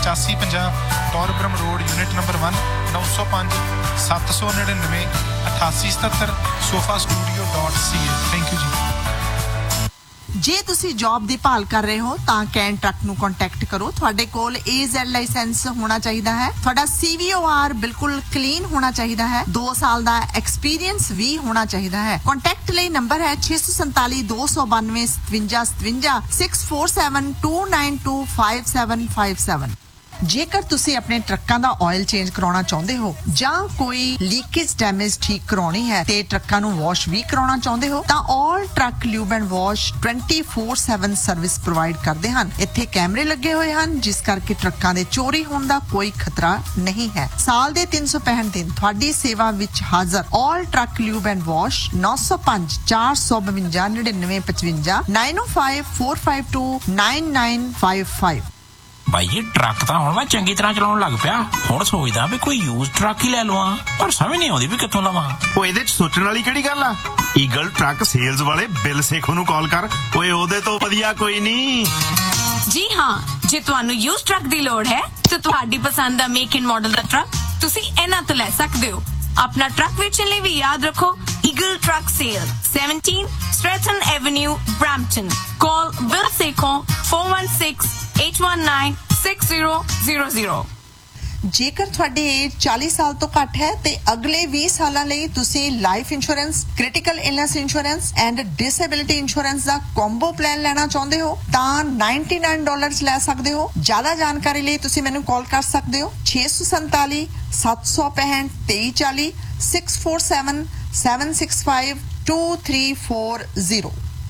8550 ਟੌਰਬਰਮ road unit number 1 905 799 8877 sofastudioca। Thank you ਜੀ। ਜੇ ਤੁਸੀਂ ਜੌਬ ਦੀ ਭਾਲ ਕਰ ਰਹੇ ਹੋ ਤਾਂ ਕੈਨ ਟਰੱਕ ਨੂੰ ਕੰਟੈਕਟ ਕਰੋ। ਤੁਹਾਡੇ ਕੋਲ AZ ਲਾਇਸੈਂਸ ਹੋਣਾ ਚਾਹੀਦਾ ਹੈ। ਤੁਹਾਡਾ CVOR ਬਿਲਕੁਲ ਕਲੀਨ ਹੋਣਾ ਚਾਹੀਦਾ ਹੈ। 2 ਸਾਲ ਦਾ ਐਕਸਪੀਰੀਅੰਸ ਵੀ ਹੋਣਾ ਚਾਹੀਦਾ ਹੈ। ਕੰਟੈਕਟ ਲਈ ਨੰਬਰ ਹੈ 647 292 5757 647 292 5757। ਜੇਕਰ ਤੁਸੀਂ ਆਪਣੇ ਟਰੱਕਾਂ ਦਾ ਆਇਲ ਚੇਂਜ ਕਰਾਉਣਾ ਚਾਹੁੰਦੇ ਹੋ ਜਾਂ ਕੋਈ ਲੀਕੇਜ ਡੈਮੇਜ ਠੀਕ ਕਰਾਉਣੀ ਹੈ ਤੇ ਟਰੱਕਾਂ ਨੂੰ ਵਾਸ਼ ਵੀ ਕਰਾਉਣਾ ਚਾਹੁੰਦੇ ਹੋ ਤਾਂ ਆਲ truck lube and wash 24/7 service provide ਕਰਦੇ ਹਨ। ਇੱਥੇ ਕੈਮਰੇ ਲੱਗੇ ਹੋਏ ਹਨ ਜਿਸ ਕਰਕੇ ਟਰੱਕਾਂ ਦੇ ਚੋਰੀ ਹੋਣ ਦਾ ਕੋਈ ਖਤਰਾ ਨਹੀਂ ਹੈ। ਸਾਲ ਦੇ 365 ਦਿਨ ਤੁਹਾਡੀ ਸੇਵਾ ਵਿੱਚ ਹਾਜ਼ਰ ਆਲ ਟਰੱਕ ਲਿਊਬ ਐਂਡ ਵਾਸ਼ 905 452 9955 905 452 9955। ਬਾਈ ਜੀ ਟਰੱਕ ਤਾਂ ਹੁਣ ਮੈਂ ਚੰਗੀ ਤਰ੍ਹਾਂ ਚਲਾਉਣ ਲੱਗ ਪਿਆ। ਹੁਣ ਸੋਚਦਾ ਵੀ ਕੋਈ ਯੂਜ਼ ਟਰੱਕ ਹੀ ਲੈ ਲਵਾਂ ਪਰ ਸਮਝ ਨਹੀਂ ਆਉਂਦੀ ਵੀ ਕਿੱਥੋਂ ਲਵਾਂ। ਉਹ ਇਹਦੇ ਚ ਸੋਚਣ ਵਾਲੀ ਕਿਹੜੀ ਗੱਲ ਆ। ਈਗਲ ਟਰੱਕ ਸੇਲਜ਼ ਵਾਲੇ ਬਿਲ ਸੇਖੋ ਨੂੰ ਕਾਲ ਕਰ। ਓਏ ਉਹਦੇ ਤੋਂ ਵਧੀਆ ਕੋਈ ਨਹੀਂ। ਜੀ ਹਾਂ, ਜੇ ਤੁਹਾਨੂੰ ਯੂਜ਼ ਟਰੱਕ ਦੀ ਲੋੜ ਹੈ ਤਾਂ ਤੁਹਾਡੀ ਪਸੰਦ ਦਾ make and model the truck ਤੁਸੀਂ ਇਹਨਾਂ ਤੋਂ ਲੈ ਸਕਦੇ ਹੋ। ਆਪਣਾ ਟਰੱਕ ਵੇਚਣ ਲਈ ਵੀ ਯਾਦ ਰੱਖੋ eagle truck sale 17 Stratton Avenue, Brampton. Call Bill Sekhon 416-819-6000। ਜੇਕਰ ਤੁਹਾਡੀ ਏਜ 40 ਸਾਲ ਤੋਂ ਘੱਟ ਹੈ ਤੇ ਅਗਲੇ 20 ਸਾਲਾਂ ਲਈ ਤੁਸੀਂ life insurance, critical illness insurance and disability insurance the combo plan ਲੈਣਾ ਚਾਹੁੰਦੇ ਹੋ ਤਾਂ $99 ਲੈ ਸਕਦੇ ਹੋ। ਜ਼ਿਆਦਾ ਜਾਣਕਾਰੀ ਲਈ ਤੁਸੀਂ ਮੈਨੂੰ ਕਾਲ ਕਰ ਸਕਦੇ ਹੋ 647 765 2340 647 765 2340।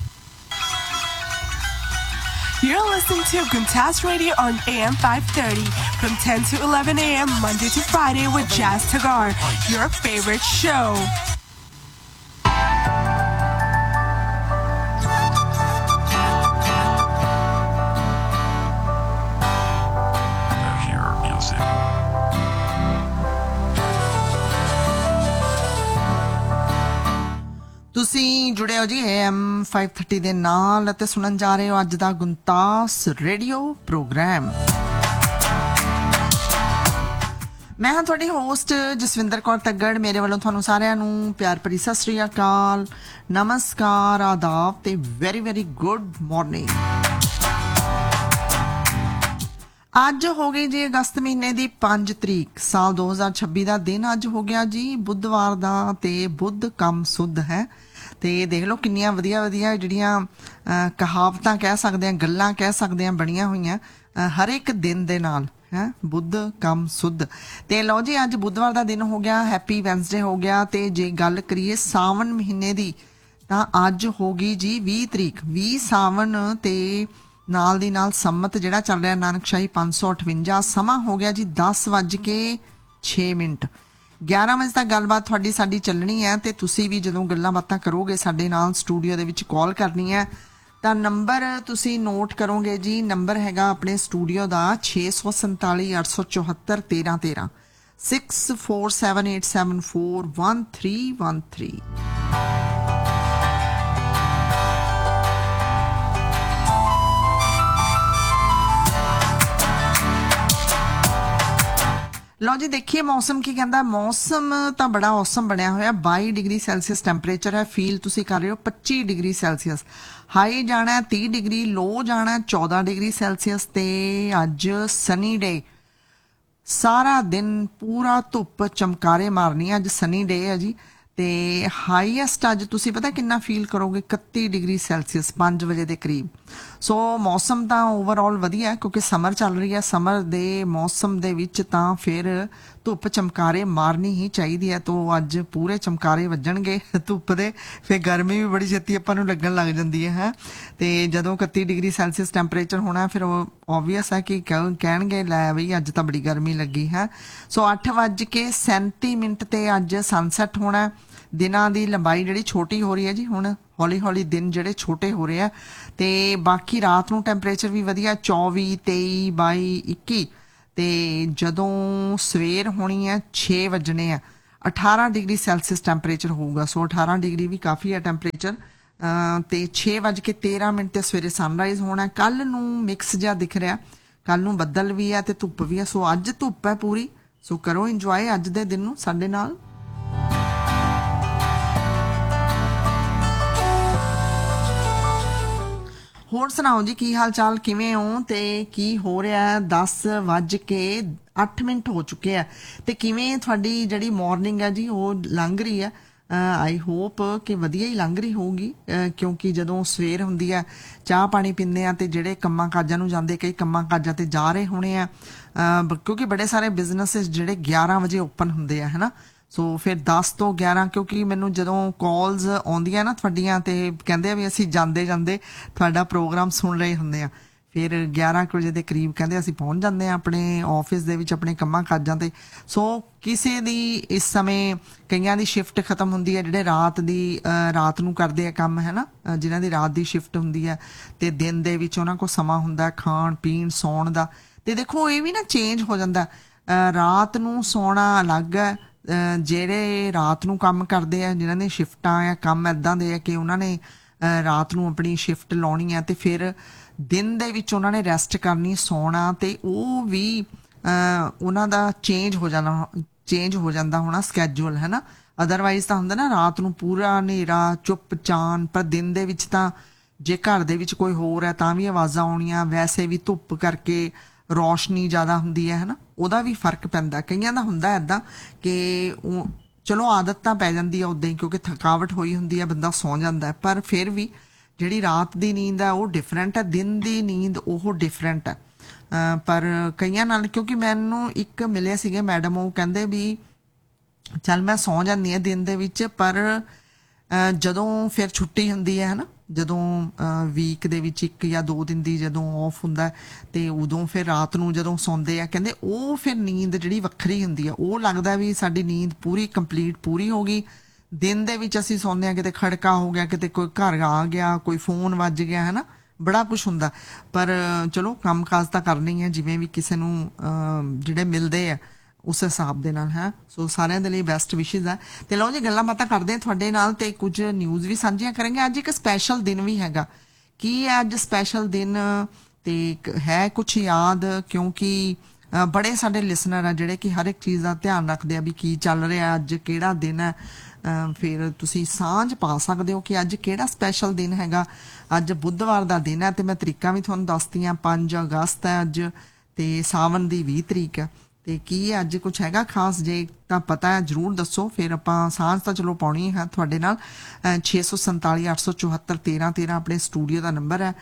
You're listening to Guntas Radio on AM 530 from 10 to 11 a.m. Monday to Friday with Jazz Tagar, your favorite show. ਤੁਸੀਂ ਜੁੜੇ ਹੋ ਜੀ AM 530 ਦੇ ਨਾਲ ਅਤੇ ਸੁਣਨ ਜਾ ਰਹੇ ਹੋ ਅੱਜ ਦਾ ਗੁੰਤਾਸ ਰੇਡੀਓ ਪ੍ਰੋਗਰਾਮ। ਮੈਂ ਹਾਂ ਤੁਹਾਡੀ ਹੋਸਟ ਜਸਵਿੰਦਰ ਕੌਰ ਤੱਗੜ। ਮੇਰੇ ਵੱਲੋਂ ਤੁਹਾਨੂੰ ਸਾਰਿਆਂ ਨੂੰ ਪਿਆਰ ਭਰੀ ਸਤਿ ਸ੍ਰੀ ਅਕਾਲ, ਨਮਸਕਾਰ, ਆਦਾਬ ਤੇ ਵੈਰੀ ਵੈਰੀ ਗੁੱਡ ਮਾਰਨਿੰਗ। ਅੱਜ ਹੋ ਗਈ ਜੀ ਅਗਸਤ ਮਹੀਨੇ ਦੀ 5 ਤਰੀਕ ਸਾਲ 2026 ਦਾ ਦਿਨ ਅੱਜ ਹੋ ਗਿਆ ਜੀ ਬੁੱਧਵਾਰ ਦਾ ਤੇ ਬੁੱਧ ਕੰਮ ਸੁੱਧ ਹੈ। ਤੇ ਦੇਖ ਲਓ ਕਿੰਨੀਆਂ ਵਧੀਆ ਵਧੀਆ ਜਿਹੜੀਆਂ ਕਹਾਵਤਾਂ ਕਹਿ ਸਕਦੇ ਆ, ਗੱਲਾਂ ਕਹਿ ਸਕਦੇ ਆ ਬਣੀਆਂ ਹੋਈਆਂ ਹਰ ਇੱਕ ਦਿਨ ਦੇ ਨਾਲ ਹੈ। ਬੁੱਧ ਕੰਮ ਸੁੱਧ ਤੇ ਲਓ ਜੀ ਅੱਜ ਬੁੱਧਵਾਰ ਦਾ ਦਿਨ ਹੋ ਗਿਆ, ਹੈਪੀ ਵੈਨਸਡੇ ਹੋ ਗਿਆ। ਤੇ ਜੇ ਗੱਲ ਕਰੀਏ ਸਾਵਣ ਮਹੀਨੇ ਦੀ ਤਾਂ ਅੱਜ ਹੋ ਗਈ ਜੀ 20 ਤਰੀਕ 20 ਸਾਵਣ ਤੇ ਨਾਲ ਦੀ ਨਾਲ ਸੰਮਤ ਜਿਹੜਾ ਚੱਲ ਰਿਹਾ ਨਾਨਕਸ਼ਾਹੀ 558। ਸਮਾਂ ਹੋ ਗਿਆ ਜੀ 10:06। 11 ਵਜੇ ਤੱਕ ਗੱਲਬਾਤ ਤੁਹਾਡੀ ਸਾਡੀ ਚੱਲਣੀ ਹੈ ਤੇ ਤੁਸੀਂ ਵੀ ਜਦੋਂ ਗੱਲਾਂ ਬਾਤਾਂ ਕਰੋਗੇ ਸਾਡੇ ਨਾਲ ਸਟੂਡੀਓ ਦੇ ਵਿੱਚ ਕਾਲ ਕਰਨੀ ਹੈ ਤਾਂ ਨੰਬਰ ਤੁਸੀਂ ਨੋਟ ਕਰੋਗੇ ਜੀ। ਨੰਬਰ ਹੈਗਾ ਆਪਣੇ ਸਟੂਡੀਓ ਦਾ 647 874 1313 6478741313। ਲਓ ਜੀ ਦੇਖੀਏ ਮੌਸਮ ਕੀ ਕਹਿੰਦਾ। ਮੌਸਮ ਤਾਂ ਬੜਾ ਔਸਮ ਬਣਿਆ ਹੋਇਆ। 22 ਡਿਗਰੀ ਸੈਲਸੀਅਸ ਟੈਂਪਰੇਚਰ ਹੈ। ਫੀਲ ਤੁਸੀਂ ਕਰ ਰਹੇ ਹੋ 25 ਡਿਗਰੀ ਸੈਲਸੀਅਸ। ਹਾਈ ਜਾਣਾ 30 ਡਿਗਰੀ, ਲੋ ਜਾਣਾ 14 ਡਿਗਰੀ ਸੈਲਸੀਅਸ। ਤੇ ਅੱਜ ਸਨੀ ਡੇ, ਸਾਰਾ ਦਿਨ ਪੂਰਾ ਧੁੱਪ ਚਮਕਾਰੇ ਮਾਰਨੀ ਹੈ। ਅੱਜ ਸਨੀ ਡੇ ਹੈ ਜੀ। ਤੇ ਹਾਈਐਸਟ ਅੱਜ ਤੁਸੀਂ ਪਤਾ ਕਿੰਨਾ ਫੀਲ ਕਰੋਗੇ 31 ਡਿਗਰੀ ਸੈਲਸੀਅਸ 5 ਵਜੇ ਦੇ ਕਰੀਬ। ਸੋ ਮੌਸਮ ਤਾਂ ਓਵਰਆਲ ਵਧੀਆ ਕਿਉਂਕਿ ਸਮਰ ਚੱਲ ਰਹੀ ਹੈ। ਸਮਰ ਦੇ ਮੌਸਮ ਦੇ ਵਿੱਚ ਤਾਂ ਫਿਰ ਧੁੱਪ ਚਮਕਾਰੇ ਮਾਰਨੀ ਹੀ ਚਾਹੀਦੀ ਹੈ। ਤੋਂ ਅੱਜ ਪੂਰੇ ਚਮਕਾਰੇ ਵੱਜਣਗੇ ਧੁੱਪ ਦੇ। ਫਿਰ ਗਰਮੀ ਵੀ ਬੜੀ ਛੇਤੀ ਆਪਾਂ ਨੂੰ ਲੱਗਣ ਲੱਗ ਜਾਂਦੀ ਹੈ। ਤੇ ਜਦੋਂ 31 ਡਿਗਰੀ ਸੈਲਸੀਅਸ ਟੈਂਪਰੇਚਰ ਹੋਣਾ ਫਿਰ ਓਬਵੀਅਸ ਹੈ ਕਿ ਕਹਿਣਗੇ ਲੈ ਬਈ ਅੱਜ ਤਾਂ ਬੜੀ ਗਰਮੀ ਲੱਗੀ ਹੈ। ਸੋ 8:37 ਤੇ ਅੱਜ ਸਨਸੈਟ ਹੋਣਾ। ਦਿਨਾਂ ਦੀ ਲੰਬਾਈ ਜਿਹੜੀ ਛੋਟੀ ਹੋ ਰਹੀ ਹੈ ਜੀ। ਹੁਣ ਹੌਲੀ ਹੌਲੀ ਦਿਨ ਜਿਹੜੇ ਛੋਟੇ ਹੋ ਰਹੇ ਆ। ਤੇ ਬਾਕੀ ਰਾਤ ਨੂੰ ਟੈਂਪਰੇਚਰ ਵੀ ਵਧੀਆ 24, 23, 22, 21। ਤੇ ਜਦੋਂ ਸਵੇਰ ਹੋਣੀ ਹੈ 6 ਵਜਣੇ ਆ 18 ਡਿਗਰੀ ਸੈਲਸੀਅਸ ਟੈਂਪਰੇਚਰ ਹੋਊਗਾ। ਸੋ 18 ਡਿਗਰੀ ਵੀ ਕਾਫੀ ਹੈ ਟੈਂਪਰੇਚਰ। ਤੇ 6:13 ਤੇ ਸਵੇਰੇ ਸਨਰਾਈਜ਼ ਹੋਣਾ। ਕੱਲ ਨੂੰ ਮਿਕਸ ਜਿਹਾ ਦਿਖ ਰਿਹਾ ਕੱਲ ਨੂੰ ਬੱਦਲ ਵੀ ਆ ਤੇ ਧੁੱਪ ਵੀ ਆ। ਸੋ ਅੱਜ ਧੁੱਪ ਹੈ ਪੂਰੀ, ਸੋ ਕਰੋ ਇੰਜੋਏ ਅੱਜ ਦੇ ਦਿਨ ਨੂੰ ਸਾਡੇ ਨਾਲ। ਹੋਰ ਸੁਣਾਓ ਜੀ, ਕੀ ਹਾਲ ਚਾਲ, ਕਿਵੇਂ ਹੋ ਤੇ ਕੀ ਹੋ ਰਿਹਾ? 10:08 ਹੋ ਚੁੱਕੇ ਆ ਤੇ ਕਿਵੇਂ ਤੁਹਾਡੀ ਜਿਹੜੀ ਮਾਰਨਿੰਗ ਹੈ ਜੀ ਉਹ ਲੰਘ ਰਹੀ ਹੈ? ਆਈ ਹੋਪ ਕਿ ਵਧੀਆ ਹੀ ਲੰਘ ਰਹੀ ਹੋਊਗੀ, ਕਿਉਂਕਿ ਜਦੋਂ ਸਵੇਰ ਹੁੰਦੀ ਹੈ ਚਾਹ ਪਾਣੀ ਪੀਂਦੇ ਆ ਤੇ ਜਿਹੜੇ ਕੰਮਾਂ ਕਾਜਾਂ ਨੂੰ ਜਾਂਦੇ, ਕਈ ਕੰਮਾਂ ਕਾਜਾਂ ਤੇ ਜਾ ਰਹੇ ਹੋਣੇ ਆ, ਕਿਉਂਕਿ ਬੜੇ ਸਾਰੇ ਬਿਜ਼ਨੈਸਿਸ ਜਿਹੜੇ 11 ਵਜੇ ਓਪਨ ਹੁੰਦੇ ਆ, ਹੈ ਨਾ। ਸੋ ਫਿਰ 10 ਤੋਂ 11, ਕਿਉਂਕਿ ਮੈਨੂੰ ਜਦੋਂ ਕਾਲਸ ਆਉਂਦੀਆਂ ਨਾ ਤੁਹਾਡੀਆਂ ਤੇ ਕਹਿੰਦੇ ਆ ਵੀ ਅਸੀਂ ਜਾਂਦੇ ਜਾਂਦੇ ਤੁਹਾਡਾ ਪ੍ਰੋਗਰਾਮ ਸੁਣ ਰਹੇ ਹੁੰਦੇ ਆ, ਫਿਰ 11 ਵਜੇ ਦੇ ਕਰੀਬ ਕਹਿੰਦੇ ਅਸੀਂ ਪਹੁੰਚ ਜਾਂਦੇ ਆ ਆਪਣੇ ਆਫਿਸ ਦੇ ਵਿੱਚ, ਆਪਣੇ ਕੰਮਾਂ ਕਾਜਾਂ ਤੇ। ਸੋ ਕਿਸੇ ਦੀ ਇਸ ਸਮੇਂ ਕਈਆਂ ਦੀ ਸ਼ਿਫਟ ਖਤਮ ਹੁੰਦੀ ਹੈ, ਜਿਹੜੇ ਰਾਤ ਨੂੰ ਕਰਦੇ ਆ ਕੰਮ, ਹੈ ਨਾ, ਜਿਨ੍ਹਾਂ ਦੀ ਰਾਤ ਦੀ ਸ਼ਿਫਟ ਹੁੰਦੀ ਹੈ ਤੇ ਦਿਨ ਦੇ ਵਿੱਚ ਉਹਨਾਂ ਕੋਲ ਸਮਾਂ ਹੁੰਦਾ ਖਾਣ ਪੀਣ ਸੌਣ ਦਾ। ਤੇ ਦੇਖੋ ਇਹ ਵੀ ਨਾ ਚੇਂਜ ਹੋ ਜਾਂਦਾ, ਰਾਤ ਨੂੰ ਸੌਣਾ ਅਲੱਗ ਹੈ। ਜਿਹੜੇ ਰਾਤ ਨੂੰ ਕੰਮ ਕਰਦੇ ਆ, ਜਿਨ੍ਹਾਂ ਨੇ ਸ਼ਿਫਟਾਂ ਆ, ਕੰਮ ਇੱਦਾਂ ਦੇ ਆ ਕਿ ਉਹਨਾਂ ਨੇ ਰਾਤ ਨੂੰ ਆਪਣੀ ਸ਼ਿਫਟ ਲਾਉਣੀ ਆ ਤੇ ਫਿਰ ਦਿਨ ਦੇ ਵਿੱਚ ਉਹਨਾਂ ਨੇ ਰੈਸਟ ਕਰਨੀ, ਸੌਣਾ, ਤੇ ਉਹ ਵੀ ਉਹਨਾਂ ਦਾ ਚੇਂਜ ਹੋ ਜਾਂਦਾ ਹੋਣਾ ਸਕੈਜੂਅਲ, ਹੈ ਨਾ। ਅਦਰਵਾਈਜ਼ ਤਾਂ ਹੁੰਦਾ ਨਾ ਰਾਤ ਨੂੰ ਪੂਰਾ ਹਨੇਰਾ ਚੁੱਪ ਚਾਨ, ਪਰ ਦਿਨ ਦੇ ਵਿੱਚ ਤਾਂ ਜੇ ਘਰ ਦੇ ਵਿੱਚ ਕੋਈ ਹੋਰ ਹੈ ਤਾਂ ਵੀ ਆਵਾਜ਼ਾਂ ਆਉਣੀਆਂ, ਵੈਸੇ ਵੀ ਧੁੱਪ ਕਰਕੇ ਰੌਸ਼ਨੀ ਜ਼ਿਆਦਾ ਹੁੰਦੀ ਹੈ, ਹੈ ਨਾ, ਉਹਦਾ ਵੀ ਫਰਕ ਪੈਂਦਾ। ਕਈਆਂ ਦਾ ਹੁੰਦਾ ਇੱਦਾਂ ਕਿ ਉਹ ਚਲੋ ਆਦਤ ਤਾਂ ਪੈ ਜਾਂਦੀ ਹੈ ਉੱਦਾਂ ਹੀ, ਕਿਉਂਕਿ ਥਕਾਵਟ ਹੋਈ ਹੁੰਦੀ ਹੈ, ਬੰਦਾ ਸੌਂ ਜਾਂਦਾ, ਪਰ ਫਿਰ ਵੀ ਜਿਹੜੀ ਰਾਤ ਦੀ ਨੀਂਦ ਹੈ ਉਹ ਡਿਫਰੈਂਟ ਹੈ, ਦਿਨ ਦੀ ਨੀਂਦ ਉਹ ਡਿਫਰੈਂਟ ਹੈ। ਪਰ ਕਈਆਂ ਨਾਲ, ਕਿਉਂਕਿ ਮੈਨੂੰ ਇੱਕ ਮਿਲੇ ਸੀਗੇ ਮੈਡਮ, ਉਹ ਕਹਿੰਦੇ ਵੀ ਚੱਲ ਮੈਂ ਸੌਂ ਜਾਂਦੀ ਹਾਂ ਦਿਨ ਦੇ ਵਿੱਚ, ਪਰ ਜਦੋਂ ਫਿਰ ਛੁੱਟੀ ਹੁੰਦੀ ਹੈ, ਹੈ ਨਾ, ਜਦੋਂ ਵੀਕ ਦੇ ਵਿੱਚ 1 ਜਾਂ 2 ਦਿਨ ਦੀ ਜਦੋਂ ਆਫ ਹੁੰਦਾ ਤੇ ਉਦੋਂ ਫਿਰ ਰਾਤ ਨੂੰ ਜਦੋਂ ਸੌਂਦੇ ਆ, ਕਹਿੰਦੇ ਉਹ ਫਿਰ ਨੀਂਦ ਜਿਹੜੀ ਵੱਖਰੀ ਹੁੰਦੀ ਆ, ਉਹ ਲੱਗਦਾ ਵੀ ਸਾਡੀ ਨੀਂਦ ਪੂਰੀ ਕੰਪਲੀਟ ਪੂਰੀ ਹੋ ਗਈ। ਦਿਨ ਦੇ ਵਿੱਚ ਅਸੀਂ ਸੌਂਦੇ ਆ, ਕਿਤੇ ਖੜਕਾ ਹੋ ਗਿਆ, ਕਿਤੇ ਕੋਈ ਘਰ ਆ ਗਿਆ, ਕੋਈ ਫੋਨ ਵੱਜ ਗਿਆ, ਹੈ ਨਾ, ਬੜਾ ਕੁਛ ਹੁੰਦਾ। ਪਰ ਚਲੋ ਕੰਮ ਕਾਜ ਤਾਂ ਕਰਨੀ ਹੈ, ਜਿਵੇਂ ਵੀ ਕਿਸੇ ਨੂੰ ਜਿਹੜੇ ਮਿਲਦੇ ਆ ਉਸ ਹਿਸਾਬ ਦੇ ਨਾਲ, ਹੈ। ਸੋ ਸਾਰਿਆਂ ਦੇ ਲਈ ਬੈਸਟ ਵਿਸ਼ੇਜ਼ ਹੈ। ਤੇ ਲਓ ਜੀ, ਗੱਲਾਂ ਬਾਤਾਂ ਕਰਦੇ ਹਾਂ ਤੁਹਾਡੇ ਨਾਲ ਤੇ ਕੁਝ ਨਿਊਜ਼ ਵੀ ਸਾਂਝੀਆਂ ਕਰਾਂਗੇ। ਅੱਜ ਇੱਕ ਸਪੈਸ਼ਲ ਦਿਨ ਵੀ ਹੈਗਾ। ਕੀ ਹੈ ਅੱਜ ਸਪੈਸ਼ਲ ਦਿਨ? ਤੇ ਹੈ ਕੁਛ ਯਾਦ, ਕਿਉਂਕਿ ਬੜੇ ਸਾਡੇ ਲਿਸਨਰ ਆ ਜਿਹੜੇ ਕਿ ਹਰ ਇੱਕ ਚੀਜ਼ ਦਾ ਧਿਆਨ ਰੱਖਦੇ ਆ ਵੀ ਕੀ ਚੱਲ ਰਿਹਾ ਅੱਜ, ਕਿਹੜਾ ਦਿਨ ਹੈ। ਫਿਰ ਤੁਸੀਂ ਸਾਂਝ ਪਾ ਸਕਦੇ ਹੋ ਕਿ ਅੱਜ ਕਿਹੜਾ ਸਪੈਸ਼ਲ ਦਿਨ ਹੈਗਾ। ਅੱਜ ਬੁੱਧਵਾਰ ਦਾ ਦਿਨ ਹੈ ਤੇ ਮੈਂ ਤਰੀਕਾਂ ਵੀ ਤੁਹਾਨੂੰ ਦੱਸਦੀ ਹਾਂ। 5 ਅਗਸਤ ਹੈ ਅੱਜ ਤੇ ਸਾਵਨ ਦੀ 20 ਤਰੀਕ ਹੈ। ਤੇ ਕੀ ਅੱਜ ਕੁਛ ਹੈਗਾ ਖਾਸ? ਜੇ ਤਾਂ ਪਤਾ ਹੈ ਜ਼ਰੂਰ ਦੱਸੋ, ਫਿਰ ਆਪਾਂ ਸਾਂਝ ਤਾਂ ਚਲੋ ਪਾਉਣੀ ਹੈ ਤੁਹਾਡੇ ਨਾਲ। 647 874 1313 ਆਪਣੇ ਸਟੂਡੀਓ ਦਾ ਨੰਬਰ ਹੈ।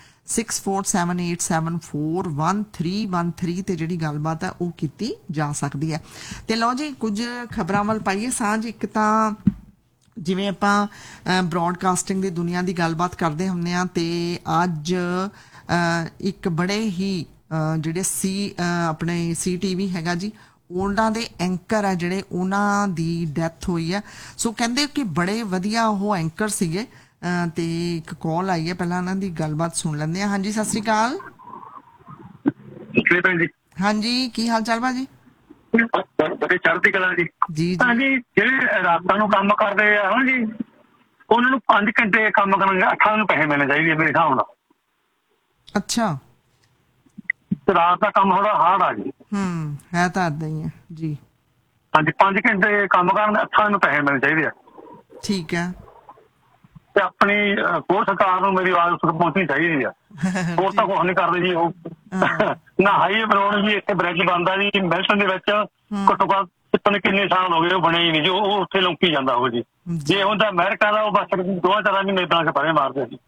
6478741313 ਤੇ ਜਿਹੜੀ ਗੱਲਬਾਤ ਹੈ ਉਹ ਕੀਤੀ ਜਾ ਸਕਦੀ ਹੈ। ਤੇ ਲਓ ਜੀ, ਕੁਝ ਖਬਰਾਂ ਵੱਲ ਪਾਈਏ ਸਾਂਝ। ਇੱਕ ਤਾਂ ਜਿਵੇਂ ਆਪਾਂ ਬ੍ਰੌਡਕਾਸਟਿੰਗ ਦੀ ਦੁਨੀਆ ਦੀ ਗੱਲਬਾਤ ਕਰਦੇ ਹੁੰਦੇ ਹਾਂ ਤੇ ਅੱਜ ਇੱਕ ਬੜੇ ਹੀ ਜਿਹੜੇ ਆਪਣੇ CTV ਹੈਗਾ ਜੀ, ਉਹਨਾਂ ਦੇ ਐਂਕਰ ਹੈ ਜਿਹੜੇ, ਉਹਨਾਂ ਦੀ ਡੈਥ ਹੋਈ ਹੈ। ਸੋ ਕਹਿੰਦੇ ਕਿ ਬੜੇ ਵਧੀਆ ਉਹ ਐਂਕਰ ਸੀਗੇ। ਤੇ ਇੱਕ ਕਾਲ ਆਈ ਹੈ, ਪਹਿਲਾਂ ਉਹਨਾਂ ਦੀ ਗੱਲਬਾਤ ਸੁਣ ਲੈਂਦੇ ਹਾਂ। ਹਾਂਜੀ, ਸਤਿ ਸ੍ਰੀ ਅਕਾਲ। ਹਾਂਜੀ, ਕੀ ਹਾਲ ਚਾਲ ਭਾਜੀ? ਚੜ੍ਹਦੀ ਕਲਾ ਜੀ। ਜੀ ਹਾਂਜੀ, ਜਿਹੜੇ ਰਾਤਾਂ ਨੂੰ ਕੰਮ ਕਰਦੇ ਆ ਨਾ ਜੀ, ਉਹਨਾਂ ਨੂੰ 5 ਘੰਟੇ ਕੰਮ ਕਰਨਗੇ, 8 ਨੂੰ ਪੈਸੇ ਮਿਲਣੇ ਚਾਹੀਦੇ ਮੇਰੇ ਹਿਸਾਬ ਨਾਲ। ਅੱਛਾ, ਰਾਤ ਦਾ ਕੰਮ ਥੋੜਾ ਹਾਰਡ ਆ ਜੀ। ਹੈ ਤਾਂ ਏਦਾਂ ਹੀ ਹੈ ਜੀ। ਹਾਂਜੀ, 5 ਘੰਟੇ ਕੰਮ ਕਰਨ, 8 ਨੂੰ ਪੈਸੇ ਮਿਲਣੇ ਚਾਹੀਦੇ ਆ। ਠੀਕ ਹੈ। ਤੇ ਆਪਣੀ ਹੋਰ ਸਰਕਾਰ ਨੂੰ ਮੇਰੀ ਆਵਾਜ਼ ਤੱਕ ਪਹੁੰਚਣੀ ਚਾਹੀਦੀ ਆ। ਹੋਰ ਤਾਂ ਕੁਛ ਨਹੀਂ ਕਰਦੇ ਜੀ ਉਹ। ਨਾ ਹਾਈਵੇ ਬਣਾਉਣ ਜੀ, ਇੱਥੇ ਬ੍ਰਿਜ ਬਣਦਾ ਜੀ ਮੈਲਟਨ ਦੇ ਵਿੱਚ, ਘੱਟੋ ਘੱਟ ਪਤਾ ਕਿੰਨੇ ਸਾਲ ਹੋ ਗਏ ਉਹ ਬਣੇ ਹੀ ਨਹੀਂ ਜੀ। ਉਹ ਉੱਥੇ ਲੌਂਕੀ ਜਾਂਦਾ ਉਹ ਜੀ। ਜੇ ਹੁੰਦਾ ਅਮਰੀਕਾ ਦਾ, ਉਹ ਬਸ 2-4 ਮਹੀਨੇ ਤਾਂ ਪਰੇ ਮਾਰਦੇ ਸੀ।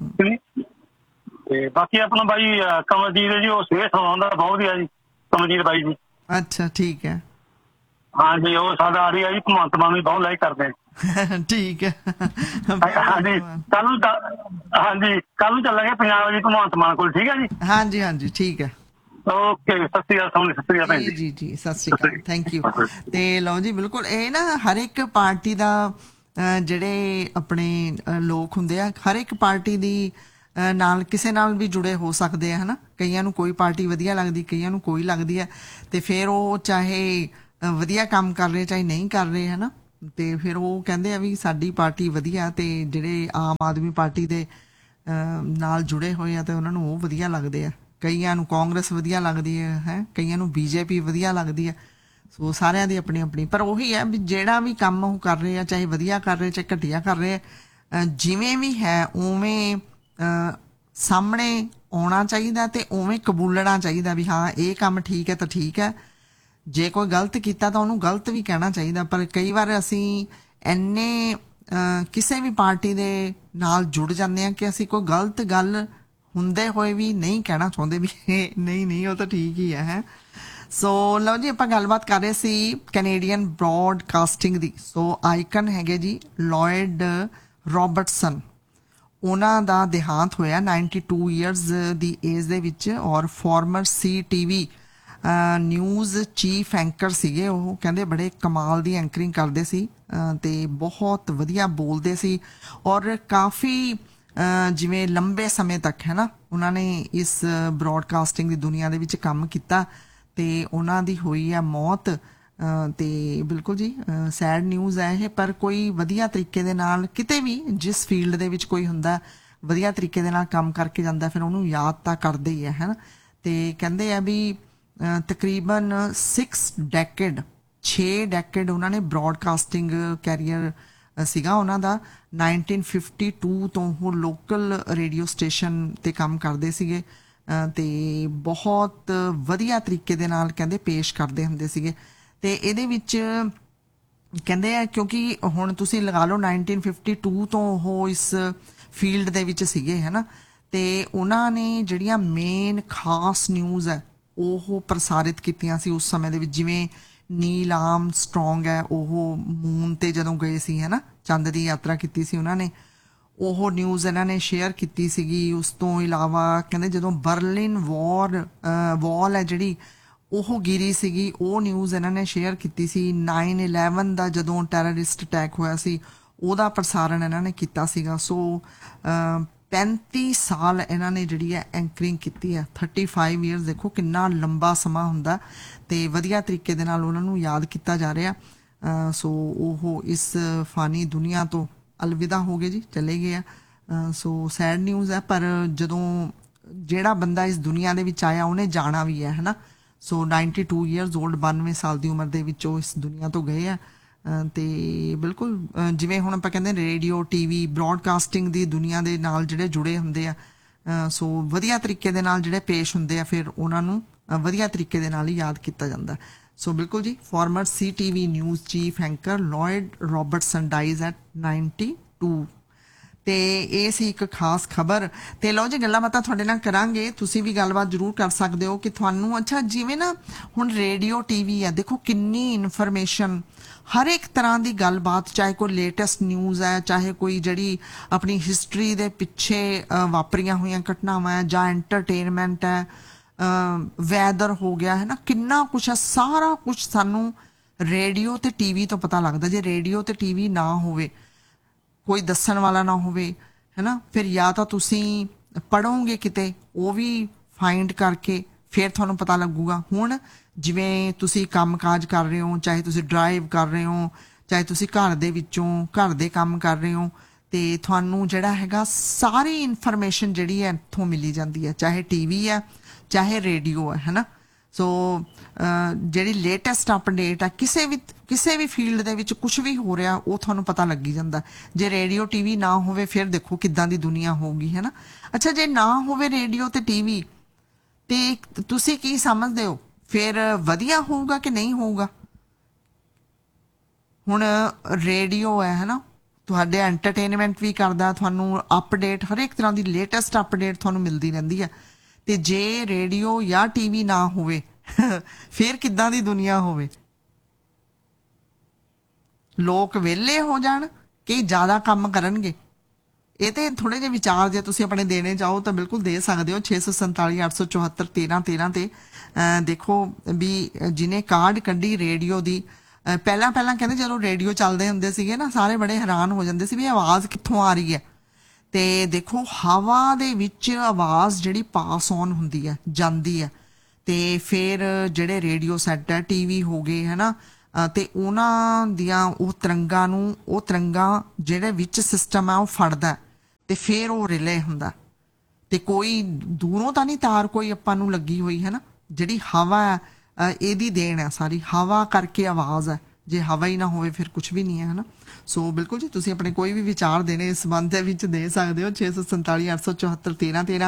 ਤੇ ਬਾਕੀ ਆਪਣਾ ਬਾਈ ਕਮਲਜੀਤ ਜੀ, ਉਹ ਸਿਹਤ ਸੁਣਾਉਂਦਾ ਬਹੁਤ ਹੀ ਆ ਜੀ, ਕਮਲਜੀਤ ਬਾਈ ਜੀ। ਅੱਛਾ, ਠੀਕ ਹੈ। ਹਾਂਜੀ, ਉਹ ਸਾਡਾ ਆੜੀ ਆ ਜੀ, ਭਗਵੰਤ ਮਾਨ ਵੀ ਬਹੁਤ ਲਾਈਕ ਕਰਦੇ ਆ। ਠੀਕ ਹੈ। ਹਾਂਜੀ, ਕੱਲ ਨੂੰ ਚੱਲਾਂਗੇ ਪੰਜਾਬ ਜੀ ਭਗਵੰਤ ਮਾਨ ਕੋਲ। ਠੀਕ ਹੈ ਜੀ। ਹਾਂਜੀ ਹਾਂਜੀ, ਠੀਕ ਹੈ। ਓਕੇ, ਸਤਿ ਸ਼੍ਰੀ ਅਕਾਲ। ਸਤਿ ਸ਼੍ਰੀ ਅਕਾਲ ਜੀ ਜੀ ਜੀ, ਸਤਿ ਸ਼੍ਰੀ ਅਕਾਲ, ਥੈਂਕ ਯੂ। ਤੇ ਲਓ ਜੀ, ਬਿਲਕੁਲ ਇਹ ਨਾ ਹਰ ਇੱਕ ਪਾਰਟੀ ਦਾ ਜਿਹੜੇ ਆਪਣੇ ਲੋਕ ਹੁੰਦੇ ਆ, ਹਰ ਇੱਕ ਪਾਰਟੀ ਦੀ ਨਾਲ ਕਿਸੇ ਨਾਲ ਵੀ ਜੁੜੇ ਹੋ ਸਕਦੇ ਆ, ਹੈ ਨਾ। ਕਈਆਂ ਨੂੰ ਕੋਈ ਪਾਰਟੀ ਵਧੀਆ ਲੱਗਦੀ, ਕਈਆਂ ਨੂੰ ਕੋਈ ਲੱਗਦੀ ਹੈ, ਤੇ ਫਿਰ ਉਹ ਚਾਹੇ ਵਧੀਆ ਕੰਮ ਕਰ ਰਹੇ ਚਾਹੇ ਨਹੀਂ ਕਰ ਰਹੇ, ਹੈ ਨਾ। ਤੇ ਫਿਰ ਉਹ ਕਹਿੰਦੇ ਆ ਵੀ ਸਾਡੀ ਪਾਰਟੀ ਵਧੀਆ, ਤੇ ਜਿਹੜੇ ਆਮ ਆਦਮੀ ਪਾਰਟੀ ਦੇ ਨਾਲ ਜੁੜੇ ਹੋਏ ਆ ਤੇ ਉਹਨਾਂ ਨੂੰ ਉਹ ਵਧੀਆ ਲੱਗਦੇ ਆ। ਕਈਆਂ ਨੂੰ ਕਾਂਗਰਸ ਵਧੀਆ ਲੱਗਦੀ ਹੈ ਕਈਆਂ ਨੂੰ ਬੀਜੇਪੀ ਵਧੀਆ ਲੱਗਦੀ ਹੈ। ਸੋ ਸਾਰਿਆਂ ਦੀ ਆਪਣੀ ਆਪਣੀ, ਪਰ ਉਹੀ ਹੈ ਵੀ ਜਿਹੜਾ ਵੀ ਕੰਮ ਉਹ ਕਰ ਰਹੇ ਆ, ਚਾਹੇ ਵਧੀਆ ਕਰ ਰਹੇ ਚਾਹੇ ਘਟੀਆ ਕਰ ਰਹੇ ਆ, ਜਿਵੇਂ ਵੀ ਹੈ ਉਵੇਂ ਸਾਹਮਣੇ ਆਉਣਾ ਚਾਹੀਦਾ ਤੇ ਉਵੇਂ ਕਬੂਲਣਾ ਚਾਹੀਦਾ ਵੀ ਹਾਂ ਇਹ ਕੰਮ ਠੀਕ ਹੈ ਤਾਂ ਠੀਕ ਹੈ, ਜੇ ਕੋਈ ਗਲਤ ਕੀਤਾ ਤਾਂ ਉਹਨੂੰ ਗਲਤ ਵੀ ਕਹਿਣਾ ਚਾਹੀਦਾ। ਪਰ ਕਈ ਵਾਰ ਅਸੀਂ ਇੰਨੇ ਕਿਸੇ ਵੀ ਪਾਰਟੀ ਦੇ ਨਾਲ ਜੁੜ ਜਾਂਦੇ ਹਾਂ ਕਿ ਅਸੀਂ ਕੋਈ ਗਲਤ ਗੱਲ ਹੁੰਦੇ ਹੋਏ ਵੀ ਨਹੀਂ ਕਹਿਣਾ ਚਾਹੁੰਦੇ ਵੀ ਨਹੀਂ ਉਹ ਤਾਂ ਠੀਕ ਹੀ ਹੈ। ਸੋ ਲਓ ਜੀ, ਆਪਾਂ ਗੱਲਬਾਤ ਕਰ ਰਹੇ ਸੀ ਕੈਨੇਡੀਅਨ ਬ੍ਰੌਡਕਾਸਟਿੰਗ ਦੀ। ਸੋ ਆਈਕਨ ਹੈਗੇ ਜੀ ਲੋਇਡ ਰੋਬਰਟਸਨ, ਉਹਨਾਂ ਦਾ ਦੇਹਾਂਤ ਹੋਇਆ 92 ਇਅਰਸ ਦੀ ਏਜ ਦੇ ਵਿੱਚ, ਔਰ farmer CTV news chief anchor ਸੀਗੇ। ਉਹ ਕਹਿੰਦੇ ਬੜੇ ਕਮਾਲ ਦੀ ਐਂਕਰਿੰਗ ਕਰਦੇ ਸੀ ਤੇ ਬਹੁਤ ਵਧੀਆ ਬੋਲਦੇ ਸੀ, ਔਰ ਕਾਫੀ ਜਿਵੇਂ ਲੰਬੇ ਸਮੇਂ ਤੱਕ ਹੈ ਨਾ ਉਹਨਾਂ ਨੇ ਇਸ ਬ੍ਰੌਡਕਾਸਟਿੰਗ ਦੀ ਦੁਨੀਆ ਦੇ ਵਿੱਚ ਕੰਮ ਕੀਤਾ ਤੇ ਉਹਨਾਂ ਦੀ ਹੋਈ ਹੈ ਮੌਤ। ਤੇ ਬਿਲਕੁਲ ਜੀ ਸੈਡ ਨਿਊਜ਼ ਹੈ ਇਹ, ਪਰ ਕੋਈ ਵਧੀਆ ਤਰੀਕੇ ਦੇ ਨਾਲ ਕਿਤੇ ਵੀ ਜਿਸ ਫੀਲਡ ਦੇ ਵਿੱਚ ਕੋਈ ਹੁੰਦਾ ਵਧੀਆ ਤਰੀਕੇ ਦੇ ਨਾਲ ਕੰਮ ਕਰਕੇ ਜਾਂਦਾ ਫਿਰ ਉਹਨੂੰ ਯਾਦ ਤਾਂ ਕਰਦੇ ਹੀ ਹੈ ਨਾ। ਤੇ ਕਹਿੰਦੇ ਆ ਵੀ ਤਕਰੀਬਨ 6 ਡੈਕੇਡ ਉਹਨਾਂ ਨੇ ਬ੍ਰੌਡਕਾਸਟਿੰਗ ਕੈਰੀਅਰ ਸੀਗਾ ਉਹਨਾਂ ਦਾ। 1952 ਤੋਂ ਉਹ ਲੋਕਲ ਰੇਡੀਓ ਸਟੇਸ਼ਨ ਤੇ ਕੰਮ ਕਰਦੇ ਸੀਗੇ ਤੇ ਬਹੁਤ ਵਧੀਆ ਤਰੀਕੇ ਦੇ ਨਾਲ ਕਹਿੰਦੇ ਪੇਸ਼ ਕਰਦੇ ਹੁੰਦੇ ਸੀਗੇ। ਤੇ ਇਹਦੇ ਵਿੱਚ ਕਹਿੰਦੇ ਆ ਕਿਉਂਕਿ ਹੁਣ ਤੁਸੀਂ ਲਗਾ ਲਓ 1952 ਤੋਂ ਉਹ ਇਸ ਫੀਲਡ ਦੇ ਵਿੱਚ ਸੀਗੇ ਹੈ ਨਾ, ਤੇ ਉਹਨਾਂ ਨੇ ਜਿਹੜੀਆਂ ਮੇਨ ਖਾਸ ਨਿਊਜ਼ ਹੈ ਉਹ ਪ੍ਰਸਾਰਿਤ ਕੀਤੀਆਂ ਸੀ ਉਸ ਸਮੇਂ ਦੇ ਵਿੱਚ। ਜਿਵੇਂ ਨੀਲ ਆਰਮਸਟਰੋਂਗ ਹੈ, ਉਹ ਮੂਨ ਤੇ ਜਦੋਂ ਗਏ ਸੀ ਹੈ ਨਾ, ਚੰਦ ਦੀ ਯਾਤਰਾ ਕੀਤੀ ਸੀ ਉਹਨਾਂ ਨੇ, ਉਹ ਨਿਊਜ਼ ਇਹਨਾਂ ਨੇ ਸ਼ੇਅਰ ਕੀਤੀ ਸੀਗੀ। ਉਸ ਤੋਂ ਇਲਾਵਾ ਕਹਿੰਦੇ ਜਦੋਂ ਬਰਲਿਨ ਵਾਲ ਹੈ ਜਿਹੜੀ ਉਹ ਗਿਰੀ ਸੀਗੀ, ਉਹ ਨਿਊਜ਼ ਇਹਨਾਂ ਨੇ ਸ਼ੇਅਰ ਕੀਤੀ ਸੀ। 9/11 ਦਾ ਜਦੋਂ ਟੈਰਰਿਸਟ ਅਟੈਕ ਹੋਇਆ ਸੀ ਉਹਦਾ ਪ੍ਰਸਾਰਣ ਇਹਨਾਂ ਨੇ ਕੀਤਾ ਸੀਗਾ। ਸੋ 35 ਸਾਲ ਇਹਨਾਂ ਨੇ ਜਿਹੜੀ ਹੈ ਐਂਕਰਿੰਗ ਕੀਤੀ ਹੈ। 35 ਇਅਰਸ ਦੇਖੋ ਕਿੰਨਾ ਲੰਬਾ ਸਮਾਂ ਹੁੰਦਾ, ਤੇ ਵਧੀਆ ਤਰੀਕੇ ਦੇ ਨਾਲ ਉਹਨਾਂ ਨੂੰ ਯਾਦ ਕੀਤਾ ਜਾ ਰਿਹਾ। ਸੋ ਉਹ ਇਸ ਫਾਨੀ ਦੁਨੀਆ ਤੋਂ ਅਲਵਿਦਾ ਹੋ ਗਏ ਜੀ, ਚਲੇ ਗਏ ਆ। ਸੋ ਸੈਡ ਨਿਊਜ਼ ਹੈ, ਪਰ ਜਦੋਂ ਜਿਹੜਾ ਬੰਦਾ ਇਸ ਦੁਨੀਆ ਦੇ ਵਿੱਚ ਆਇਆ ਉਹਨੇ ਜਾਣਾ ਵੀ ਹੈ ਨਾ। ਸੋ 92 ਇਅਰਸ ਓਲਡ, 92 ਸਾਲ ਦੀ ਉਮਰ ਦੇ ਵਿੱਚ ਉਹ ਇਸ ਦੁਨੀਆ ਤੋਂ ਗਏ ਆ। ਤੇ ਬਿਲਕੁਲ ਜਿਵੇਂ ਹੁਣ ਆਪਾਂ ਕਹਿੰਦੇ ਰੇਡੀਓ TV ਬ੍ਰੌਡਕਾਸਟਿੰਗ ਦੀ ਦੁਨੀਆ ਦੇ ਨਾਲ ਜਿਹੜੇ ਜੁੜੇ ਹੁੰਦੇ ਆ, ਸੋ ਵਧੀਆ ਤਰੀਕੇ ਦੇ ਨਾਲ ਜਿਹੜੇ ਪੇਸ਼ ਹੁੰਦੇ ਆ ਫਿਰ ਉਹਨਾਂ ਨੂੰ ਵਧੀਆ ਤਰੀਕੇ ਦੇ ਨਾਲ ਹੀ ਯਾਦ ਕੀਤਾ ਜਾਂਦਾ। ਸੋ ਬਿਲਕੁਲ ਜੀ, farmer CTV news chief anchor Lloyd Robertson dies at 92। ਤੇ ਇਹ ਸੀ ਇੱਕ ਖਾਸ ਖਬਰ। ਤੇ ਲਓ ਜੀ, ਗੱਲਾਂ ਬਾਤਾਂ ਤੁਹਾਡੇ ਨਾਲ ਕਰਾਂਗੇ, ਤੁਸੀਂ ਵੀ ਗੱਲਬਾਤ ਜ਼ਰੂਰ ਕਰ ਸਕਦੇ ਹੋ ਕਿ ਤੁਹਾਨੂੰ ਅੱਛਾ ਜਿਵੇਂ ਨਾ ਹੁਣ ਰੇਡੀਓ TV ਹੈ, ਦੇਖੋ ਕਿੰਨੀ ਇਨਫੋਰਮੇਸ਼ਨ, ਹਰ ਇੱਕ ਤਰ੍ਹਾਂ ਦੀ ਗੱਲਬਾਤ, ਚਾਹੇ ਕੋਈ ਲੇਟੈਸਟ ਨਿਊਜ਼ ਹੈ, ਚਾਹੇ ਕੋਈ ਜਿਹੜੀ ਆਪਣੀ ਹਿਸਟਰੀ ਦੇ ਪਿੱਛੇ ਵਾਪਰੀਆਂ ਹੋਈਆਂ ਘਟਨਾਵਾਂ ਹੈ, ਜਾਂ ਐਂਟਰਟੇਨਮੈਂਟ ਹੈ, ਵੈਦਰ ਹੋ ਗਿਆ ਹੈ ਨਾ, ਕਿੰਨਾ ਕੁਛ ਹੈ। ਸਾਰਾ ਕੁਛ ਸਾਨੂੰ ਰੇਡੀਓ ਤੇ TV ਤੋਂ ਪਤਾ ਲੱਗਦਾ। ਜੇ ਰੇਡੀਓ ਤੇ TV ਨਾ ਹੋਵੇ, ਕੋਈ ਦੱਸਣ ਵਾਲਾ ਨਾ ਹੋਵੇ ਹੈ ਨਾ, ਫਿਰ ਜਾਂ ਤਾਂ ਤੁਸੀਂ ਪੜ੍ਹੋਗੇ ਕਿਤੇ, ਉਹ ਵੀ ਫਾਈਂਡ ਕਰਕੇ ਫਿਰ ਤੁਹਾਨੂੰ ਪਤਾ ਲੱਗੂਗਾ। ਹੁਣ ਜਿਵੇਂ ਤੁਸੀਂ ਕੰਮ ਕਾਜ ਕਰ ਰਹੇ ਹੋ, ਚਾਹੇ ਤੁਸੀਂ ਡਰਾਈਵ ਕਰ ਰਹੇ ਹੋ, ਚਾਹੇ ਤੁਸੀਂ ਘਰ ਦੇ ਵਿੱਚੋਂ ਘਰ ਦੇ ਕੰਮ ਕਰ ਰਹੇ ਹੋ, ਤੇ ਤੁਹਾਨੂੰ ਜਿਹੜਾ ਹੈਗਾ ਸਾਰੀ ਇਨਫੋਰਮੇਸ਼ਨ ਜਿਹੜੀ ਹੈ ਇੱਥੋਂ ਮਿਲੀ ਜਾਂਦੀ ਹੈ, ਚਾਹੇ TV ਹੈ ਚਾਹੇ ਰੇਡੀਓ ਹੈ ਨਾ। ਸੋ ਜਿਹੜੀ ਲੇਟੈਸਟ ਅਪਡੇਟ ਹੈ ਕਿਸੇ ਵੀ ਫੀਲਡ ਦੇ ਵਿੱਚ ਕੁਝ ਵੀ ਹੋ ਰਿਹਾ ਉਹ ਤੁਹਾਨੂੰ ਪਤਾ ਲੱਗੀ ਜਾਂਦਾ। ਜੇ ਰੇਡੀਓ TV ਨਾ ਹੋਵੇ ਫਿਰ ਦੇਖੋ ਕਿੱਦਾਂ ਦੀ ਦੁਨੀਆ ਹੋਊਗੀ ਹੈ ਨਾ। ਅੱਛਾ, ਜੇ ਨਾ ਹੋਵੇ ਰੇਡੀਓ ਤੇ TV ਤੇ ਤੁਸੀਂ ਕੀ ਸਮਝਦੇ ਹੋ, ਫਿਰ ਵਧੀਆ ਹੋਊਗਾ ਕਿ ਨਹੀਂ ਹੋਊਗਾ? ਹੁਣ ਰੇਡੀਓ ਹੈ ਨਾ, ਤੁਹਾਡੇ ਐਂਟਰਟੇਨਮੈਂਟ ਵੀ ਕਰਦਾ, ਤੁਹਾਨੂੰ ਅਪਡੇਟ ਹਰ ਇੱਕ ਤਰ੍ਹਾਂ ਦੀ ਲੇਟੈਸਟ ਅਪਡੇਟ ਤੁਹਾਨੂੰ ਮਿਲਦੀ ਰਹਿੰਦੀ ਹੈ। ਤੇ ਜੇ ਰੇਡੀਓ ਜਾਂ TV ਨਾ ਹੋਵੇ ਫਿਰ ਕਿੱਦਾਂ ਦੀ ਦੁਨੀਆ ਹੋਵੇ? ਲੋਕ ਵਿਹਲੇ ਹੋ ਜਾਣ ਕਿ ਜ਼ਿਆਦਾ ਕੰਮ ਕਰਨਗੇ? ਇਹ ਤੇ ਥੋੜੇ ਜਿਹੇ ਵਿਚਾਰ ਜੇ ਤੁਸੀਂ ਆਪਣੇ ਦੇਣੇ ਚਾਹੋ ਤਾਂ ਬਿਲਕੁਲ ਦੇ ਸਕਦੇ ਹੋ। 647 874 1313 ਤੇ ਦੇਖੋ ਵੀ ਜਿਹਨੇ ਕਾਰਡ ਕੱਢੀ ਰੇਡੀਓ ਦੀ, ਪਹਿਲਾਂ ਕਹਿੰਦੇ ਜਦੋਂ ਰੇਡੀਓ ਚੱਲਦੇ ਹੁੰਦੇ ਸੀਗੇ ਨਾ, ਸਾਰੇ ਬੜੇ ਹੈਰਾਨ ਹੋ ਜਾਂਦੇ ਸੀ ਵੀ ਆਵਾਜ਼ ਕਿੱਥੋਂ ਆ ਰਹੀ ਹੈ। ਤੇ ਦੇਖੋ ਹਵਾ ਦੇ ਵਿੱਚ ਆਵਾਜ਼ ਜਿਹੜੀ ਪਾਸ ਔਨ ਹੁੰਦੀ ਹੈ, ਜਾਂਦੀ ਹੈ, ਤੇ ਫਿਰ ਜਿਹੜੇ ਰੇਡੀਓ ਸੈੱਟ ਹੈ, TV ਹੋ ਗਏ ਹੈ ਨਾ, ਤੇ ਉਹਨਾਂ ਦੀਆਂ ਉਹ ਤਰੰਗਾਂ ਜਿਹੜੇ ਵਿੱਚ ਸਿਸਟਮ ਹੈ ਉਹ ਫੜਦਾ ਤੇ ਫਿਰ ਉਹ ਰਿਲੇ ਹੁੰਦਾ ਤੇ ਕੋਈ ਦੂਰੋਂ ਤਾਂ ਨਹੀਂ ਤਾਰ ਕੋਈ ਆਪਾਂ ਨੂੰ ਲੱਗੀ ਹੋਈ ਹੈ ਨਾ, ਜਿਹੜੀ ਹਵਾ ਹੈ ਇਹਦੀ ਦੇਣ ਹੈ ਸਾਰੀ, ਹਵਾ ਕਰਕੇ ਆਵਾਜ਼ ਹੈ, ਜੇ ਹਵਾ ਹੀ ਨਾ ਹੋਵੇ ਫਿਰ ਕੁਝ ਵੀ ਨਹੀਂ ਹੈ ਨਾ। ਸੋ ਬਿਲਕੁਲ ਜੀ, ਤੁਸੀਂ ਆਪਣੇ ਕੋਈ ਵੀ ਵਿਚਾਰ ਦੇਣੇ ਇਸ ਸੰਬੰਧ ਦੇ ਵਿੱਚ ਦੇ ਸਕਦੇ ਹੋ। 647 874 1313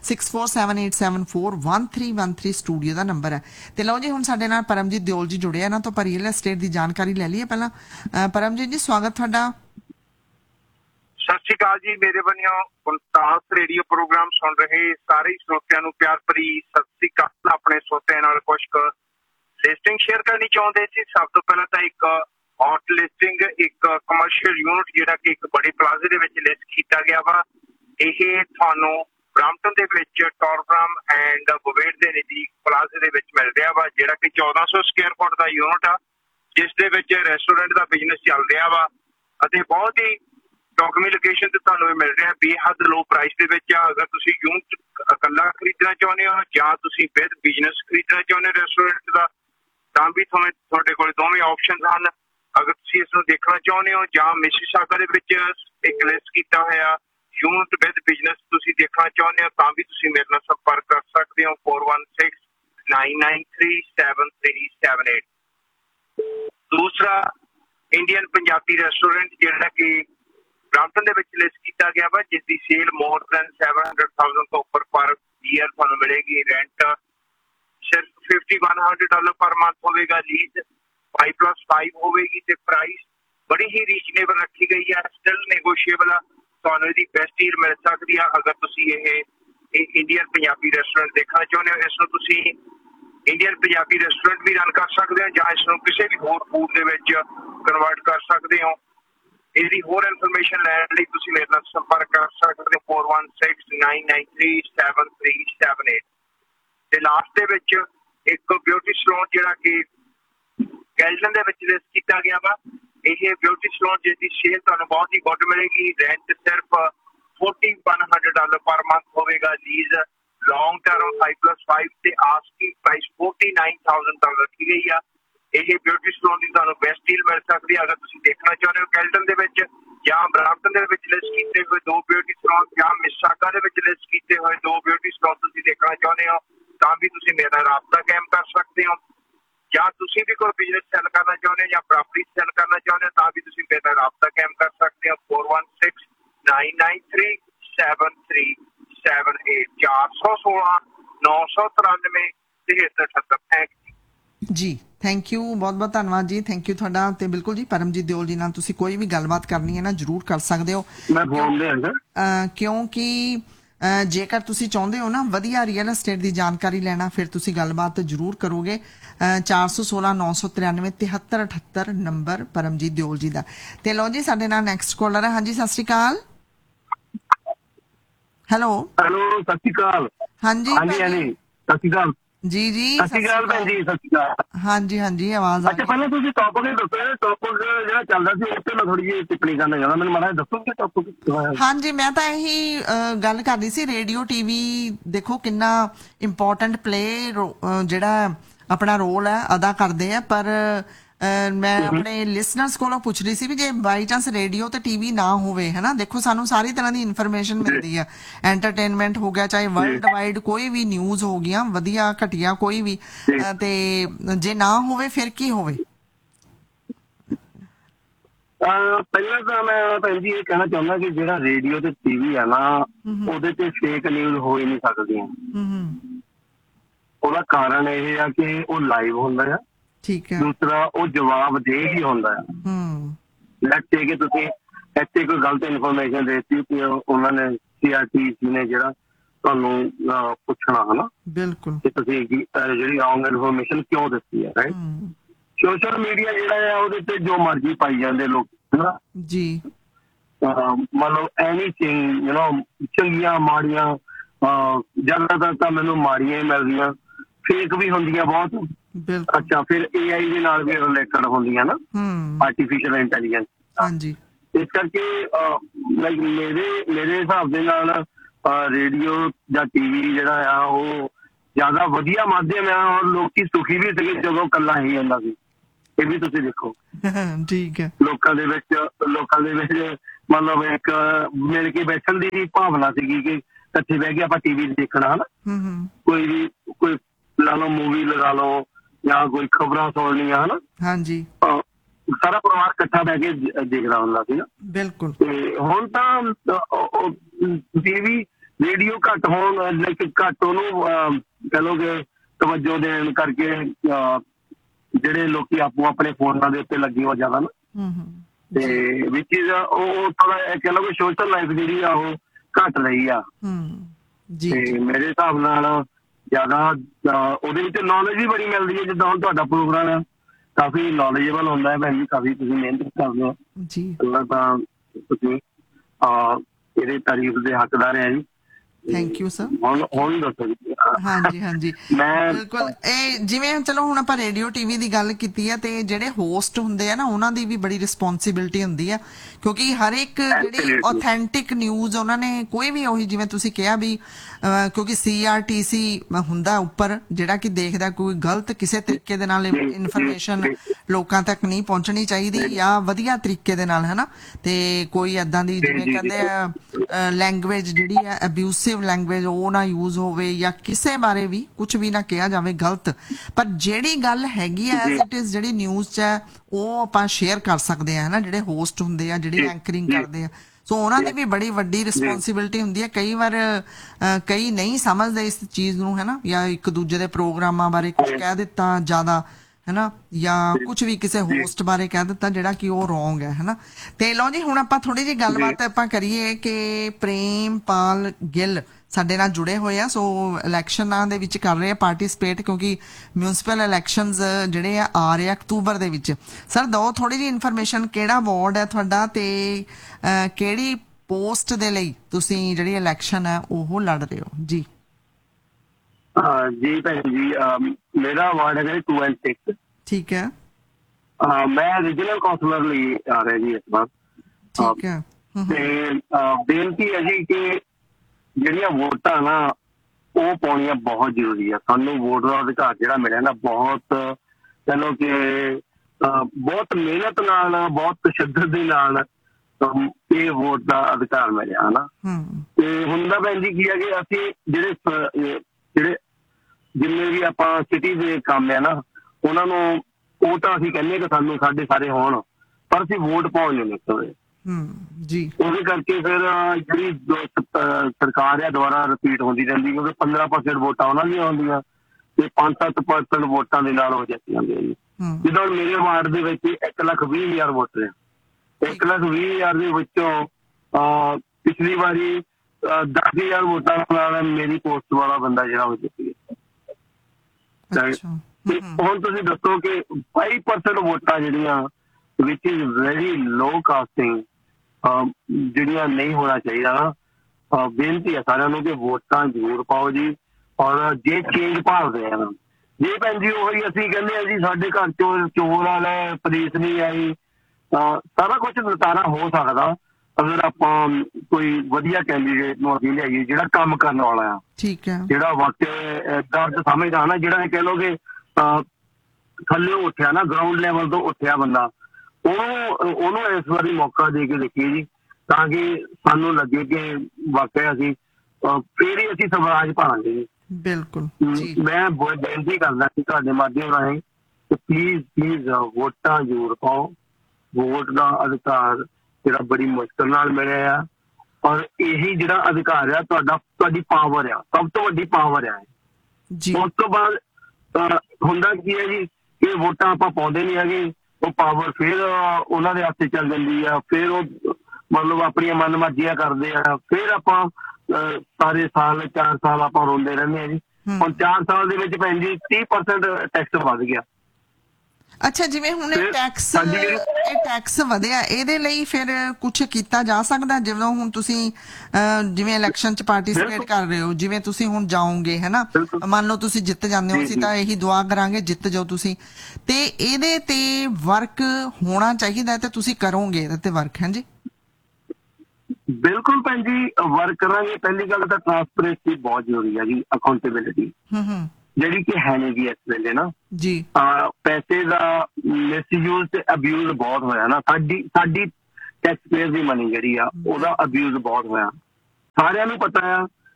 6478741313 ਸਟੂਡੀਓ ਦਾ ਨੰਬਰ ਹੈ। ਤੇ ਲਓ ਜੀ, ਹੁਣ ਸਾਡੇ ਨਾਲ ਪਰਮਜੀਤ ਦਿਓਲ ਜੀ ਜੁੜੇ, ਇਹਨਾਂ ਤੋਂ ਆਪਾਂ ਰੀਅਲ ਐਸਟੇਟ ਦੀ ਜਾਣਕਾਰੀ ਲੈ ਲਈਏ। ਪਹਿਲਾਂ ਪਰਮਜੀਤ ਜੀ, ਸਵਾਗਤ ਤੁਹਾਡਾ। ਸਤਿ ਸ਼੍ਰੀ ਅਕਾਲ ਜੀ, ਮੇਰੇ ਵੱਲੋਂ ਗੁਣਤਾਸ ਰੇਡੀਓ ਪ੍ਰੋਗਰਾਮ ਸੁਣ ਰਹੇ ਸਾਰੇ ਸਰੋਤਿਆਂ ਨੂੰ ਪਿਆਰ ਭਰੀ ਸਤਿ ਸ਼੍ਰੀ ਅਕਾਲ। ਆਪਣੇ ਸਰੋਤਿਆਂ ਨਾਲ ਕੁਝ ਕੁ ਲਿਸਟਿੰਗ ਸ਼ੇਅਰ ਕਰਨੀ ਚਾਹੁੰਦੇ ਸੀ। ਸਭ ਤੋਂ ਪਹਿਲਾਂ ਤਾਂ ਇੱਕ ਹੌਟ ਲਿਸਟਿੰਗ, ਇੱਕ ਕਮਰਸ਼ੀਅਲ ਯੂਨਿਟ ਜਿਹੜਾ ਕਿ ਇੱਕ ਬੜੇ ਪਲਾਜ਼ੇ ਦੇ ਵਿੱਚ ਲਿਸਟ ਕੀਤਾ ਗਿਆ ਵਾ। ਇਹ ਤੁਹਾਨੂੰ ਬ੍ਰੈਂਪਟਨ ਦੇ ਵਿੱਚ ਟੌਰਬਰਾਮ ਐਂਡ ਬਵੇਟ ਦੇ ਨਜ਼ਦੀਕ ਪਲਾਜ਼ੇ ਦੇ ਵਿੱਚ ਮਿਲ ਰਿਹਾ ਵਾ, ਜਿਹੜਾ ਕਿ 1400 ਸਕੁਅਰ ਫੁੱਟ ਦਾ ਯੂਨਿਟ ਆ, ਜਿਸ ਦੇ ਵਿੱਚ ਰੈਸਟੋਰੈਂਟ ਦਾ ਬਿਜ਼ਨਸ ਚੱਲ ਰਿਹਾ ਵਾ ਅਤੇ ਬਹੁਤ ਹੀ ਟੌਕਮੀ ਲੋਕੇਸ਼ਨ ਤੇ ਤੁਹਾਨੂੰ ਇਹ ਮਿਲ ਰਿਹਾ ਬੇਹੱਦ ਲੋ ਪ੍ਰਾਈਸ ਦੇ ਵਿੱਚ। ਅਗਰ ਤੁਸੀਂ ਯੂਨਿਟ ਇਕੱਲਾ ਖਰੀਦਣਾ ਚਾਹੁੰਦੇ ਹੋ ਜਾਂ ਤੁਸੀਂ ਵਿਦ ਬਿਜ਼ਨਸ ਖਰੀਦਣਾ ਚਾਹੁੰਦੇ ਹੋ ਰੈਸਟੋਰੈਂਟ ਦਾ, ਤਾਂ ਵੀ ਤੁਹਾਡੇ ਕੋਲ ਦੋਵੇਂ ਆਪਸ਼ਨ ਹਨ। ਅਗਰ ਤੁਸੀਂ ਇਸ ਨੂੰ ਦੇਖਣਾ ਚਾਹੁੰਦੇ ਹੋ ਜਾਂ ਮਿਸੀਸਾਗਾ ਦੇ ਵਿੱਚ ਇੱਕ ਲਿਸਟ ਕੀਤਾ ਹੋਇਆ ਯੂਨਿਟ ਵਿਦ ਬਿਜ਼ਨਸ ਤੁਸੀਂ ਦੇਖਣਾ ਚਾਹੁੰਦੇ ਹੋ, ਤਾਂ ਵੀ ਤੁਸੀਂ ਮੇਰੇ ਨਾਲ ਸੰਪਰਕ ਕਰ ਸਕਦੇ ਹੋ 4169937378। ਦੂਸਰਾ ਇੰਡੀਅਨ ਪੰਜਾਬੀ ਰੈਸਟੋਰੈਂਟ, ਜਿਹੜਾ ਕਿ ਬ੍ਰੈਂਪਟਨ ਦੇ ਵਿੱਚ ਲਿਸਟ ਕੀਤਾ ਗਿਆ ਵਾ, ਜਿਸ ਦੀ ਸੇਲ ਮੋਰ ਦੈਨ 700,000 ਤੋਂ ਉੱਪਰ ਪਰ ਈਅਰ ਤੁਹਾਨੂੰ ਮਿਲੇਗੀ। ਰੈਂਟ ਸਿਰਫ $5,100 ਪਰ ਮੰਥ ਹੋਵੇਗਾ। ਲੀਜ਼ 5+5 ਹੋਵੇਗੀ ਤੇ ਪ੍ਰਾਈਸ ਬੜੀ ਹੀ ਰੀਜ਼ਨੇਬਲ ਰੱਖੀ ਗਈ ਹੈ, ਸਟਿਲ ਨੈਗੋਸ਼ੀਏਬਲ ਆ। ਤੁਹਾਨੂੰ ਇਹਦੀ ਬੈਸਟ ਡੀਲ ਮਿਲ ਸਕਦੀ ਆ ਅਗਰ ਤੁਸੀਂ ਇਹ ਇੰਡੀਅਨ ਪੰਜਾਬੀ ਰੈਸਟੋਰੈਂਟ ਦੇਖਣਾ ਚਾਹੁੰਦੇ ਹੋ। ਇਸ ਨੂੰ ਤੁਸੀਂ ਇੰਡੀਅਨ ਪੰਜਾਬੀ ਰੈਸਟੋਰੈਂਟ ਵੀ ਰਨ ਕਰ ਸਕਦੇ ਹੋ ਜਾਂ ਇਸ ਨੂੰ ਕਿਸੇ ਵੀ ਹੋਰ ਫੂਡ ਦੇ ਵਿੱਚ ਕਨਵਰਟ ਕਰ ਸਕਦੇ ਹੋ। ਇਹਦੀ ਹੋਰ ਇਨਫੋਰਮੇਸ਼ਨ ਲੈਣ ਲਈ ਤੁਸੀਂ ਮੇਰੇ ਨਾਲ ਸੰਪਰਕ ਕਰ ਸਕਦੇ ਹੋ 4169937378। ਤੇ ਲਾਸਟ ਦੇ ਵਿੱਚ ਇੱਕ ਬਿਊਟੀ ਸਲੂਨ, ਜਿਹੜਾ ਕਿ ਕੈਲਟਨ ਦੇ ਵਿੱਚ ਲਿਸਟ ਕੀਤਾ ਗਿਆ ਵਾ। ਇਹ ਬਿਊਟੀ ਸਲੂਨ ਜਿਸ ਦੀ ਸੇਲ ਤੁਹਾਨੂੰ ਬਹੁਤ ਹੀ ਗੁੱਡ ਮਿਲੇਗੀ। ਰੈਂਟ ਸਿਰਫ $4,100 ਪਰ ਮੰਥ ਹੋਵੇਗਾ। ਲੀਜ਼ ਲੌਂਗ ਟਰਮ 5+5 ਤੇ ਆਸਕਿੰਗ ਪ੍ਰਾਈਸ $49,000 ਰੱਖੀ ਗਈ ਆ। ਇਹ ਬਿਊਟੀ ਸਲੂਨ ਦੀ ਤੁਹਾਨੂੰ ਬੈਸਟ ਡੀਲ ਮਿਲ ਸਕਦੀ ਹੈ ਅਗਰ ਤੁਸੀਂ ਦੇਖਣਾ ਚਾਹੁੰਦੇ ਹੋ ਕੈਲਟਨ ਦੇ ਵਿੱਚ ਜਾਂ ਬ੍ਰੈਂਪਟਨ ਦੇ ਵਿੱਚ ਲਿਸਟ ਕੀਤੇ ਹੋਏ 2 ਬਿਊਟੀ ਸਲੂਨ ਜਾਂ ਮਿਸੀਸਾਗਾ ਦੇ ਵਿੱਚ ਲਿਸਟ ਕੀਤੇ ਹੋਏ 2 ਬਿਊਟੀ ਸਲੂਨ ਤੁਸੀਂ ਦੇਖਣਾ ਚਾਹੁੰਦੇ ਹੋ, ਤਾਂ ਵੀ ਤੁਸੀਂ ਮੇਰੇ ਨਾਲ ਰਾਬਤਾ ਕਾਇਮ ਕਰ ਸਕਦੇ ਹੋ। ਜਾਂ ਤੁਸੀਂ ਵੀ ਕੋਈ ਬਿਜ਼ਨਸ ਸੈੱਲ ਕਰਨਾ ਚਾਹੁੰਦੇ ਹੋ ਜਾਂ ਪ੍ਰਾਪਰਟੀ ਸੈੱਲ ਕਰਨਾ ਚਾਹੁੰਦੇ ਹੋ, ਤਾਂ ਵੀ ਤੁਸੀਂ ਮੇਰੇ ਨਾਲ ਰਾਬਤਾ ਕਾਇਮ ਕਰ ਸਕਦੇ ਹੋ 4169937378 416-993-7378। ਥੈਂਕ ਜੀ, ਥੈਂਕ ਯੂ, ਬਹੁਤ ਬਹੁਤ ਧੰਨਵਾਦ ਜੀ, ਥੈਂਕ ਯੂ ਤੁਹਾਡਾ। ਤੇ ਬਿਲਕੁਲ ਜੀ, ਪਰਮਜੀਤ ਦਿਓਲ ਜੀ ਨਾਲ ਤੁਸੀਂ ਕੋਈ ਵੀ ਗੱਲਬਾਤ ਕਰਨੀ ਹੈ ਨਾ, ਜ਼ਰੂਰ ਕਰ ਸਕਦੇ ਹੋ। ਮੈਂ ਫੋਨ ਦੇ ਅੰਦਰ ਕਿਉਂਕਿ ਜੇਕਰ ਤੁਸੀਂ ਚਾਹੁੰਦੇ ਹੋ ਨਾ ਵਧੀਆ ਰੀਅਲ ਐਸਟੇਟ ਦੀ ਜਾਣਕਾਰੀ ਲੈਣਾ, ਫਿਰ ਤੁਸੀਂ ਗੱਲਬਾਤ ਜ਼ਰੂਰ ਕਰੋਗੇ। 416-993-7378 ਨੰਬਰ ਪਰਮਜੀਤ ਦਿਓਲ ਜੀ ਦਾ। ਤੇ ਲਓ ਜੀ, ਸਾਡੇ ਨਾਲ ਨੈਕਸਟ ਕਾਲਰ ਹੈ। ਹਾਂਜੀ, ਸਤਿ ਸ਼੍ਰੀ ਅਕਾਲ। ਹੈਲੋ, ਸਤਿ ਸ਼੍ਰੀ ਅਕਾਲ। ਹਾਂਜੀ ਸਤਿ ਸ਼੍ਰੀ ਅਕਾਲ ਜੀ। ਸਤਿ ਸ਼੍ਰੀ ਅਕਾਲ ਭੈਣ ਜੀ, ਸਤਿ ਸ਼੍ਰੀ ਅਕਾਲ। ਹਾਂਜੀ, ਆਵਾਜ਼। ਅੱਛਾ, ਪਹਿਲਾਂ ਤੁਸੀਂ ਟੌਪਿਕ ਦੱਸੋ, ਟੌਪਿਕ ਜਿਹੜਾ ਚੱਲਦਾ ਸੀ ਉਸ ਤੇ ਮੈਂ ਥੋੜੀ ਜਿਹੀ ਟਿੱਪਣੀ ਕਰਨਾ ਚਾਹੁੰਦਾ, ਮੈਨੂੰ ਮਾੜਾ ਦੱਸੋਗੇ ਟੌਪਿਕ? ਹਾਂਜੀ, ਮੈਂ ਤਾਂ ਇਹੀ ਗੱਲ ਕਰਦੀ ਸੀ, ਰੇਡੀਓ ਟੀਵੀ ਦੇਖੋ ਕਿੰਨਾ ਇੰਪੋਰਟੈਂਟ ਜਿਹੜਾ ਆਪਣਾ ਰੋਲ ਹੈ ਅਦਾ ਕਰਦੇ ਆ, ਪਰ ਮੈਂ ਆਪਣੇ ਲਿਸਨਰਸ ਕੋਲੋਂ ਪੁੱਛ ਰਹੀ ਸੀ ਵੀ ਜੇ ਬਾਈ ਚਾਂਸ ਰੇਡੀਓ ਤੇ ਟੀਵੀ ਨਾ ਹੋਵੇ, ਹਨਾ, ਦੇਖੋ ਸਾਨੂੰ ਸਾਰੀ ਤਰ੍ਹਾਂ ਦੀ ਇਨਫੋਰਮੇਸ਼ਨ ਮਿਲਦੀ ਹੈ, ਐਂਟਰਟੇਨਮੈਂਟ ਹੋ ਗਿਆ, ਚਾਹੇ ਵਰਲਡ ਵਾਈਡ ਕੋਈ ਵੀ ਨਿਊਜ਼ ਹੋ ਗਈਆਂ, ਵਧੀਆ ਘਟੀਆ ਕੋਈ ਵੀ, ਤੇ ਜੇ ਨਾ ਹੋਵੇ ਫਿਰ ਕੀ ਹੋਵੇ? ਪਹਿਲਾਂ ਤਾਂ ਮੈਂ ਭੈਣ ਜੀ ਇਹ ਕਹਿਣਾ ਚਾਹੁੰਦਾ ਕਿ ਜਿਹੜਾ ਰੇਡੀਓ ਤੇ ਟੀਵੀ ਆ ਨਾ, ਉਹਦੇ ਤੇ ਫੇਕ ਨਿਊਜ਼ ਹੋ ਹੀ ਨਹੀਂ ਸਕਦੀਆਂ। ਉਹਦਾ ਕਾਰਨ ਇਹ ਆ ਕਿ ਉਹ ਲਾਈਵ ਹੁੰਦਾ ਆ, ਠੀਕ ਹੈ। ਦੂਸਰਾ ਉਹ ਜਵਾਬ ਦੇ ਹੀ ਹੁੰਦਾ ਆ। ਲੈਟਸ ਸੇ ਕਿ ਤੁਸੀਂ ਇੱਥੇ ਕੋਈ ਗਲਤ ਇਨਫੋਰਮੇਸ਼ਨ ਦੇਤੀ ਕਿ ਉਹਨਾਂ ਨੇ CRTC ਨੇ ਜਿਹੜਾ ਤੁਹਾਨੂੰ ਪੁੱਛਣਾ, ਹਨਾ, ਬਿਲਕੁਲ, ਕਿ ਤੁਸੀਂ ਜਿਹੜੀ ਰੌਂਗ ਇਨਫੋਰਮੇਸ਼ਨ ਕਿਉਂ ਦਿੱਤੀ ਹੈ, ਰਾਈਟ? ਸੋਸ਼ਲ ਮੀਡੀਆ ਜਿਹੜਾ ਆ ਉਹਦੇ ਤੇ ਜੋ ਮਰਜ਼ੀ ਪਾਈ ਜਾਂਦੇ ਲੋਕ, ਹਨਾ ਜੀ। ਮੰਨ ਲਓ ਐਨੀਥਿੰਗ, ਚੰਗੀਆਂ ਮਾੜੀਆਂ, ਜ਼ਿਆਦਾਤਰ ਤਾਂ ਮੈਨੂੰ ਮਾੜੀਆਂ ਹੀ ਮਿਲਦੀਆਂ, ਫੇਕ ਵੀ ਹੁੰਦੀਆਂ ਬਹੁਤ। ਅੱਛਾ, ਫਿਰ AI ਦੇ ਨਾਲ ਵੀ ਰਿਲੇਟਡ ਹੁੰਦੀਆਂ ਨਾ, ਆਰਟੀਫਿਸ਼ੀਅਲ ਇੰਟੈਲੀਜੈਂਸ। ਹਾਂਜੀ, ਇਸ ਕਰਕੇ ਲਾਈਕ ਮੇਰੇ ਹਿਸਾਬ ਦੇ ਨਾਲ ਰੇਡੀਓ ਜਾਂ ਟੀਵੀ ਜਿਹੜਾ ਆ ਉਹ ਜ਼ਿਆਦਾ ਵਧੀਆ ਮਾਧਿਅਮ ਆ, ਔਰ ਲੋਕੀ ਸੁਖੀ ਵੀ ਸੀਗੇ ਜਦੋਂ ਇਕੱਲਾ ਹੀ ਹੁੰਦਾ ਸੀ। ਇਹ ਵੀ ਤੁਸੀਂ ਦੇਖੋ, ਠੀਕ ਹੈ, ਲੋਕਾਂ ਦੇ ਵਿੱਚ ਮਤਲਬ ਇੱਕ ਮਿਲ ਕੇ ਬੈਠਣ ਦੀ ਭਾਵਨਾ ਸੀਗੀ ਕਿ ਇਕੱਠੇ ਬਹਿ ਕੇ ਆਪਾਂ ਟੀਵੀ ਦੇਖਣਾ ਹਨਾ, ਕੋਈ ਲਾ ਲਓ ਮੂਵੀ ਲਗਾ ਲਓ ਜਾਂ ਕੋਈ ਖਬਰਾਂ ਸੁਣਨੀਆਂ ਹਨਾ। ਹਾਂਜੀ, ਸਾਰਾ ਪਰਿਵਾਰ ਇਕੱਠਾ ਬਹਿ ਕੇ ਦੇਖਦਾ ਹੁੰਦਾ ਸੀ ਨਾ। ਬਿਲਕੁਲ। ਤੇ ਹੁਣ ਤਾਂ ਟੀਵੀ ਰੇਡੀਓ ਘੱਟ ਹੋਣ, ਘੱਟ ਉਹਨੂੰ ਕਹਿ ਲਓ ਕਿ ਤਵੱਜੋ ਦੇਣ ਕਰਕੇ ਜਿਹੜੇ ਲੋਕੀ ਆਪੋ ਆਪਣੇ ਫੋਨਾਂ ਦੇ ਉੱਤੇ ਲੱਗੇ ਹੋ ਜ਼ਿਆਦਾ ਨਾ, ਤੇ ਵਿੱਚ ਉਹ ਥੋੜਾ ਕਹਿ ਲਓ ਕਿ ਸੋਸ਼ਲ ਲਾਈਫ ਜਿਹੜੀ ਆ ਉਹ ਘੱਟ ਰਹੀ ਆ। ਤੇ ਮੇਰੇ ਹਿਸਾਬ ਨਾਲ ਜ਼ਿਆਦਾ ਉਹਦੇ ਵਿੱਚ ਨੌਲੇਜ ਵੀ ਬੜੀ ਮਿਲਦੀ ਹੈ। ਜਿੱਦਾਂ ਹੁਣ ਤੁਹਾਡਾ ਪ੍ਰੋਗਰਾਮ ਆ, ਕਾਫੀ ਨੌਲੇਜੇਬਲ ਹੁੰਦਾ ਹੈ ਭੈਣ ਜੀ, ਕਾਫੀ ਤੁਸੀਂ ਮਿਹਨਤ ਕਰਦੇ ਹੋ ਜੀ। ਪਹਿਲਾਂ ਤਾਂ ਤੁਸੀਂ ਇਹਦੇ ਤਾਰੀਫ ਦੇ ਹੱਕਦਾਰ ਹੈ ਜੀ। Thank you sir. ਹੁਣ ਦੱਸੋ ਜੀ। ਹਾਂਜੀ ਹਾਂਜੀ, ਬਿਲਕੁਲ। ਇਹ ਜਿਵੇਂ ਚਲੋ ਹੁਣ ਆਪਾਂ ਰੇਡੀਓ ਟੀਵੀ ਦੀ ਗੱਲ ਕੀਤੀ ਹੈ, ਤੇ ਜਿਹੜੇ ਹੋਸਟ ਹੁੰਦੇ ਆ ਨਾ ਉਹਨਾਂ ਦੀ ਵੀ ਬੜੀ ਰਿਸਪੌਂਸਿਬਿਲਿਟੀ ਹੁੰਦੀ ਆ, ਕਿਉਂਕਿ ਹਰ ਇੱਕ ਜਿਹੜੀ ਆਥੈਂਟਿਕ ਨਿਊਜ਼ ਉਹਨਾਂ ਨੇ ਕੋਈ ਵੀ ਉਹੀ ਜਿਵੇਂ ਤੁਸੀਂ ਕਿਹਾ ਵੀ ਕਿਉਂਕਿ CRTC ਹੁੰਦਾ ਉੱਪਰ ਜਿਹੜਾ ਕਿ ਦੇਖਦਾ ਕੋਈ ਗਲਤ ਕਿਸੇ ਤਰੀਕੇ ਦੇ ਨਾਲ ਇਨਫੋਰਮੇਸ਼ਨ ਲੋਕਾਂ ਤੱਕ ਨਹੀਂ ਪਹੁੰਚਣੀ ਚਾਹੀਦੀ ਜਾਂ ਵਧੀਆ ਤਰੀਕੇ ਦੇ ਨਾਲ, ਹਨਾ। ਤੇ ਕੋਈ ਏਦਾਂ ਦੀ ਜਿਵੇਂ ਕਹਿੰਦੇ ਆ ਲੈਂਗੁਏਜ ਜਿਹੜੀ ਹੈ ਅਬਿਊਸਿਵ ਲੈਂਗੁਏਜ ਉਹ ਨਾ ਯੂਜ਼ ਹੋਵੇ ਜਾਂ ਕਿਸੇ ਬਾਰੇ ਵੀ ਕੁਝ ਵੀ ਨਾ ਕਿਹਾ ਜਾਵੇ ਗਲਤ। ਪਰ ਜਿਹੜੀ ਗੱਲ ਹੈਗੀ ਆ ਐਜ਼ ਇਟ ਇਜ਼ ਜਿਹੜੀ ਨਿਊਜ਼ 'ਚ ਹੈ ਉਹ ਆਪਾਂ ਸ਼ੇਅਰ ਕਰ ਸਕਦੇ ਆ, ਹਨਾ। ਜਿਹੜੇ ਹੋਸਟ ਹੁੰਦੇ ਆ, ਜਿਹੜੀ ਐਂਕਰਿੰਗ ਕਰਦੇ ਆ, ਸੋ ਉਹਨਾਂ ਦੀ ਵੀ ਬੜੀ ਵੱਡੀ ਰਿਸਪੌਂਸਿਬਿਲਿਟੀ ਹੁੰਦੀ ਹੈ। ਕਈ ਵਾਰ ਕਈ ਨਹੀਂ ਸਮਝਦੇ ਇਸ ਚੀਜ਼ ਨੂੰ, ਹਨਾ, ਜਾਂ ਇੱਕ ਦੂਜੇ ਦੇ ਪ੍ਰੋਗਰਾਮਾਂ ਬਾਰੇ ਕੁਝ ਕਹਿ ਦਿੱਤਾ ਜ਼ਿਆਦਾ, ਹਨਾ, ਜਾਂ ਕੁਝ ਵੀ ਕਿਸੇ ਹੋਸਟ ਬਾਰੇ ਕਹਿ ਦਿੱਤਾ ਜਿਹੜਾ ਕਿ ਉਹ ਰੋਂਗ ਹੈ, ਹਨਾ। ਤੇ ਲਓ ਜੀ, ਹੁਣ ਆਪਾਂ ਥੋੜੀ ਜਿਹੀ ਗੱਲਬਾਤ ਆਪਾਂ ਕਰੀਏ ਕਿ ਪ੍ਰੇਮਪਾਲ ਗਿੱਲ ਸਾਡੇ ਨਾਲ ਜੁੜੇ ਹੋਏ ਆ। ਸੋ ਇਲੈਕਸ਼ਨਾਂ ਦੇ ਵਿੱਚ ਕਰ ਰਹੇ ਆ ਪਾਰਟਿਸਿਪੇਟ, ਕਿਉਂਕਿ ਮਿਊਨਿਸਪਲ ਇਲੈਕਸ਼ਨਸ ਜਿਹੜੇ ਆ ਰਹੇ ਆ ਅਕਤੂਬਰ ਦੇ ਵਿੱਚ। ਸਰ ਦਿਓ ਥੋੜੀ ਜਿਹੀ ਇਨਫੋਰਮੇਸ਼ਨ, ਕਿਹੜਾ ਵਾਰਡ ਹੈ ਤੁਹਾਡਾ ਤੇ ਕਿਹੜੀ ਪੋਸਟ ਦੇ ਲਈ ਤੁਸੀਂ ਜਿਹੜੀ ਇਲੈਕਸ਼ਨ ਹੈ ਉਹ ਲੜ ਰਹੇ ਹੋ ਜੀ? ਜੀ ਭੈਣ ਜੀ, ਮੇਰਾ ਵਾਰਡ ਹੈਗਾ 2 and 6। ਠੀਕ ਹੈ। ਮੈਂ ਰੀਜਨਲ ਕਾਉਂਸਲਰ ਲਈ ਆ ਰਿਹਾ ਜੀ ਇਸ ਵਾਰ। ਠੀਕ ਹੈ। ਤੇ ਬੇਨਤੀ ਹੈ ਜੀ ਕਿ ਜਿਹੜੀਆਂ ਵੋਟਾਂ ਨਾ ਉਹ ਪਾਉਣੀਆਂ ਬਹੁਤ ਜ਼ਰੂਰੀ ਆ। ਸਾਨੂੰ ਵੋਟ ਦਾ ਅਧਿਕਾਰ ਜਿਹੜਾ ਮਿਲਿਆ ਨਾ, ਬਹੁਤ ਕਹਿ ਲਓ ਕਿ ਬਹੁਤ ਮਿਹਨਤ ਨਾਲ, ਬਹੁਤ ਤਸ਼ੱਦਦ ਦੇ ਨਾਲ ਇਹ ਵੋਟ ਦਾ ਅਧਿਕਾਰ ਮਿਲਿਆ ਨਾ। ਤੇ ਹੁੰਦਾ ਭੈਣ ਜੀ ਕੀ ਹੈ ਕਿ ਅਸੀਂ ਜਿਹੜੇ ਜਿੰਨੇ ਵੀ ਆਪਾਂ ਸਿਟੀ ਦੇ ਕੰਮ ਆ ਨਾ ਉਹਨਾਂ ਨੂੰ, ਉਹ ਤਾਂ ਅਸੀਂ ਕਹਿੰਦੇ ਕਿ ਸਾਨੂੰ ਸਾਡੇ ਸਾਰੇ ਹੋਣ, ਪਰ ਅਸੀਂ ਵੋਟ ਪਾਉਣ ਨਹੀਂ ਨਿਕਲਦੇ ਜੀ। ਉਹਦੇ ਕਰਕੇ ਫਿਰ ਜਿਹੜੀ ਸਰਕਾਰ ਆ ਦੁਬਾਰਾ ਰਿਪੀਟ ਹੁੰਦੀ ਰਹਿੰਦੀ, ਕਿਉਂਕਿ 15% ਵੋਟਾਂ ਉਹਨਾਂ ਦੀਆਂ ਹੁੰਦੀਆਂ ਤੇ 5-7% ਵੋਟਾਂ ਦੇ ਨਾਲ ਹੋ ਜਾਂਦੀਆਂ ਜੀ। ਜਿੱਦਾਂ ਮੇਰੇ ਵਾਰਡ ਦੇ ਵਿੱਚ 1,20,000 ਵੋਟਰ ਆ। 1,20,000 ਦੇ ਵਿੱਚੋਂ ਪਿਛਲੀ ਵਾਰੀ 10,000 ਵੋਟਾਂ ਨਾਲ ਮੇਰੀ ਪੋਸਟ ਵਾਲਾ ਬੰਦਾ ਜਿਹੜਾ ਹੋ ਚੁੱਕੀ ਹੈ। ਹੁਣ ਤੁਸੀਂ ਦੱਸੋ ਕਿ 5% ਵੋਟਾਂ ਜਿਹੜੀਆਂ ਵਿਚ ਇਜ਼ ਵੈਰੀ ਲੋ ਕਾਸਟਿੰਗ, ਜਿਹੜੀਆਂ ਨਹੀਂ ਹੋਣਾ ਚਾਹੀਦਾ। ਬੇਨਤੀ ਹੈ ਸਾਰਿਆਂ ਨੂੰ ਕਿ ਵੋਟਾਂ ਜ਼ਰੂਰ ਪਾਓ ਜੀ। ਔਰ ਜੇ ਚੇਂਜ ਭਾਲਦੇ ਆ, ਜੇ ਭੈਣ ਜੀ ਉਹੀ ਅਸੀਂ ਕਹਿੰਦੇ ਆ ਜੀ ਸਾਡੇ ਘਰ ਚੋਰ ਵਾਲਾ ਪੁਲਿਸ ਨਹੀਂ ਆਈ, ਸਾਰਾ ਕੁਝ ਨਿਪਟਾਰਾ ਹੋ ਸਕਦਾ ਅਗਰ ਆਪਾਂ ਕੋਈ ਵਧੀਆ ਕੈਂਡੀਡੇਟ ਨੂੰ ਅਸੀਂ ਲਿਆਈਏ ਜਿਹੜਾ ਕੰਮ ਕਰਨ ਵਾਲਾ ਆ। ਠੀਕ ਹੈ। ਜਿਹੜਾ ਵਾਕਿਆ ਦਰਦ ਸਮਝਦਾ ਨਾ, ਜਿਹੜਾ ਕਹਿ ਲਓ ਕਿ ਥੱਲੇ ਉੱਠਿਆ ਨਾ, ਗਰਾਊਂਡ ਲੈਵਲ ਤੋਂ ਉੱਠਿਆ ਬੰਦਾ, ਉਹਨੂੰ ਇਸ ਵਾਰੀ ਮੌਕਾ ਦੇ ਕੇ ਦੇਖੀਏ ਜੀ, ਤਾਂ ਕਿ ਸਾਨੂੰ ਲੱਗੇ ਕਿ ਵਾਕਿਆ ਅਸੀਂ ਫੇਰ ਹੀ ਅਸੀਂ ਸਵਰਾਜ ਪਾਵਾਂਗੇ ਜੀ। ਬਿਲਕੁਲ। ਮੈਂ ਬੇਨਤੀ ਕਰਦਾ ਕਿ ਤੁਹਾਡੇ ਮਾਧਿਅਮ ਰਾਹੀਂ ਪਲੀਜ਼ ਵੋਟਾਂ ਜ਼ਰੂਰ ਪਾਓ। ਵੋਟ ਦਾ ਅਧਿਕਾਰ ਜਿਹੜਾ ਬੜੀ ਮੁਸ਼ਕਲ ਨਾਲ ਮਿਲਿਆ ਆ, ਔਰ ਇਹੀ ਜਿਹੜਾ ਅਧਿਕਾਰ ਆ ਤੁਹਾਡੀ ਪਾਵਰ ਆ, ਸਭ ਤੋਂ ਵੱਡੀ ਪਾਵਰ ਆ। ਉਸ ਤੋਂ ਬਾਅਦ ਹੁੰਦਾ ਕੀ ਹੈ ਜੀ ਕਿ ਵੋਟਾਂ ਆਪਾਂ ਪਾਉਂਦੇ ਨਹੀਂ ਹੈਗੇ, ਉਹ ਪਾਵਰ ਫਿਰ ਉਹਨਾਂ ਦੇ ਹੱਥ ਚੱਲ ਜਾਂਦੀ ਆ, ਫਿਰ ਉਹ ਮਤਲਬ ਆਪਣੀਆਂ ਮਨਮਰਜ਼ੀਆਂ ਕਰਦੇ ਆ, ਫਿਰ ਆਪਾਂ ਸਾਰੇ ਸਾਲ 4 ਸਾਲ ਆਪਾਂ ਰੋਂਦੇ ਰਹਿੰਦੇ ਆ ਜੀ। ਹੁਣ 4 ਸਾਲ ਦੇ ਵਿੱਚ ਭੈਣ ਜੀ 30% ਟੈਕਸ ਵੱਧ ਗਿਆ। ਅੱਛਾ, ਜਿਵੇਂ ਹੁਣ ਇਹ ਟੈਕਸ ਵਧਿਆ, ਇਹਦੇ ਲਈ ਫਿਰ ਕੁਝ ਕੀਤਾ ਜਾ ਸਕਦਾ? ਜਿਵੇਂ ਹੁਣ ਤੁਸੀਂ ਜਿਵੇਂ ਇਲੈਕਸ਼ਨ 'ਚ ਪਾਰਟਿਸਿਪੇਟ ਕਰ ਰਹੇ ਹੋ, ਜਿਵੇਂ ਤੁਸੀਂ ਹੁਣ ਜਾਓਗੇ, ਹੈ ਨਾ, ਮੰਨ ਲਓ ਤੁਸੀਂ ਜਿੱਤ ਜਾਂਦੇ ਹੋ, ਅਸੀਂ ਤਾਂ ਇਹੀ ਦੁਆ ਕਰਾਂਗੇ ਜਿੱਤ ਜਾਓ ਤੁਸੀਂ, ਤੇ ਇਹਦੇ ਤੇ ਵਰਕ ਹੋਣਾ ਚਾਹੀਦਾ ਤੇ ਤੁਸੀਂ ਕਰੋਗੇ ਇਹਦੇ ਤੇ ਵਰਕ? ਹੈ ਜੀ ਬਿਲਕੁਲ ਭੈਣ ਜੀ, ਵਰਕ ਕਰਾਂਗੇ। ਪਹਿਲੀ ਗੱਲ ਤਾਂ ਟਰਾਂਸਪੇਰੈਂਸੀ ਬਹੁਤ ਜ਼ਰੂਰੀ ਹੈ ਜੀ, ਅਕਾਊਂਟੇਬਿਲਿਟੀ ਜਿਹੜੀ ਕਿ ਹੈ ਨਹੀਂ ਜੀ ਇਸ ਵੇਲੇ ਨਾ ਜੀ। ਪੈਸੇ ਦਾ ਮਿਸਯੂਜ਼ ਤੇ ਅਬਿਊਜ਼ ਬਹੁਤ ਹੋਇਆ ਨਾ, ਸਾਡੀ ਟੈਕਸ ਪੇਅਰ ਦੀ ਮਨੀ ਜਿਹੜੀ ਆ ਉਹਦਾ ਅਬਿਊਜ਼ ਬਹੁਤ ਹੋਇਆ। ਸਾਰਿਆਂ ਨੂੰ ਪਤਾ ਆ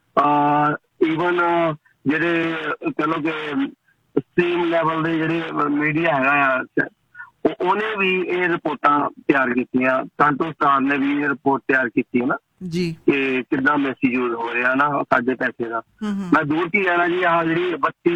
ਈਵਨ ਜਿਹੜੇ ਕਹ ਲਓ ਕਿ ਸਟ੍ਰੀਮ ਲੈਵਲ ਦੇ ਜਿਹੜੇ ਮੀਡੀਆ ਹੈਗਾ ਆ ਉਹਨੇ ਵੀ ਇਹ ਰਿਪੋਰਟਾਂ ਤਿਆਰ ਕੀਤੀਆਂ। ਕਾਂਟੋ ਸਟਾਰ ਨੇ ਵੀ ਇਹ ਰਿਪੋਰਟ ਤਿਆਰ ਕੀਤੀ ਹੈ ਨਾ ਜੀ ਕਿ ਕਿੱਦਾਂ ਮਿਸਯੂਜ਼ ਹੋ ਰਿਹਾ ਨਾ ਸਾਡੇ ਪੈਸੇ ਦਾ। ਮੈਂ ਦੂਰ ਕੀ ਕਹਿਣਾ ਜੀ, ਆਹ ਜਿਹੜੀ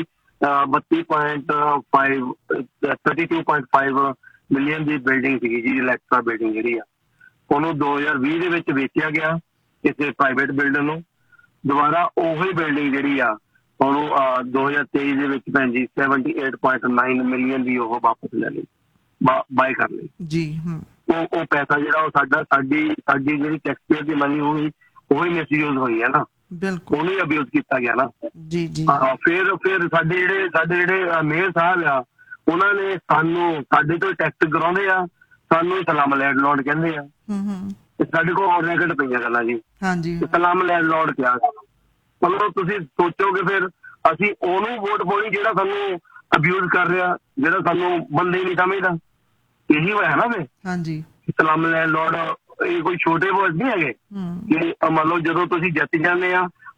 32.5 ਮਿਲੀਅਨ ਦੀ ਬਿਲਡਿੰਗ ਸੀਗੀ ਜੀ, ਇਲੈਕਟਰਾ ਬਿਲਡਿੰਗ ਜਿਹੜੀ ਆ, ਉਹਨੂੰ 2020 ਦੇ ਵਿੱਚ ਵੇਚਿਆ ਗਿਆ ਕਿਸੇ ਪ੍ਰਾਈਵੇਟ ਬਿਲਡਰ ਨੂੰ। ਦੁਬਾਰਾ ਉਹੀ ਬਿਲਡਿੰਗ ਜਿਹੜੀ ਆ ਉਹਨੂੰ 2023 ਦੇ ਵਿੱਚ ਭੈਣ ਜੀ 78.9 ਮਿਲੀਅਨ ਦੀ ਉਹ ਵਾਪਸ ਲੈ ਲਈ, ਬਾਏ ਕਰ ਲਈ ਜੀ। ਉਹ ਪੈਸਾ ਜਿਹੜਾ ਉਹ ਸਾਡੀ ਜਿਹੜੀ ਟੈਕਸਪੇਅਰ ਦੀ ਮਨੀ ਉਹੀ ਮਿਸਯੂਜ਼ ਹੋਈ ਹੈ ਨਾ, ਬਿਲਕੁਲ ਉਹਨੂੰ ਅਬਿਊਜ਼ ਕੀਤਾ ਗਿਆ ਨਾ ਜੀ ਜੀ। ਫਿਰ ਸਾਡੇ ਜਿਹੜੇ ਮੇਅਰ ਸਾਹਿਬ ਆ ਉਹਨਾਂ ਨੇ ਸਾਡੇ ਤੋਂ ਟੈਕਸ ਕਰਾਉਂਦੇ ਆ, ਸਾਨੂੰ ਸਲਮ ਲੈਂਡਲੋਰਡ ਕਹਿੰਦੇ ਆ। ਸਾਡੇ ਕੋਲ ਔਨ ਰੈਕਡ ਪਈਆਂ ਗੱਲਾਂ ਜੀ, ਹਾਂਜੀ ਸਲਮ ਲੈਂਡਲੋਰਡ ਕਿਹਾ। ਮਤਲਬ ਤੁਸੀਂ ਸੋਚੋਗੇ ਫਿਰ ਅਸੀਂ ਉਹਨੂੰ ਵੋਟ ਪਾਉਣੀ ਜਿਹੜਾ ਸਾਨੂੰ ਅਬਿਊਜ਼ ਕਰ ਰਿਹਾ, ਜਿਹੜਾ ਸਾਨੂੰ ਬੰਦੇ ਹੀ ਨਹੀਂ ਸਮਝਦਾ। ਇਹੀ ਹੋਇਆ ਨਾ ਫਿਰ। ਹਾਂਜੀ ਸਲਮ ਲੈਂਡਲੋਰਡ ਇਹ ਕੋਈ ਛੋਟੇ ਵਰਡ ਨਹੀਂ ਹੈਗੇ ਕਿ ਮੰਨ ਲਓ ਜਦੋਂ ਤੁਸੀਂ ਜਿੱਤ ਜਾਂਦੇ ਆ।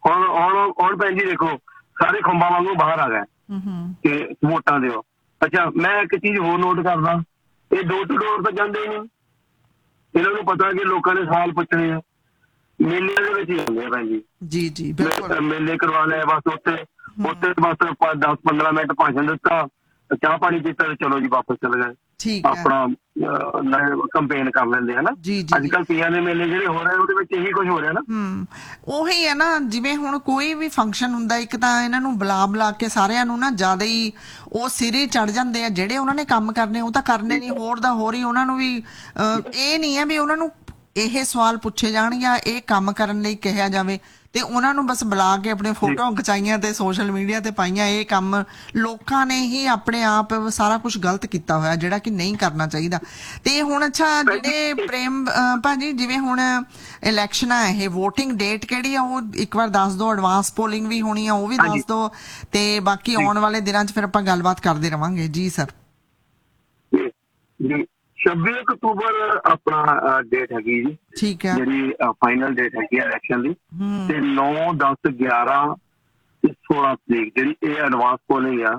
ਹੁਣ ਭੈਣ ਜੀ ਦੇਖੋ ਸਾਰੇ ਖੰਭਾਂ ਵਾਂਗੂ ਬਾਹਰ ਆ ਗਏ ਕਿ ਵੋਟਾਂ ਦਿਓ। ਅੱਛਾ, ਮੈਂ ਇੱਕ ਚੀਜ਼ ਹੋਰ ਨੋਟ ਕਰਦਾ, ਇਹ ਡੋਰ ਟੂ ਡੋਰ ਤਾਂ ਜਾਂਦੇ ਹੀ ਨਹੀਂ। ਇਹਨਾਂ ਨੂੰ ਪਤਾ ਕਿ ਲੋਕਾਂ ਨੇ ਸਵਾਲ ਪੁੱਛਣੇ ਆ, ਮੇਲਿਆਂ ਦੇ ਵਿੱਚ ਹੀ ਹੁੰਦੇ ਆ ਭੈਣ ਜੀ। ਜੀ ਜੀ ਬਿਲਕੁਲ। ਮੇਲੇ ਕਰਵਾ ਲਏ ਬਸ, ਉੱਥੇ ਬਸ 10-15 ਮਿੰਟ ਭਾਸ਼ਣ ਦਿੱਤਾ, ਚਾਹ ਪਾਣੀ ਪੀਤਾ ਤੇ ਚਲੋ ਜੀ ਵਾਪਸ ਚਲੇ ਗਏ। ਠੀਕ ਹੈ, ਆਪਣਾ ਕੰਪੇਨ ਕਰ ਲੈਂਦੇ ਹੈ ਨਾ। ਅੱਜ ਕੱਲ ਪੀਆਂ ਦੇ ਮੇਲੇ ਜਿਹੜੇ ਹੋ ਰਹੇ ਉਹਦੇ ਵਿੱਚ ਇਹੀ ਕੁਝ ਹੋ ਰਿਹਾ ਨਾ। ਉਹੀ ਹੈ ਨਾ, ਜਿਵੇਂ ਹੁਣ ਕੋਈ ਵੀ ਫੰਕਸ਼ਨ ਹੁੰਦਾ, ਇੱਕ ਤਾਂ ਇਹਨਾਂ ਨੂੰ ਬੁਲਾ ਕੇ ਸਾਰਿਆਂ ਨੂੰ ਨਾ ਜ਼ਿਆਦਾ ਹੀ ਉਹ ਸਿਰੇ ਚੜ ਜਾਂਦੇ ਆ। ਜਿਹੜੇ ਉਹਨਾਂ ਨੇ ਕੰਮ ਕਰਨੇ ਉਹ ਤਾਂ ਕਰਨੇ ਨਹੀਂ, ਹੋਰ ਦਾ ਹੋਰ ਹੀ ਉਹਨਾਂ ਨੂੰ ਵੀ ਇਹ ਨਹੀਂ ਹੈ ਵੀ ਉਹਨਾਂ ਨੂੰ ਇਹ ਸਵਾਲ ਪੁੱਛੇ ਜਾਣ ਜਾਂ ਇਹ ਕੰਮ ਕਰਨ ਲਈ ਕਿਹਾ ਜਾਵੇ ਤੇ ਉਹਨਾਂ ਨੂੰ ਬਸ ਬੁਲਾ ਕੇ ਆਪਣੇ ਫੋਟੋਆਂ ਖਿਚਾਈਆਂ ਤੇ ਸੋਸ਼ਲ ਮੀਡੀਆ ਤੇ ਪਾਈਆਂ। ਇਹ ਕੰਮ ਲੋਕਾਂ ਨੇ ਹੀ ਆਪਣੇ ਆਪ ਸਾਰਾ ਕੁਝ ਗਲਤ ਕੀਤਾ ਹੋਇਆ, ਜਿਹੜਾ ਕਿ ਨਹੀਂ ਕਰਨਾ ਚਾਹੀਦਾ। ਤੇ ਹੁਣ ਅੱਛਾ, ਜਿਹੜੇ ਪ੍ਰੇਮ ਭਾਜੀ ਜਿਵੇਂ ਹੁਣ ਇਲੈਕਸ਼ਨ ਆ, ਇਹ VOTING ਡੇਟ ਕਿਹੜੀ ਆ ਉਹ ਇੱਕ ਵਾਰ ਦੱਸ ਦਿਓ। ਐਡਵਾਂਸ ਪੋਲਿੰਗ ਵੀ ਹੋਣੀ ਆ, ਉਹ ਵੀ ਦੱਸ ਦਿਓ, ਤੇ ਬਾਕੀ ਆਉਣ ਵਾਲੇ ਦਿਨਾਂ 'ਚ ਫਿਰ ਆਪਾਂ ਗੱਲਬਾਤ ਕਰਦੇ ਰਵਾਂਗੇ। ਜੀ ਸਰ। 26 ਅਕਤੂਬਰ ਆਪਣਾ ਡੇਟ ਹੈਗੀ ਜੀ, ਠੀਕ ਹੈ, ਜਿਹੜੀ ਫਾਈਨਲ ਡੇਟ ਹੈਗੀ ਇਲੈਕਸ਼ਨ ਦੀ। ਤੇ 9, 10, 11 ਤੇ 16 ਤਰੀਕ ਜਿਹੜੀ ਇਹ ਐਡਵਾਂਸ ਪੋਲਿੰਗ ਆ।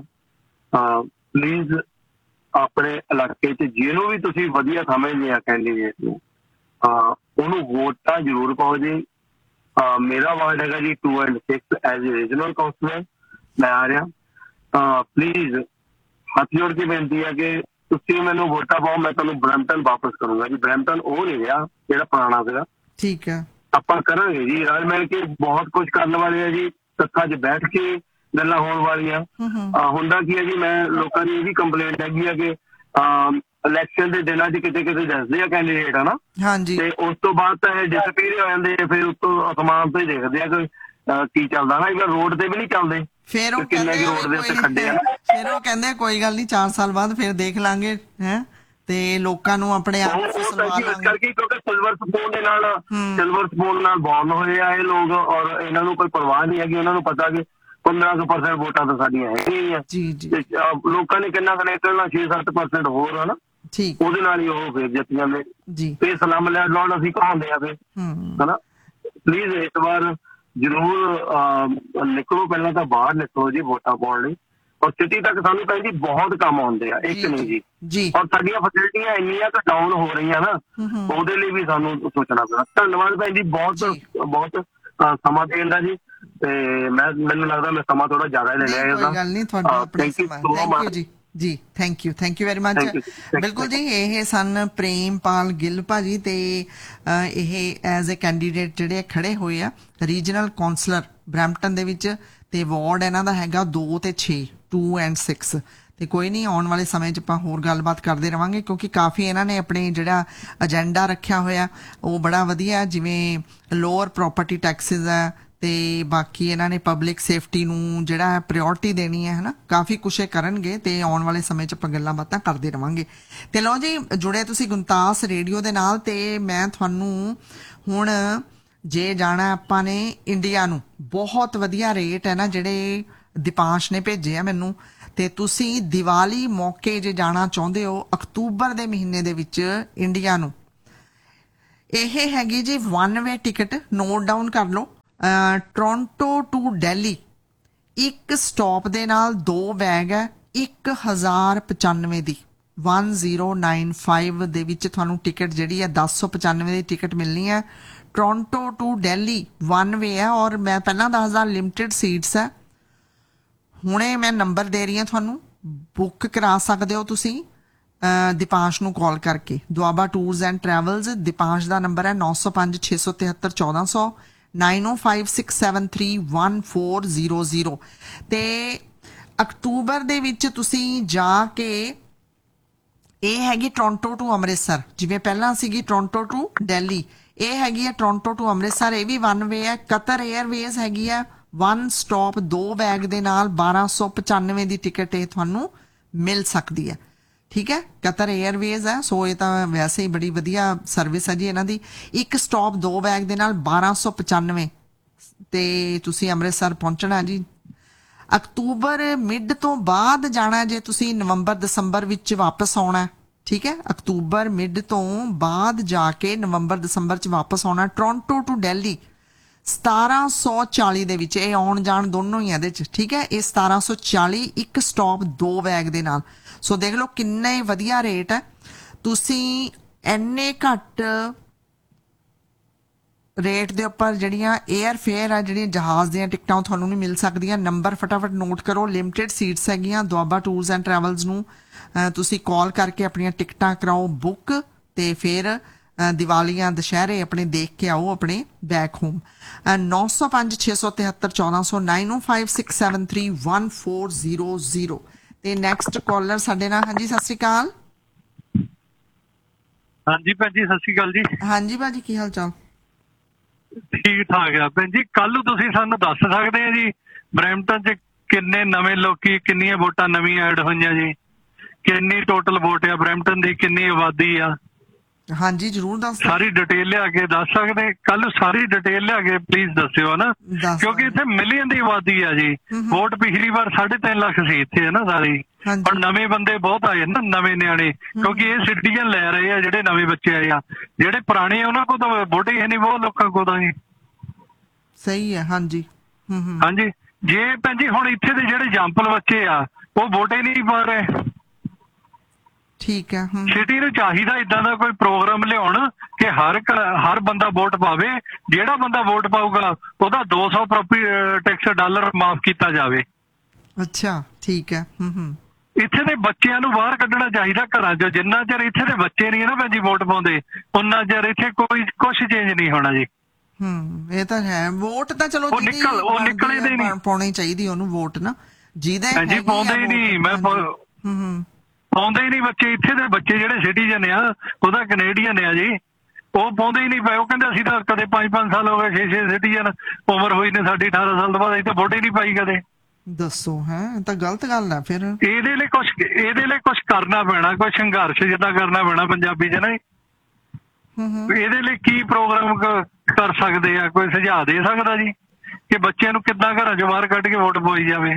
ਪਲੀਜ਼ ਆਪਣੇ ਇਲਾਕੇ 'ਚ ਜਿਹਨੂੰ ਵੀ ਤੁਸੀਂ ਵਧੀਆ ਸਮਝਦੇ ਆ ਕੈਂਡੀਡੇਟ ਨੂੰ, ਉਹਨੂੰ ਵੋਟਾਂ ਜ਼ਰੂਰ ਪਾਓ ਜੀ। ਮੇਰਾ ਵਾਰਡ ਹੈਗਾ ਜੀ 2 and 6 as a regional councillor, ਮੈਂ ਆ ਰਿਹਾ। ਪਲੀਜ਼ ਹੱਥ ਜੋੜ ਕੇ ਬੇਨਤੀ ਹੈ ਕਿ ਤੁਸੀਂ ਮੈਨੂੰ ਵੋਟਾਂ ਪਾਓ, ਮੈਂ ਤੁਹਾਨੂੰ ਬਰੈਂਪਟਨ ਵਾਪਸ ਕਰੂੰਗਾ ਜੀ। ਬਰੈਂਪਟਨ ਉਹ ਨਹੀਂ ਰਿਹਾ ਜਿਹੜਾ ਪੁਰਾਣਾ ਸੀਗਾ। ਠੀਕ ਹੈ, ਆਪਾਂ ਕਰਾਂਗੇ ਜੀ ਰਲ ਮਿਲ ਕੇ, ਬਹੁਤ ਕੁਝ ਕਰਨ ਵਾਲੇ ਆ ਜੀ। ਸੱਥਾਂ 'ਚ ਬੈਠ ਕੇ ਗੱਲਾਂ ਹੋਣ ਵਾਲੀਆਂ। ਹੁੰਦਾ ਕੀ ਹੈ ਜੀ, ਮੈਂ ਲੋਕਾਂ ਦੀ ਇਹ ਵੀ ਕੰਪਲੇਂਟ ਹੈਗੀ ਆ ਕਿ ਇਲੈਕਸ਼ਨ ਦੇ ਦਿਨਾਂ 'ਚ ਕਿਤੇ ਦੱਸਦੇ ਆ ਕੈਂਡੀਡੇਟ, ਹਨਾ, ਤੇ ਉਸ ਤੋਂ ਬਾਅਦ ਤਾਂ ਇਹ ਡਿਸਪੀਅਰ ਹੋ ਜਾਂਦੇ ਆ। ਫਿਰ ਉੱਤੋਂ ਅਸਮਾਨ ਤੋਂ ਹੀ ਦੇਖਦੇ ਆ ਕਿ ਕੀ ਚੱਲਦਾ ਨਾ। ਇਹ ਰੋਡ ਤੇ ਵੀ ਨਹੀਂ ਚੱਲਦੇ। ਫਿਰ ਉਹ ਕਹਿੰਦੇ ਕੋਈ ਗੱਲ ਨਹੀਂ, 4 ਸਾਲ ਬਾਅਦ ਫਿਰ ਦੇਖ ਲਾਂਗੇ ਹੈ, ਤੇ ਲੋਕਾਂ ਨੂੰ ਆਪਣੇ ਆਪ ਕਰਕੇ, ਕਿਉਂਕਿ ਸਿਲਵਰ ਸਪੂਨ ਨਾਲ ਬੌਰਨ ਹੋਏ ਆ ਇਹ ਲੋਕ, ਔਰ ਇਹਨਾਂ ਨੂੰ ਕੋਈ ਪਰਵਾਹ ਨਹੀਂ ਹੈਗੀ। ਉਹਨਾਂ ਨੂੰ ਪਤਾ ਕਿ 15% ਵੋਟਾਂ ਤਾਂ ਸਾਡੀਆਂ ਹੈਗੀਆਂ। ਲੋਕਾਂ ਨੇ ਕਿੰਨਾ ਕਨੈਕਟਰ 6-7% ਹੋਰ ਹਨਾ, ਉਹਦੇ ਨਾਲ ਹੀ ਉਹ ਫਿਰ ਜਿੱਤ ਜਾਂਦੇ। ਤੇ ਸਲਮ ਲੈਂਡਲੋਰਡ ਅਸੀਂ ਕਹਾਉਂਦੇ ਆ ਫਿਰ, ਹਨਾ। ਪਲੀਜ਼ ਇਸ ਵਾਰ ਜ਼ਰੂਰ ਨਿਕਲੋ, ਪਹਿਲਾਂ ਤਾਂ ਬਾਹਰ ਨਿਕਲੋ ਜੀ ਵੋਟਾਂ ਪਾਉਣ ਲਈ। ਔਰ ਸਿਟੀ ਤੱਕ ਸਾਨੂੰ ਭੈਣ ਜੀ ਬਹੁਤ ਕੰਮ ਆਉਂਦੇ ਆ, ਇੱਕ ਨਹੀਂ ਜੀ। ਔਰ ਸਾਡੀਆਂ ਫੈਸਿਲਿਟੀਆਂ ਇੰਨੀਆਂ ਕੁ ਡਾਊਨ ਹੋ ਰਹੀਆਂ ਨਾ, ਉਹਦੇ ਲਈ ਵੀ ਸਾਨੂੰ ਸੋਚਣਾ ਪੈਣਾ। ਧੰਨਵਾਦ ਭੈਣ ਜੀ, ਬਹੁਤ ਸਮਾਂ ਦੇਣ ਦਾ ਜੀ। ਤੇ ਮੈਨੂੰ ਲੱਗਦਾ ਮੈਂ ਸਮਾਂ ਥੋੜਾ ਜ਼ਿਆਦਾ ਹੀ ਲੈ ਲਿਆ ਇਹਦਾ। ਥੈਂਕ ਯੂ ਸੋ ਮਚ ਜੀ। Thank you very much. ਬਿਲਕੁਲ ਜੀ, ਇਹ ਸਨ ਪ੍ਰੇਮਪਾਲ ਗਿੱਲ ਭਾਜੀ, ਤੇ ਇਹ ਐਜ਼ ਏ ਕੈਂਡੀਡੇਟ ਜਿਹੜੇ ਖੜੇ ਹੋਏ ਆ ਰੀਜਨਲ ਕਾਉਂਸਲਰ ਬਰੈਂਪਟਨ ਦੇ ਵਿੱਚ, ਤੇ ਵਾਰਡ ਇਹਨਾਂ ਦਾ ਹੈਗਾ 2 ਤੇ 6, 2 and 6। ਤੇ ਕੋਈ ਨਹੀਂ, ਆਉਣ ਵਾਲੇ ਸਮੇਂ 'ਚ ਆਪਾਂ ਹੋਰ ਗੱਲਬਾਤ ਕਰਦੇ ਰਵਾਂਗੇ, ਕਿਉਂਕਿ ਕਾਫੀ ਇਹਨਾਂ ਨੇ ਆਪਣੇ ਜਿਹੜਾ ਏਜੰਡਾ ਰੱਖਿਆ ਹੋਇਆ ਉਹ ਬੜਾ ਵਧੀਆ। ਜਿਵੇਂ ਲੋਅਰ ਪ੍ਰੋਪਰਟੀ ਟੈਕਸਿਸ ਹੈ, ਤੇ ਬਾਕੀ ਇਹਨਾਂ ਨੇ ਪਬਲਿਕ ਸੇਫਟੀ ਨੂੰ ਜਿਹੜਾ ਹੈ ਪ੍ਰਾਇਓਰਟੀ ਦੇਣੀ ਹੈ, ਹਨਾ। ਕਾਫੀ ਕੁਛ ਕਰਨਗੇ, ਤੇ ਆਉਣ ਵਾਲੇ ਸਮੇਂ 'ਚ ਆਪਾਂ ਗੱਲਾਂ ਬਾਤਾਂ ਕਰਦੇ ਰਵਾਂਗੇ। ਤੇ ਲਓ ਜੀ, ਜੁੜੇ ਤੁਸੀਂ ਗੁਣਤਾਸ ਰੇਡੀਓ ਦੇ ਨਾਲ। ਤੇ ਮੈਂ ਤੁਹਾਨੂੰ ਹੁਣ ਜੇ ਜਾਣਾ ਆਪਾਂ ਨੇ ਇੰਡੀਆ ਨੂੰ, ਬਹੁਤ ਵਧੀਆ ਰੇਟ ਹੈ ਨਾ ਜਿਹੜੇ ਦੀਪਾਂਸ਼ ਨੇ ਭੇਜੇ ਆ ਮੈਨੂੰ। ਤੇ ਤੁਸੀਂ ਦੀਵਾਲੀ ਮੌਕੇ ਜੇ ਜਾਣਾ ਚਾਹੁੰਦੇ ਹੋ ਅਕਤੂਬਰ ਦੇ ਮਹੀਨੇ ਦੇ ਵਿੱਚ ਇੰਡੀਆ ਨੂੰ, ਇਹ ਹੈਗੀ ਜੀ 1 ਵੇ ਟਿਕਟ। ਨੋਟ ਡਾਊਨ ਕਰ ਲਓ, ਟੋਰਾਂਟੋ ਟੂ ਦਿੱਲੀ ਇੱਕ ਸਟਾਪ ਦੇ ਨਾਲ 2 ਬੈਗ ਹੈ 1095 ਦੀ 1095 ਦੇ ਵਿੱਚ ਤੁਹਾਨੂੰ ਟਿਕਟ ਜਿਹੜੀ ਹੈ 1095 ਦੀ ਟਿਕਟ ਮਿਲਣੀ ਹੈ। ਟੋਰਾਂਟੋ ਟੂ ਦਿੱਲੀ 1 ਵੇ ਹੈ ਔਰ ਮੈਂ ਪਹਿਲਾਂ ਦੱਸਦਾ ਲਿਮਟਿਡ ਸੀਟਸ ਹੈ। ਹੁਣੇ ਮੈਂ ਨੰਬਰ ਦੇ ਰਹੀ ਹਾਂ ਤੁਹਾਨੂੰ, ਬੁੱਕ ਕਰਾ ਸਕਦੇ ਹੋ ਤੁਸੀਂ ਦੀਪਾਂਸ਼ ਨੂੰ ਕਾਲ ਕਰਕੇ। Doaba tours and travels, ਦੀਪਾਂਸ਼ the number ਹੈ 905 673 1400 9056731400। ਤੇ ਅਕਤੂਬਰ ਦੇ ਵਿੱਚ ਤੁਸੀਂ ਜਾ ਕੇ, ਇਹ ਹੈਗੀ ਟੋਰਾਂਟੋ ਟੂ ਅੰਮ੍ਰਿਤਸਰ, ਜਿਵੇਂ ਪਹਿਲਾਂ ਸੀਗੀ ਟੋਰਾਂਟੋ ਟੂ ਦਿੱਲੀ, ਇਹ ਹੈਗੀ ਹੈ ਟੋਰਾਂਟੋ ਟੂ ਅੰਮ੍ਰਿਤਸਰ, ਇਹ ਵੀ 1 ਵੇ ਹੈ। ਕਤਰ 에ਅਰਵੇਜ਼ ਹੈਗੀ ਹੈ 1 ਸਟਾਪ 2 ਬੈਗ ਦੇ ਨਾਲ 1295 ਦੀ ਟਿਕਟ ਇਹ ਤੁਹਾਨੂੰ ਮਿਲ ਸਕਦੀ ਹੈ। ਠੀਕ ਹੈ, ਕਤਰ 에ਅਰਵੇਜ਼ ਹੈ, ਸੋ ਇਹ ਤਾਂ ਵੈਸੇ ਹੀ ਬੜੀ ਵਧੀਆ ਸਰਵਿਸ ਹੈ ਜੀ ਇਹਨਾਂ ਦੀ। 1 ਸਟਾਪ 2 ਬੈਗ ਦੇ ਨਾਲ 1295 ਤੇ ਤੁਸੀਂ ਅੰਮ੍ਰਿਤਸਰ ਪਹੁੰਚਣਾ ਜੀ। ਅਕਤੂਬਰ ਮਿਡ ਤੋਂ ਬਾਅਦ ਜਾਣਾ ਜੇ ਤੁਸੀਂ ਨਵੰਬਰ ਦਸੰਬਰ ਵਿੱਚ ਵਾਪਸ ਆਉਣਾ। ਠੀਕ ਹੈ, ਅਕਤੂਬਰ ਮਿਡ ਤੋਂ ਬਾਅਦ ਜਾ ਕੇ ਨਵੰਬਰ ਦਸੰਬਰ ਚ ਵਾਪਸ ਆਉਣਾ। ਟੋਰਾਂਟੋ ਟੂ ਦਿੱਲੀ 1740 ਦੇ ਵਿੱਚ, ਇਹ ਆਉਣ ਜਾਣ ਦੋਨੋਂ ਹੀ ਇਹਦੇ ਚ। ਠੀਕ ਹੈ, ਇਹ 1740 1 ਸਟਾਪ 2 ਬੈਗ ਦੇ ਨਾਲ। ਸੋ ਦੇਖ ਲਓ ਕਿੰਨੇ ਵਧੀਆ ਰੇਟ ਹੈ। ਤੁਸੀਂ ਇੰਨੇ ਘੱਟ ਰੇਟ ਦੇ ਉੱਪਰ ਜਿਹੜੀਆਂ 에ਅਰ ਫੇਅਰ ਆ, ਜਿਹੜੀਆਂ ਜਹਾਜ਼ ਦੀਆਂ ਟਿਕਟਾਂ ਤੁਹਾਨੂੰ ਨਹੀਂ ਮਿਲ ਸਕਦੀਆਂ। ਨੰਬਰ ਫਟਾਫਟ ਨੋਟ ਕਰੋ, ਲਿਮਟਿਡ ਸੀਟਸ ਹੈਗੀਆਂ। ਦੁਆਬਾ ਟੂਰਸ ਐਂਡ ਟਰੈਵਲਸ ਨੂੰ ਤੁਸੀਂ ਕਾਲ ਕਰਕੇ ਆਪਣੀਆਂ ਟਿਕਟਾਂ ਕਰਾਓ ਬੁੱਕ, ਤੇ ਫਿਰ ਦੀਵਾਲੀਆਂ ਦੁਸ਼ਹਿਰੇ ਆਪਣੇ ਦੇਖ ਕੇ ਆਓ ਆਪਣੇ ਬੈਕ ਹੋਮ। 905 673 1400 9056731400। ਤੇ ਨੈਕਸਟ ਕਾਲਰ ਸਾਡੇ ਨਾਲ। ਹਾਂਜੀ ਸਤਿ ਸ਼੍ਰੀ ਅਕਾਲ। ਹਾਂਜੀ ਭੈਣ ਜੀ ਸਤਿ ਸ਼੍ਰੀ ਅਕਾਲ ਜੀ। ਹਾਂਜੀ ਭਾਜੀ ਕੀ ਹਾਲ ਚਾਲ? ਠੀਕ ਠਾਕ ਆ ਭੈਣ ਜੀ। ਕੱਲ ਨੂੰ ਤੁਸੀਂ ਸਾਨੂੰ ਦੱਸ ਸਕਦੇ ਆ ਜੀ ਬਰੈਂਪਟਨ ਚ ਕਿੰਨੇ ਨਵੇਂ ਲੋਕੀ, ਕਿੰਨੀਆਂ ਵੋਟਾਂ ਨਵੀਆਂ ਐਡ ਹੋਈਆਂ ਜੀ, ਕਿੰਨੀ ਟੋਟਲ ਵੋਟ ਆ ਬਰੈਂਪਟਨ ਦੀ, ਕਿੰਨੀ ਆਬਾਦੀ ਆ? ਹਾਂਜੀ ਜ਼ਰੂਰ ਦੱਸ। ਸਾਰੀ ਡਿਟੇਲ ਲਿਆ ਕੇ ਦੱਸ ਸਕਦੇ ਕੱਲ? ਸਾਰੀ ਡਿਟੇਲ ਲਿਆ ਕੇ ਪਲੀਜ਼ ਦੱਸਿਓ ਨਾ, ਕਿਉਂਕਿ ਇੱਥੇ ਮਿਲੀਅਨ ਦੀ ਆਬਾਦੀ ਆ ਜੀ। ਵੋਟ ਪਿਛਲੀ ਵਾਰ 3.5 ਲੱਖ ਸੀ ਇੱਥੇ, ਹੈ ਨਾ ਸਾਰੀ। ਹੁਣ ਨਵੇਂ ਬੰਦੇ ਬਹੁਤ ਆਏ ਨਾ, ਨਵੇਂ ਨਿਆਣੇ, ਕਿਉਂਕਿ ਇਹ ਸਿਟੀਜ਼ਨ ਲੈ ਰਹੇ ਆ ਜਿਹੜੇ ਨਵੇਂ ਬੱਚੇ ਆਏ ਆ। ਜਿਹੜੇ ਪੁਰਾਣੇ ਉਹਨਾਂ ਕੋਲ ਤਾਂ ਵੋਟ ਹੀ ਨਹੀਂ, ਬਹੁਤ ਲੋਕਾਂ ਕੋਲ ਤਾਂ ਜੀ। ਸਹੀ ਹੈ। ਹਾਂਜੀ ਹਾਂਜੀ। ਜੇ ਭੈਣ ਜੀ ਹੁਣ ਇੱਥੇ ਦੇ ਜਿਹੜੇ ਜੰਪਲ ਬੱਚੇ ਆ ਉਹ ਵੋਟ ਹੀ ਨਹੀਂ ਪਾ ਰਹੇ। ਠੀਕ ਹੈ। ਸਿਟੀ ਨੂੰ ਚਾਹੀਦਾ ਇਦਾਂ ਦਾ ਕੋਈ ਪ੍ਰੋਗਰਾਮ ਲਿਆਉਣ ਕਿ ਹਰ ਬੰਦਾ ਵੋਟ ਪਾਵੇ। ਜਿਹੜਾ ਬੰਦਾ ਵੋਟ ਪਾਊਗਾ ਉਹਦਾ 200 ਪ੍ਰੋਪਰਟੀ ਟੈਕਸ ਡਾਲਰ ਮਾਫ ਕੀਤਾ ਜਾਵੇ। ਅੱਛਾ ਠੀਕ ਹੈ। ਇੱਥੇ ਦੇ ਬੱਚਿਆਂ ਨੂੰ ਬਾਹਰ ਕੱਢਣਾ ਚਾਹੀਦਾ ਘਰਾਂ ਚੋਂ। ਜਿੰਨਾ ਚਿਰ ਇੱਥੇ ਦੇ ਬੱਚੇ ਨਹੀਂ ਨਾ ਭੈਣ ਜੀ ਵੋਟ ਪਾਉਂਦੇ, ਉਨਾ ਚਿਰ ਇੱਥੇ ਕੋਈ ਕੁਛ ਚੇਂਜ ਨਹੀਂ ਹੋਣਾ ਜੀ। ਇਹ ਤਾਂ ਹੈ। ਵੋਟ ਤਾਂ ਚਲੋ ਉਹ ਨਿਕਲੇ ਦੇ ਨਹੀਂ, ਪਾਉਣੀ ਚਾਹੀਦੀ ਉਹਨੂੰ ਵੋਟ ਨਾ, ਜਿਹਦੇ ਜੀ ਪਾਉਂਦੇ ਹੀ ਨਹੀਂ। ਮੈਂ ਪਾਉਂਦੇ ਹੀ ਨਹੀਂ ਬੱਚੇ। ਇੱਥੇ ਦੇ ਬੱਚੇ ਜਿਹੜੇ ਸਿਟੀਜ਼ਨ ਆ, ਉਹਦਾ ਕੈਨੇਡੀਅਨ ਆ ਜੀ, ਉਹ ਪਾਉਂਦੇ ਹੀ ਨਹੀਂ ਪਏ। ਉਹ ਕਹਿੰਦੇ ਅਸੀਂ ਤਾਂ ਕਦੇ 5-5 ਸਾਲ ਹੋ ਗਏ, 6 ਸਿਟੀਜ਼ਨ ਉਮਰ ਹੋਈ ਨੇ ਸਾਡੀ 18 ਸਾਲ ਤੋਂ ਬਾਅਦ, ਅਸੀਂ ਤਾਂ ਵੋਟ ਹੀ ਨਹੀਂ ਪਾਈ ਕਦੇ। ਦੱਸੋ ਹੈ, ਤਾਂ ਗਲਤ ਗੱਲ ਹੈ ਫਿਰ। ਇਹਦੇ ਲਈ ਕੁਛ ਕਰਨਾ ਪੈਣਾ, ਕੋਈ ਸੰਘਰਸ਼ ਜਿੱਦਾਂ ਕਰਨਾ ਪੈਣਾ ਪੰਜਾਬੀ ਚ ਨਾ। ਇਹਦੇ ਲਈ ਕੀ ਪ੍ਰੋਗਰਾਮ ਕਰ ਸਕਦੇ ਆ? ਕੋਈ ਸੁਝਾਅ ਦੇ ਸਕਦਾ ਜੀ ਕਿ ਬੱਚਿਆਂ ਨੂੰ ਕਿੱਦਾਂ ਘਰਾਂ ਚੋਂ ਬਾਹਰ ਕੱਢ ਕੇ ਵੋਟ ਪਾਈ ਜਾਵੇ?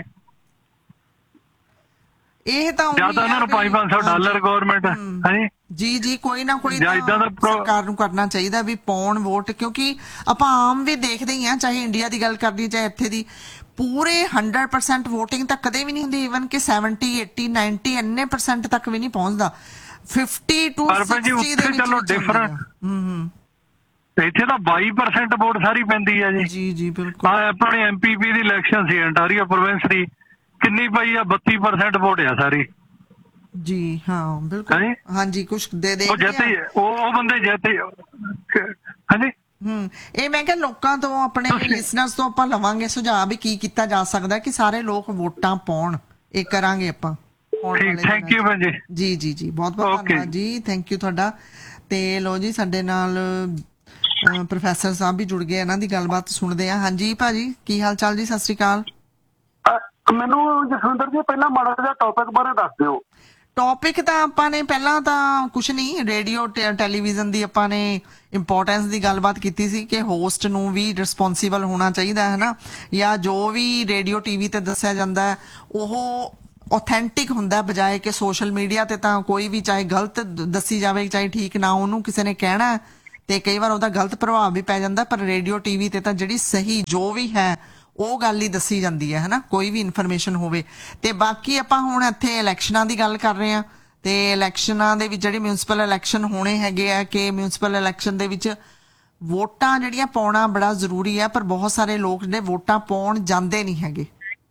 ਇਹ ਤਾਂ ਜਿਆਦਾ ਉਹਨਾਂ ਨੂੰ 500 ਡਾਲਰ ਗਵਰਨਮੈਂਟ ਜੀ ਕੋਈ ਨਾ ਕੋਈ ਸਰਕਾਰ ਨੂੰ ਕਰਨਾ ਚਾਹੀਦਾ ਵੀ ਪਾਉਣ ਵੋਟ, ਕਿਉਂਕਿ ਆਪਾਂ ਆਮ ਵੀ ਦੇਖਦੇ ਹੀ ਆ, ਚਾਹੇ ਇੰਡੀਆ ਦੀ ਗੱਲ ਕਰਦੀ ਚਾਹੇ ਇੱਥੇ ਦੀ, ਪੂਰੇ 100% ਵੋਟਿੰਗ ਤਾਂ ਕਦੇ ਵੀ ਨਹੀਂ ਹੁੰਦੀ। ਈਵਨ ਕਿ 70, 80, 90 ਇੰਨੇ % ਤੱਕ ਵੀ ਨਹੀਂ ਪਹੁੰਚਦਾ। 50 to 60 ਦੇ ਵਿੱਚ ਚਲੋ ਡਿਫਰੈਂਟ। ਇੱਥੇ ਤਾਂ 22% ਵੋਟ ਸਾਰੀ ਪੈਂਦੀ ਹੈ ਜੀ। ਜੀ ਬਿਲਕੁਲ। ਆਪਣੇ MPP ਦੀ ਇਲੈਕਸ਼ਨ ਸੀ ਅੰਟਾਰੀਓ ਪ੍ਰੋਵਿੰਸ ਦੀ, ਕਿੰਨੀ ਪਈ ਆ? 32% ਵੋਟ ਆ ਸਾਰੀ ਜੀ। ਹਾਂ ਬਿਲਕੁਲ। ਹਾਂਜੀ ਕੁਛ ਦੇ ਉਹ ਬੰਦੇ ਜਿੱਤੇ। ਹਾਂਜੀ ਇਹ ਮੈਂ ਕਿਹਾ ਲੋਕਾਂ ਤੋਂ, ਆਪਣੇ ਲਿਸਨਰਸ ਤੋਂ ਆਪਾਂ ਲਵਾਂਗੇ ਸੁਝਾਅ ਵੀ ਕੀ ਕੀਤਾ ਜਾ ਸਕਦਾ ਕਿ ਸਾਰੇ ਲੋਕ ਵੋਟਾਂ ਪਾਉਣ। ਇਹ ਕਰਾਂਗੇ ਆਪਾਂ। ਥੈਂਕ ਯੂ ਭੈਣ ਜੀ। ਜੀ ਬਹੁਤ ਧੰਨਵਾਦ ਜੀ। ਥੈਂਕ ਯੂ ਤੁਹਾਡਾ। ਤੇ ਲੋ ਜੀ ਸਾਡੇ ਨਾਲ ਪ੍ਰੋਫੈਸਰ ਸਾਹਿਬ ਵੀ ਜੁੜ ਗਏ, ਇਹਨਾਂ ਦੀ ਗੱਲਬਾਤ ਸੁਣਦੇ ਆ। ਹਾਂਜੀ ਭਾਜੀ ਕੀ ਹਾਲ ਚਾਲ ਜੀ? ਸਤਿ ਸ਼੍ਰੀ ਅਕਾਲ। ਮੈਨੂੰ ਜਸਵਿੰਦਰ ਜੀ ਪਹਿਲਾਂ ਮਾੜਾ ਜਿਹਾ ਟੌਪਿਕ ਬਾਰੇ ਦੱਸ ਦਿਓ। ਟੌਪਿਕ ਤਾਂ ਆਪਾਂ ਨੇ ਪਹਿਲਾਂ ਤਾਂ ਕੁਛ ਨਹੀਂ, ਰੇਡੀਓ ਟੈਲੀਵਿਜ਼ਨ ਦੀ ਆਪਾਂ ਨੇ ਇੰਪੋਰਟੈਂਸ ਦੀ ਗੱਲਬਾਤ ਕੀਤੀ ਸੀ ਕਿ ਹੋਸਟ ਨੂੰ ਵੀ ਰਿਸਪੌਂਸੀਬਲ ਹੋਣਾ ਚਾਹੀਦਾ ਹੈ ਨਾ, ਜਾਂ ਜੋ ਵੀ ਰੇਡੀਓ TV ਤੇ ਦੱਸਿਆ ਜਾਂਦਾ ਹੈ ਉਹ ਆਥੈਂਟਿਕ ਹੁੰਦਾ, ਬਜਾਏ ਕਿ ਸੋਸ਼ਲ ਮੀਡੀਆ ਤੇ ਤਾਂ ਕੋਈ ਵੀ ਚਾਹੇ ਗਲਤ ਦੱਸੀ ਜਾਵੇ ਚਾਹੇ ਠੀਕ ਨਾ, ਉਹਨੂੰ ਕਿਸੇ ਨੇ ਕਹਿਣਾ ਤੇ ਕਈ ਵਾਰ ਉਹਦਾ ਗਲਤ ਪ੍ਰਭਾਵ ਵੀ ਪੈ ਜਾਂਦਾ। ਪਰ ਰੇਡੀਓ TV ਤੇ ਤਾਂ ਜਿਹੜੀ ਸਹੀ ਜੋ ਵੀ ਹੈ ਉਹ ਗੱਲ ਹੀ ਦੱਸੀ ਜਾਂਦੀ ਹੈ ਹਨਾ, ਕੋਈ ਵੀ ਇਨਫੋਰਮੇਸ਼ਨ ਹੋਵੇ। ਤੇ ਬਾਕੀ ਆਪਾਂ ਹੁਣ ਇੱਥੇ ਇਲੈਕਸ਼ਨਾਂ ਦੀ ਗੱਲ ਕਰ ਰਹੇ ਹਾਂ ਤੇ ਇਲੈਕਸ਼ਨਾਂ ਦੇ ਵਿੱਚ ਜਿਹੜੇ ਮਿਊਨਿਸਪਲ ਇਲੈਕਸ਼ਨ ਹੋਣੇ ਹੈਗੇ ਆ ਕਿ ਮਿਊਨਿਸਪਲ ਇਲੈਕਸ਼ਨ ਦੇ ਵਿੱਚ ਵੋਟਾਂ ਜਿਹੜੀਆਂ ਪਾਉਣਾ ਬੜਾ ਜ਼ਰੂਰੀ ਹੈ, ਪਰ ਬਹੁਤ ਸਾਰੇ ਲੋਕ ਜਿਹੜੇ ਵੋਟਾਂ ਪਾਉਣ ਜਾਂਦੇ ਨਹੀਂ ਹੈਗੇ।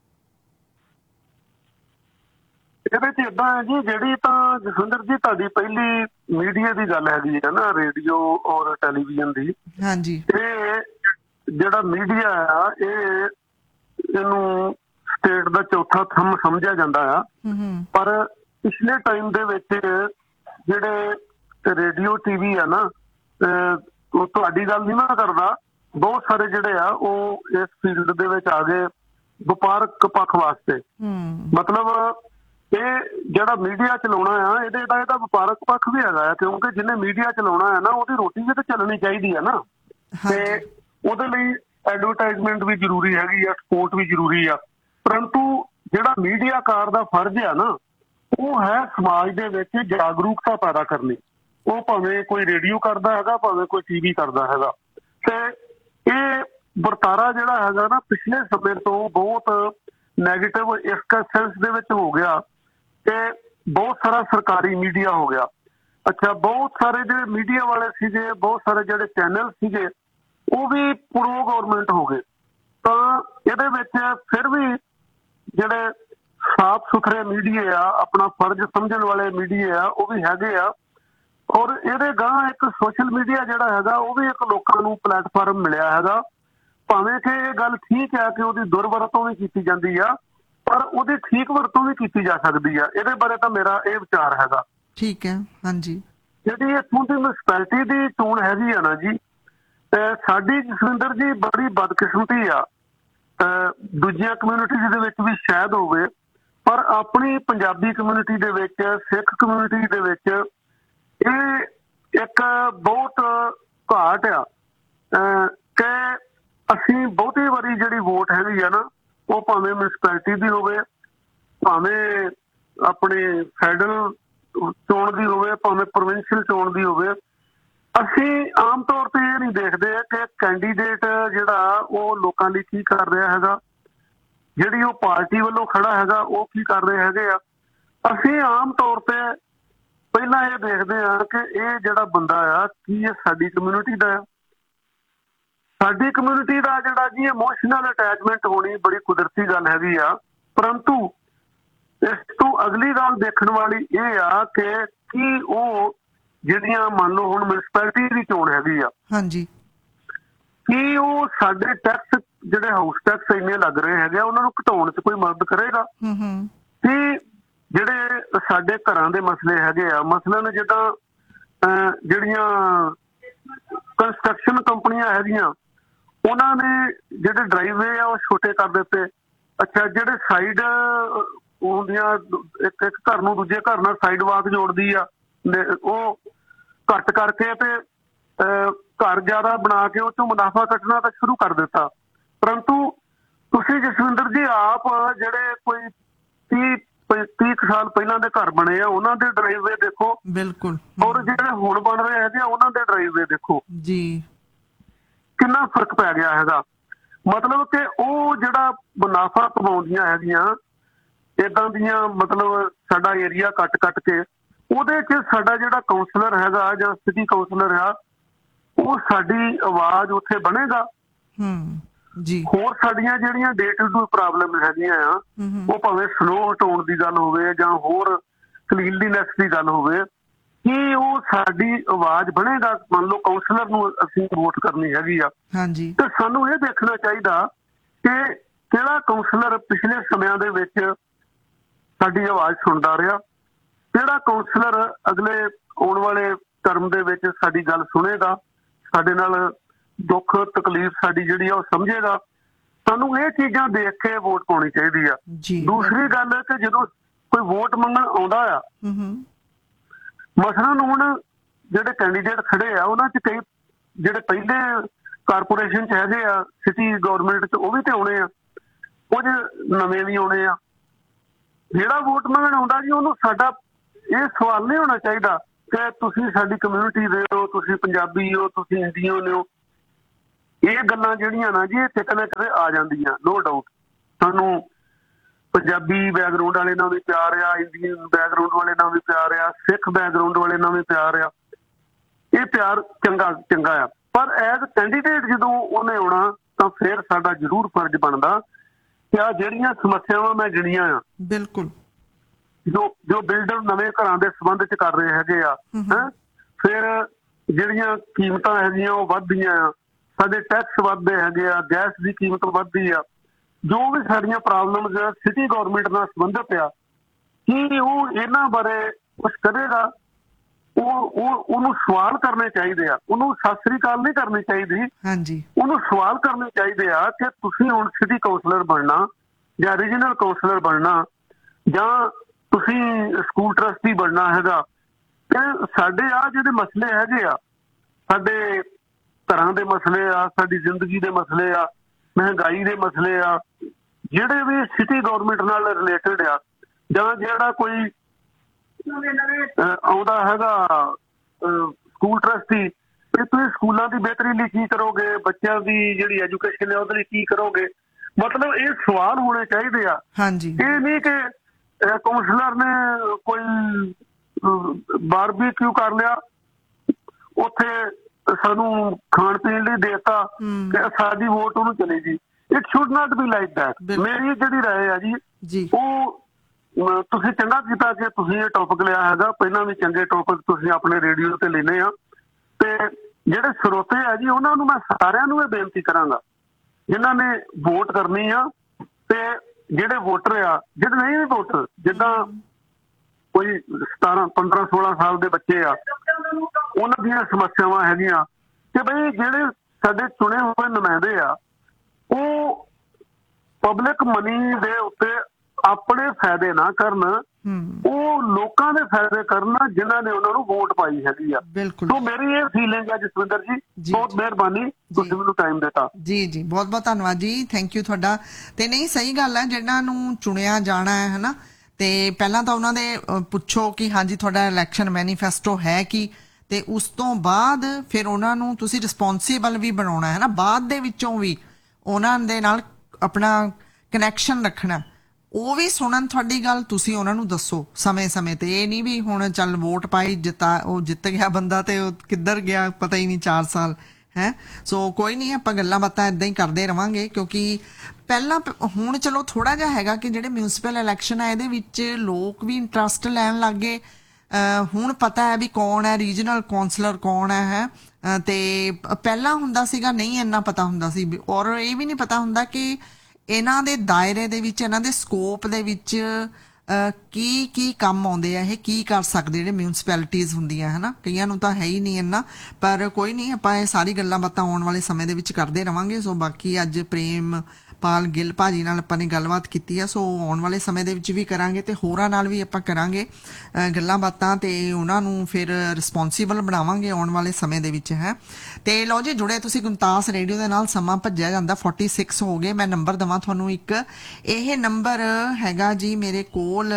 ਇਹਦੇ ਚ ਏਦਾਂ ਹੈ ਜੀ, ਜਿਹੜੀ ਤਾਂ ਜਸਵਿੰਦਰ ਜੀ ਤੁਹਾਡੀ ਪਹਿਲੀ ਮੀਡੀਆ ਦੀ ਗੱਲ ਹੈਗੀ ਹੈ ਨਾ, ਰੇਡੀਓ ਔਰ ਟੈਲੀਵਿਜ਼ਨ ਦੀ। ਹਾਂਜੀ। ਇਹ ਜਿਹੜਾ ਮੀਡੀਆ ਆ ਇਹਨੂੰ ਸਟੇਟ ਦਾ ਚੌਥਾ ਥੰਮ ਸਮਝਿਆ ਜਾਂਦਾ ਆ। ਪਰ ਪਿਛਲੇ ਟਾਈਮ ਦੇ ਵਿੱਚ ਜਿਹੜੇ ਰੇਡੀਓ TV ਆ ਨਾ, ਉਹ ਤੁਹਾਡੀ ਗੱਲ ਨਹੀਂ ਮੈਂ ਕਰਦਾ, ਬਹੁਤ ਸਾਰੇ ਜਿਹੜੇ ਆ ਉਹ ਇਸ ਫੀਲਡ ਦੇ ਵਿੱਚ ਆ ਗਏ ਵਪਾਰਕ ਪੱਖ ਵਾਸਤੇ। ਮਤਲਬ ਇਹ ਜਿਹੜਾ ਮੀਡੀਆ ਚਲਾਉਣਾ ਆ ਇਹਦਾ ਵਪਾਰਕ ਪੱਖ ਵੀ ਹੈਗਾ ਆ, ਕਿਉਂਕਿ ਜਿਹਨੇ ਮੀਡੀਆ ਚਲਾਉਣਾ ਹੈ ਨਾ ਉਹਦੀ ਰੋਟੀ ਵੀ ਤਾਂ ਚੱਲਣੀ ਚਾਹੀਦੀ ਹੈ ਨਾ। ਤੇ ਉਹਦੇ ਲਈ ਐਡਵਰਟਾਈਜ਼ਮੈਂਟ ਵੀ ਜ਼ਰੂਰੀ ਹੈਗੀ ਆ, ਸਪੋਰਟ ਵੀ ਜ਼ਰੂਰੀ ਆ। ਪਰੰਤੂ ਜਿਹੜਾ ਮੀਡੀਆਕਾਰ ਦਾ ਫਰਜ਼ ਆ ਨਾ, ਉਹ ਹੈ ਸਮਾਜ ਦੇ ਵਿੱਚ ਜਾਗਰੂਕਤਾ ਪੈਦਾ ਕਰਨੀ। ਉਹ ਭਾਵੇਂ ਕੋਈ ਰੇਡੀਓ ਕਰਦਾ ਹੈਗਾ, ਭਾਵੇਂ ਕੋਈ TV ਕਰਦਾ ਹੈਗਾ। ਤੇ ਇਹ ਵਰਤਾਰਾ ਜਿਹੜਾ ਹੈਗਾ ਨਾ ਪਿਛਲੇ ਸਮੇਂ ਤੋਂ ਬਹੁਤ ਨੈਗੇਟਿਵ ਇਸ ਸੈਂਸ ਦੇ ਵਿੱਚ ਹੋ ਗਿਆ ਕਿ ਬਹੁਤ ਸਾਰਾ ਸਰਕਾਰੀ ਮੀਡੀਆ ਹੋ ਗਿਆ। ਅੱਛਾ, ਬਹੁਤ ਸਾਰੇ ਜਿਹੜੇ ਮੀਡੀਆ ਵਾਲੇ ਸੀਗੇ, ਬਹੁਤ ਸਾਰੇ ਜਿਹੜੇ ਚੈਨਲ ਸੀਗੇ, ਉਹ ਵੀ ਪ੍ਰੋ ਗਵਰਨਮੈਂਟ ਹੋ ਗਏ। ਤਾਂ ਇਹਦੇ ਵਿੱਚ ਫਿਰ ਵੀ ਜਿਹੜੇ ਸਾਫ਼ ਸੁਥਰੇ ਮੀਡੀਆ ਆ, ਆਪਣਾ ਫਰਜ਼ ਸਮਝਣ ਵਾਲੇ ਮੀਡੀਆ ਆ, ਉਹ ਵੀ ਹੈਗੇ ਆ। ਔਰ ਇਹਦੇ ਗਾਂਹ ਇੱਕ ਸੋਸ਼ਲ ਮੀਡੀਆ ਜਿਹੜਾ ਹੈਗਾ ਉਹ ਵੀ ਇੱਕ ਲੋਕਾਂ ਨੂੰ ਪਲੇਟਫਾਰਮ ਮਿਲਿਆ ਹੈਗਾ। ਭਾਵੇਂ ਕਿ ਇਹ ਗੱਲ ਠੀਕ ਹੈ ਕਿ ਉਹਦੀ ਦੁਰਵਰਤੋਂ ਵੀ ਕੀਤੀ ਜਾਂਦੀ ਆ, ਪਰ ਉਹਦੀ ਠੀਕ ਵਰਤੋਂ ਵੀ ਕੀਤੀ ਜਾ ਸਕਦੀ ਆ। ਇਹਦੇ ਬਾਰੇ ਤਾਂ ਮੇਰਾ ਇਹ ਵਿਚਾਰ ਹੈਗਾ। ਠੀਕ ਹੈ। ਹਾਂਜੀ। ਜਿਹੜੀ ਇੱਥੋਂ ਦੀ ਮਿਊਨਿਸਪੈਲਿਟੀ ਦੀ ਚੋਣ ਹੈਗੀ ਆ ਨਾ ਜੀ, ਸਾਡੀ ਜਸਵਿੰਦਰ ਜੀ ਬੜੀ ਬਦਕਿਸਮਤੀ ਆ। ਦੂਜੀਆਂ ਕਮਿਊਨਿਟੀਜ਼ ਦੇ ਵਿੱਚ ਵੀ ਸ਼ਾਇਦ ਹੋਵੇ, ਪਰ ਆਪਣੀ ਪੰਜਾਬੀ ਕਮਿਊਨਿਟੀ ਦੇ ਵਿੱਚ, ਸਿੱਖ ਕਮਿਊਨਿਟੀ ਦੇ ਵਿੱਚ ਇਹ ਇੱਕ ਬਹੁਤ ਘਾਟ ਆ ਕਿ ਅਸੀਂ ਬਹੁਤੀ ਵਾਰੀ ਜਿਹੜੀ ਵੋਟ ਹੈਗੀ ਆ ਨਾ, ਉਹ ਭਾਵੇਂ ਮਿਊਨਿਸਪੈਲਿਟੀ ਦੀ ਹੋਵੇ, ਭਾਵੇਂ ਆਪਣੇ ਫੈਡਰਲ ਚੋਣ ਦੀ ਹੋਵੇ, ਭਾਵੇਂ ਪ੍ਰੋਵਿੰਸ਼ੀਅਲ ਚੋਣ ਦੀ ਹੋਵੇ, ਅਸੀਂ ਆਮ ਤੌਰ ਤੇ ਇਹ ਨਹੀਂ ਦੇਖਦੇ ਕਿ ਕੈਂਡੀਡੇਟ ਜਿਹੜਾ ਉਹ ਲੋਕਾਂ ਲਈ ਕੀ ਕਰ ਰਿਹਾ ਹੈਗਾ, ਜਿਹੜੀ ਉਹ ਪਾਰਟੀ ਵੱਲੋਂ ਖੜਾ ਹੈਗਾ ਉਹ ਕੀ ਕਰ ਰਹੇ ਹੈਗੇ ਆ। ਅਸੀਂ ਆਮ ਤੌਰ ਤੇ ਪਹਿਲਾਂ ਇਹ ਦੇਖਦੇ ਹਾਂ ਕਿ ਇਹ ਜਿਹੜਾ ਬੰਦਾ ਆ ਕੀ ਇਹ ਸਾਡੀ ਕਮਿਊਨਿਟੀ ਦਾ ਆ। ਸਾਡੀ ਕਮਿਊਨਿਟੀ ਦਾ ਜਿਹੜਾ ਜੀ ਇਮੋਸ਼ਨਲ ਅਟੈਚਮੈਂਟ ਹੋਣੀ ਬੜੀ ਕੁਦਰਤੀ ਗੱਲ ਹੈਗੀ ਆ। ਪਰੰਤੂ ਇਸ ਤੋਂ ਅਗਲੀ ਗੱਲ ਦੇਖਣ ਵਾਲੀ ਇਹ ਆ ਕਿ ਕੀ ਉਹ ਜਿਹੜੀਆਂ ਮੰਨ ਲਓ ਹੁਣ ਮਿਊਨਿਸਪੈਲਿਟੀ ਦੀ ਚੋਣ ਹੈਗੀ ਆ, ਹਾਂਜੀ, ਕੀ ਉਹ ਸਾਡੇ ਟੈਕਸ ਜਿਹੜੇ ਹਾਊਸ ਟੈਕਸ ਇੰਨੇ ਲੱਗ ਰਹੇ ਹੈਗੇ ਆ ਉਹਨਾਂ ਨੂੰ ਘਟਾਉਣ 'ਚ ਕੋਈ ਮਦਦ ਕਰੇਗਾ? ਕੀ ਜਿਹੜੇ ਸਾਡੇ ਘਰਾਂ ਦੇ ਮਸਲੇ ਹੈਗੇ ਆ, ਮਸਲਨ ਜਿੱਦਾਂ ਜਿਹੜੀਆਂ ਕੰਸਟਰਕਸ਼ਨ ਕੰਪਨੀਆਂ ਹੈਗੀਆਂ ਉਹਨਾਂ ਨੇ ਜਿਹੜੇ ਡਰਾਈਵੇ ਆ ਉਹ ਛੋਟੇ ਕਰ ਦਿੱਤੇ। ਅੱਛਾ, ਜਿਹੜੇ ਸਾਈਡ ਹੁੰਦੀਆਂ ਇੱਕ ਘਰ ਨੂੰ ਦੂਜੇ ਘਰ ਨਾਲ ਸਾਈਡ ਵਾਕ ਜੋੜਦੀ ਆ, ਉਹ ਘੱਟ ਕਰਕੇ ਤੇ ਘਰ ਜ਼ਿਆਦਾ ਬਣਾ ਕੇ ਉਹ 'ਚੋਂ ਮੁਨਾਫਾ ਕੱਢਣਾ ਤਾਂ ਸ਼ੁਰੂ ਕਰ ਦਿੱਤਾ। ਪਰੰਤੂ ਤੁਸੀਂ ਜਸਵਿੰਦਰ ਜੀ ਆਪ ਜਿਹੜੇ ਕੋਈ 30 ਸਾਲ ਪਹਿਲਾਂ ਦੇ ਘਰ ਬਣੇ ਆ ਉਹਨਾਂ ਦੇ ਡਰਾਈਵੇ ਦੇਖੋ, ਬਿਲਕੁਲ, ਔਰ ਜਿਹੜੇ ਹੁਣ ਬਣ ਰਹੇ ਹੈਗੇ ਉਹਨਾਂ ਦੇ ਡਰਾਈਵੇ ਦੇਖੋ ਜੀ, ਕਿੰਨਾ ਫਰਕ ਪੈ ਗਿਆ ਹੈਗਾ। ਮਤਲਬ ਕਿ ਉਹ ਜਿਹੜਾ ਮੁਨਾਫਾ ਕਮਾਉਂਦੀਆਂ ਹੈਗੀਆਂ ਏਦਾਂ ਦੀਆਂ, ਮਤਲਬ ਸਾਡਾ ਏਰੀਆ ਕੱਟ ਕੇ ਉਹਦੇ 'ਚ ਸਾਡਾ ਜਿਹੜਾ ਕਾਉਂਸਲਰ ਹੈਗਾ ਜਾਂ ਸਿਟੀ ਕਾਉਂਸਲਰ ਆ ਉਹ ਸਾਡੀ ਆਵਾਜ਼ ਉੱਥੇ ਬਣੇਗਾ ਜੀ। ਹੋਰ ਸਾਡੀਆਂ ਜਿਹੜੀਆਂ ਡੇ ਟੂ ਡੇ ਪ੍ਰੋਬਲਮ ਹੈਗੀਆਂ ਆ, ਉਹ ਭਾਵੇਂ ਸਨੋ ਹਟਾਉਣ ਦੀ ਗੱਲ ਹੋਵੇ ਜਾਂ ਹੋਰ ਕਲੀਨਲੀਨੈਸ ਦੀ ਗੱਲ ਹੋਵੇ, ਕੀ ਉਹ ਸਾਡੀ ਆਵਾਜ਼ ਬਣੇਗਾ? ਮੰਨ ਲਓ ਕਾਉਂਸਲਰ ਨੂੰ ਅਸੀਂ ਵੋਟ ਕਰਨੀ ਹੈਗੀ ਆ, ਹਾਂਜੀ, ਤੇ ਸਾਨੂੰ ਇਹ ਦੇਖਣਾ ਚਾਹੀਦਾ ਕਿ ਕਿਹੜਾ ਕਾਉਂਸਲਰ ਪਿਛਲੇ ਸਮਿਆਂ ਦੇ ਵਿੱਚ ਸਾਡੀ ਆਵਾਜ਼ ਸੁਣਦਾ ਰਿਹਾ, ਕਿਹੜਾ ਕਾਉਂਸਲਰ ਅਗਲੇ ਆਉਣ ਵਾਲੇ ਟਰਮ ਦੇ ਵਿੱਚ ਸਾਡੀ ਗੱਲ ਸੁਣੇਗਾ, ਸਾਡੇ ਨਾਲ ਦੁੱਖ ਤਕਲੀਫ ਸਾਡੀ ਜਿਹੜੀ ਆ ਉਹ ਸਮਝੇਗਾ। ਸਾਨੂੰ ਇਹ ਚੀਜ਼ਾਂ ਦੇਖ ਕੇ ਵੋਟ ਪਾਉਣੀ ਚਾਹੀਦੀ ਆ। ਦੂਸਰੀ ਗੱਲ ਹੈ ਕਿ ਜਦੋਂ ਕੋਈ ਵੋਟ ਮੰਗਣ ਆਉਂਦਾ ਆ, ਮਸਲਨ ਹੁਣ ਜਿਹੜੇ ਕੈਂਡੀਡੇਟ ਖੜੇ ਆ ਉਹਨਾਂ 'ਚ ਕਈ ਜਿਹੜੇ ਪਹਿਲੇ ਕਾਰਪੋਰੇਸ਼ਨ 'ਚ ਹੈਗੇ ਆ, ਸਿਟੀ ਗਵਰਨਮੈਂਟ 'ਚ, ਉਹ ਵੀ ਤੇ ਆਉਣੇ ਆ, ਕੁਝ ਨਵੇਂ ਵੀ ਆਉਣੇ ਆ। ਜਿਹੜਾ ਵੋਟ ਮੰਗਣ ਆਉਂਦਾ ਜੀ ਉਹਨੂੰ ਸਾਡਾ ਇਹ ਸਵਾਲ ਨਹੀਂ ਹੋਣਾ ਚਾਹੀਦਾ ਕਿ ਤੁਸੀਂ ਸਾਡੀ ਕਮਿਊਨਿਟੀ ਦੇ ਹੋ, ਤੁਸੀਂ ਪੰਜਾਬੀ ਹੋ, ਤੁਸੀਂ ਇੰਡੀਅਨ ਹੋ। ਇਹ ਗੱਲਾਂ ਜਿਹੜੀਆਂ ਨਾ ਜੀ ਇਹ ਕਿਤੇ ਨਾ ਕਿਤੇ ਆ ਜਾਂਦੀਆਂ, ਨੋ ਡਾਊਟ। ਸਾਨੂੰ ਪੰਜਾਬੀ ਬੈਕਗਰਾਊਂਡ ਵਾਲੇ ਨਾਲ ਵੀ ਪਿਆਰ ਆ, ਇੰਡੀਅਨ ਬੈਕਗਰਾਊਂਡ ਵਾਲੇ ਨਾਲ ਵੀ ਪਿਆਰ ਆ, ਸਿੱਖ ਬੈਕਗਰਾਊਂਡ ਵਾਲੇ ਨਾਲ ਵੀ ਪਿਆਰ ਆ। ਇਹ ਪਿਆਰ ਚੰਗਾ ਆ, ਪਰ ਐਜ਼ ਕੈਂਡੀਡੇਟ ਜਦੋਂ ਉਹਨੇ ਆਉਣਾ ਤਾਂ ਫਿਰ ਸਾਡਾ ਜ਼ਰੂਰ ਫਰਜ਼ ਬਣਦਾ ਕਿ ਆ ਜਿਹੜੀਆਂ ਸਮੱਸਿਆਵਾਂ ਮੈਂ ਗਿਣੀਆਂ ਆ, ਬਿਲਕੁਲ ਜੋ ਬਿਲਡਰ ਨਵੇਂ ਘਰਾਂ ਦੇ ਸੰਬੰਧ ਚ ਕਰ ਰਹੇ ਹੈਗੇ ਆ, ਫਿਰ ਜਿਹੜੀਆਂ ਕੀਮਤਾਂ ਹੈਗੀਆਂ ਉਹ ਵੱਧਦੀਆਂ ਆ, ਸਾਡੇ ਟੈਕਸ ਵੱਧਦੇ ਹੈਗੇ ਆ, ਗੈਸ ਦੀ ਕੀਮਤ ਵੱਧਦੀ ਆ, ਜੋ ਵੀ ਸਾਡੀਆਂ ਪ੍ਰੋਬਲਮਸ ਸਿਟੀ ਗੌਰਮੈਂਟ ਨਾਲ ਸੰਬੰਧਿਤ ਆ, ਕੀ ਉਹ ਇਹਨਾਂ ਬਾਰੇ ਕੁਛ ਕਰੇਗਾ? ਉਹਨੂੰ ਸਵਾਲ ਕਰਨੇ ਚਾਹੀਦੇ ਆ, ਉਹਨੂੰ ਸਤਿ ਸ੍ਰੀ ਅਕਾਲ ਨਹੀਂ ਕਰਨੀ ਚਾਹੀਦੀ। ਹਾਂਜੀ, ਉਹਨੂੰ ਸਵਾਲ ਕਰਨੇ ਚਾਹੀਦੇ ਆ ਕਿ ਤੁਸੀਂ ਹੁਣ ਸਿਟੀ ਕਾਉਂਸਲਰ ਬਣਨਾ ਜਾਂ ਰੀਜਨਲ ਕਾਉਂਸਲਰ ਬਣਨਾ ਜਾਂ ਤੁਸੀਂ ਸਕੂਲ ਟਰਸਟੀ ਬਣਨਾ ਹੈਗਾ, ਤੇ ਸਾਡੇ ਆ ਜਿਹੜੇ ਮਸਲੇ ਹੈਗੇ ਆ, ਸਾਡੇ ਘਰਾਂ ਦੇ ਮਸਲੇ ਆ, ਸਾਡੀ ਜ਼ਿੰਦਗੀ ਦੇ ਮਸਲੇ ਆ, ਮਹਿੰਗਾਈ ਦੇ ਮਸਲੇ ਆ, ਜਿਹੜੇ ਵੀ ਸਿਟੀ ਗੌਰਮੈਂਟ ਨਾਲ ਰਿਲੇਟਡ ਆ, ਜਾਂ ਜਿਹੜਾ ਕੋਈ ਆਉਂਦਾ ਹੈਗਾ ਸਕੂਲ ਟਰਸਟੀ, ਤੁਸੀਂ ਸਕੂਲਾਂ ਦੀ ਬਿਹਤਰੀ ਲਈ ਕੀ ਕਰੋਗੇ, ਬੱਚਿਆਂ ਦੀ ਜਿਹੜੀ ਐਜੂਕੇਸ਼ਨ ਹੈ ਉਹਦੇ ਲਈ ਕੀ ਕਰੋਗੇ? ਮਤਲਬ ਇਹ ਸਵਾਲ ਹੋਣੇ ਚਾਹੀਦੇ ਆ। ਹਾਂਜੀ, ਇਹ ਨਹੀਂ ਕਿ ਕਾਉਂਸਲਰ ਨੇ ਕੋਈ ਬਾਰਬੀਕਿਊ ਕਰ ਲਿਆ, ਉੱਥੇ ਸਾਨੂੰ ਖਾਣ ਪੀਣ ਲਈ ਦੇਤਾ ਕਿ ਸਾਡੀ ਵੋਟ ਉਹਨੂੰ ਚਲੇ ਗਈ। It should not be like that. ਮੇਰੀ ਜਿਹੜੀ ਰਾਏ ਆ ਜੀ, ਉਹ ਤੁਸੀਂ ਚੰਗਾ ਕੀਤਾ ਕਿ ਤੁਸੀਂ ਇਹ ਟੌਪਿਕ ਲਿਆ ਹੈਗਾ। ਪਹਿਲਾਂ ਵੀ ਚੰਗੇ ਟੌਪਿਕ ਤੁਸੀਂ ਆਪਣੇ ਰੇਡੀਓ ਤੇ ਲੈਣੇ ਆ, ਤੇ ਜਿਹੜੇ ਸਰੋਤੇ ਆ ਜੀ ਉਹਨਾਂ ਨੂੰ ਮੈਂ ਸਾਰਿਆਂ ਨੂੰ ਇਹ ਬੇਨਤੀ ਕਰਾਂਗਾ ਜਿਨ੍ਹਾਂ ਨੇ ਵੋਟ ਕਰਨੀ ਆ, ਤੇ ਜਿਹੜੇ ਵੋਟਰ ਆ, ਜਿਹੜੇ ਨਹੀਂ ਵੀ ਵੋਟਰ, ਜਿੱਦਾਂ ਕੋਈ 17, 15, 16 ਸਾਲ ਦੇ ਬੱਚੇ ਆ, ਉਹਨਾਂ ਦੀਆਂ ਸਮੱਸਿਆਵਾਂ ਹੈਗੀਆਂ ਕਿ ਬਈ ਜਿਹੜੇ ਸਾਡੇ ਚੁਣੇ ਹੋਏ ਨੁਮਾਇੰਦੇ ਆ ਉਹ ਪਬਲਿਕ ਮਨੀ ਦੇ ਉੱਤੇ ਆਪਣੇ ਫਾਇਦੇ ਨਾ ਕਰਨ, ਉਹ ਲੋਕਾਂ ਦੇ ਫਾਇਦੇ ਕਰਨ ਜਿਨ੍ਹਾਂ ਨੇ ਉਹਨਾਂ ਨੂੰ ਵੋਟ ਪਾਈ ਹੈਗੀ ਆ। ਸੋ ਮੇਰੀ ਇਹ ਫੀਲਿੰਗ ਹੈ ਜਸਵਿੰਦਰ ਜੀ, ਬਹੁਤ ਮਿਹਰਬਾਨੀ ਤੁਸੀਂ ਮੈਨੂੰ ਟਾਈਮ ਦਿੱਤਾ। ਜੀ ਬਹੁਤ ਬਹੁਤ ਧੰਨਵਾਦ ਜੀ, ਥੈਂਕ ਯੂ ਤੁਹਾਡਾ। ਤੇ ਨਹੀਂ, ਸਹੀ ਗੱਲ ਹੈ, ਜਿਹਨਾਂ ਨੂੰ ਚੁਣਿਆ ਜਾਣਾ ਹੈ ਹਨਾ, ਤੇ ਪਹਿਲਾਂ ਤਾਂ ਉਹਨਾਂ ਦੇ ਪੁੱਛੋ ਕਿ ਹਾਂਜੀ ਤੁਹਾਡਾ ਇਲੈਕਸ਼ਨ ਮੈਨੀਫੈਸਟੋ ਹੈ ਕੀ, ਤੇ ਉਸ ਤੋਂ ਬਾਅਦ ਫਿਰ ਉਹਨਾਂ ਨੂੰ ਤੁਸੀਂ ਰਿਸਪੌਂਸੀਬਲ ਵੀ ਬਣਾਉਣਾ ਹੈ ਨਾ, ਬਾਅਦ ਦੇ ਵਿੱਚੋਂ ਵੀ ਉਹਨਾਂ ਦੇ ਨਾਲ ਆਪਣਾ ਕਨੈਕਸ਼ਨ ਰੱਖਣਾ, ਉਹ ਵੀ ਸੁਣਨ ਤੁਹਾਡੀ ਗੱਲ, ਤੁਸੀਂ ਉਹਨਾਂ ਨੂੰ ਦੱਸੋ ਸਮੇਂ-ਸਮੇਂ ਤੇ। ਇਹ ਨਹੀਂ ਵੀ ਹੁਣ ਚੱਲ ਵੋਟ ਪਾਈ ਉਹ ਜਿੱਤ ਗਿਆ ਬੰਦਾ ਤੇ ਉਹ ਕਿੱਧਰ ਗਿਆ ਪਤਾ ਹੀ ਨਹੀਂ 4 ਸਾਲ ਹੈ। ਸੋ ਕੋਈ ਨਹੀਂ, ਆਪਾਂ ਗੱਲਾਂ ਬਾਤਾਂ ਏਦਾਂ ਹੀ ਕਰਦੇ ਰਵਾਂਗੇ, ਕਿਉਂਕਿ ਪਹਿਲਾਂ ਹੁਣ ਚਲੋ ਥੋੜਾ ਜਿਹਾ ਹੈਗਾ ਕਿ ਜਿਹੜੇ ਮਿਊਨਿਸਪਲ ਇਲੈਕਸ਼ਨ ਆ ਇਹਦੇ ਵਿੱਚ ਲੋਕ ਵੀ ਇੰਟਰਸਟ ਲੈਣ ਲੱਗ ਗਏ। ਹੁਣ ਪਤਾ ਹੈ ਵੀ ਕੌਣ ਹੈ ਰੀਜਨਲ ਕਾਉਂਸਲਰ, ਕੌਣ ਹੈ, ਤੇ ਪਹਿਲਾਂ ਹੁੰਦਾ ਸੀਗਾ ਨਹੀਂ ਇੰਨਾ ਪਤਾ ਹੁੰਦਾ ਸੀ, ਔਰ ਇਹ ਵੀ ਨਹੀਂ ਪਤਾ ਹੁੰਦਾ ਕਿ ਇਹਨਾਂ ਦੇ ਦਾਇਰੇ ਦੇ ਵਿੱਚ, ਇਹਨਾਂ ਦੇ ਸਕੋਪ ਦੇ ਵਿੱਚ ਕੀ ਕੰਮ ਆਉਂਦੇ ਆ, ਇਹ ਕੀ ਕਰ ਸਕਦੇ ਜਿਹੜੇ ਮਿਊਨਿਸਪੈਲਿਟੀਜ਼ ਹੁੰਦੀਆਂ ਹੈ ਨਾ। ਕਈਆਂ ਨੂੰ ਤਾਂ ਹੈ ਹੀ ਨਹੀਂ ਇੰਨਾ, ਪਰ ਕੋਈ ਨਹੀਂ, ਆਪਾਂ ਇਹ ਸਾਰੀ ਗੱਲਾਂ ਬਾਤਾਂ ਆਉਣ ਵਾਲੇ ਸਮੇਂ ਦੇ ਵਿੱਚ ਕਰਦੇ ਰਵਾਂਗੇ। ਸੋ ਬਾਕੀ ਅੱਜ ਪ੍ਰੇਮ ਪਾਲ ਗਿੱਲ ਭਾਜੀ ਨਾਲ ਆਪਾਂ ਨੇ ਗੱਲਬਾਤ ਕੀਤੀ ਆ, ਸੋ ਆਉਣ ਵਾਲੇ ਸਮੇਂ ਦੇ ਵਿੱਚ ਵੀ ਕਰਾਂਗੇ ਤੇ ਹੋਰਾਂ ਨਾਲ ਵੀ ਆਪਾਂ ਕਰਾਂਗੇ ਗੱਲਾਂ ਬਾਤਾਂ, ਤੇ ਉਹਨਾਂ ਨੂੰ ਫਿਰ ਰਿਸਪੌਂਸੀਬਲ ਬਣਾਵਾਂਗੇ ਆਉਣ ਵਾਲੇ ਸਮੇਂ ਦੇ ਵਿੱਚ ਹੈ। ਤੇ ਲਓ ਜੀ, ਜੁੜੇ ਤੁਸੀਂ ਗੁਮਤਾਸ ਰੇਡੀਓ ਦੇ ਨਾਲ। ਸਮਾਂ ਭੱਜਿਆ ਜਾਂਦਾ, 46 ਹੋ ਗਏ। ਮੈਂ ਨੰਬਰ ਦੇਵਾਂ ਤੁਹਾਨੂੰ ਇੱਕ, ਇਹ ਨੰਬਰ ਹੈਗਾ ਜੀ ਮੇਰੇ ਕੋਲ,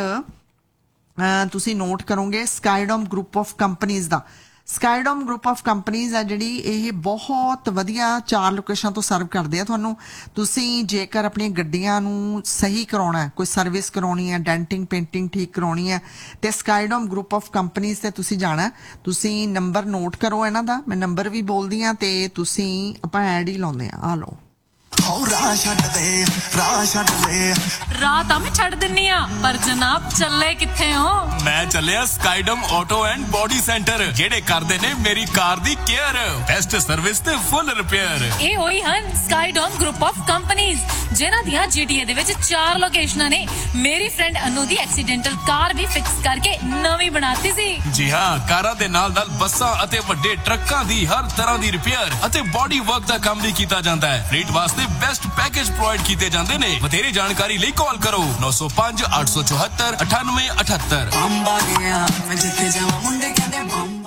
ਤੁਸੀਂ ਨੋਟ ਕਰੋਗੇ, ਸਕਾਈਡੋਮ group of companies the. ਸਕਾਈਡੋਮ group of companies ਆ ਜਿਹੜੀ, ਇਹ ਬਹੁਤ ਵਧੀਆ 4 ਲੋਕੇਸ਼ਨ ਤੋਂ ਸਰਵ ਕਰਦੇ ਆ ਤੁਹਾਨੂੰ। ਤੁਸੀਂ ਜੇਕਰ ਆਪਣੀਆਂ ਗੱਡੀਆਂ ਨੂੰ ਸਹੀ ਕਰਾਉਣਾ ਹੈ, ਕੋਈ ਸਰਵਿਸ ਕਰਾਉਣੀ ਹੈ, ਡੈਂਟਿੰਗ ਪੇਂਟਿੰਗ ਠੀਕ ਕਰਾਉਣੀ ਹੈ, ਤੇ ਸਕਾਈਡੋਮ ਗਰੁੱਪ ਆਫ ਕੰਪਨੀਜ਼ ਤੇ ਤੁਸੀਂ ਜਾਣਾ। ਤੁਸੀਂ ਨੰਬਰ ਨੋਟ ਕਰੋ ਇਹਨਾਂ ਦਾ, ਮੈਂ ਨੰਬਰ ਵੀ ਬੋਲਦੀ ਆ, ਤੇ ਤੁਸੀਂ ਆਪਾਂ ਐਡ ਹੀ ਲਾਉਂਦੇ ਆ ਲਓ। ਰਾਹ ਤਾਂ ਮੈਂ ਛੱਡ ਦਿੰਨੀ ਆ, ਪਰ ਜਨਾਬ ਚੱਲੇ ਕਿੱਥੇ ਹੋ? ਮੈਂ ਚੱਲਿਆ ਸਕਾਈਡਮ ਆਟੋ ਐਂਡ ਬੋਡੀ ਸੈਂਟਰ, ਜਿਹੜੇ ਕਰਦੇ ਨੇ ਮੇਰੀ ਕਾਰ ਦੀ ਕੇਅਰ, ਬੈਸਟ ਸਰਵਿਸ ਤੇ ਫੁੱਲ ਰਿਪੇਅਰ। ਇਹ ਹੋਈ ਹਨ ਸਕਾਈਡੋਮ ਗਰੁੱਪ ਆਫ ਕੰਪਨੀਜ਼, ਜਿਨ੍ਹਾਂ ਦੀਆਂ GTA ਦੇ ਵਿੱਚ 4 ਲੋਕੇਸ਼ਨਾਂ ਨੇ। ਮੇਰੀ ਫਰੈਂਡ ਅਨੂ ਦੀ ਐਕਸੀਡੈਂਟਲ ਕਾਰ ਵੀ ਫਿਕਸ ਕਰਕੇ ਨਵੀਂ ਬਣਾਤੀ ਸੀ। ਜੀ ਹਾਂ, ਕਾਰਾਂ ਦੇ ਨਾਲ ਬੱਸਾਂ ਅਤੇ ਵੱਡੇ ਟਰੱਕਾਂ ਦੀ ਹਰ ਤਰ੍ਹਾਂ ਦੀ ਰਿਪੇਅਰ ਅਤੇ ਬੋਡੀ ਵਰਕ ਦਾ ਕੰਮ ਵੀ ਕੀਤਾ ਜਾਂਦਾ ਹੈ। ਰੇਟ ਵਾਸਤੇ ਬੈਸਟ ਪੈਕੇਜ ਪ੍ਰੋਵਾਈਡ ਕੀਤੇ ਜਾਂਦੇ ਨੇ। ਵਧੇਰੇ ਜਾਣਕਾਰੀ ਲਈ ਕਾਲ ਕਰੋ 905 874 98 78। ਬਿਲਕੁਲ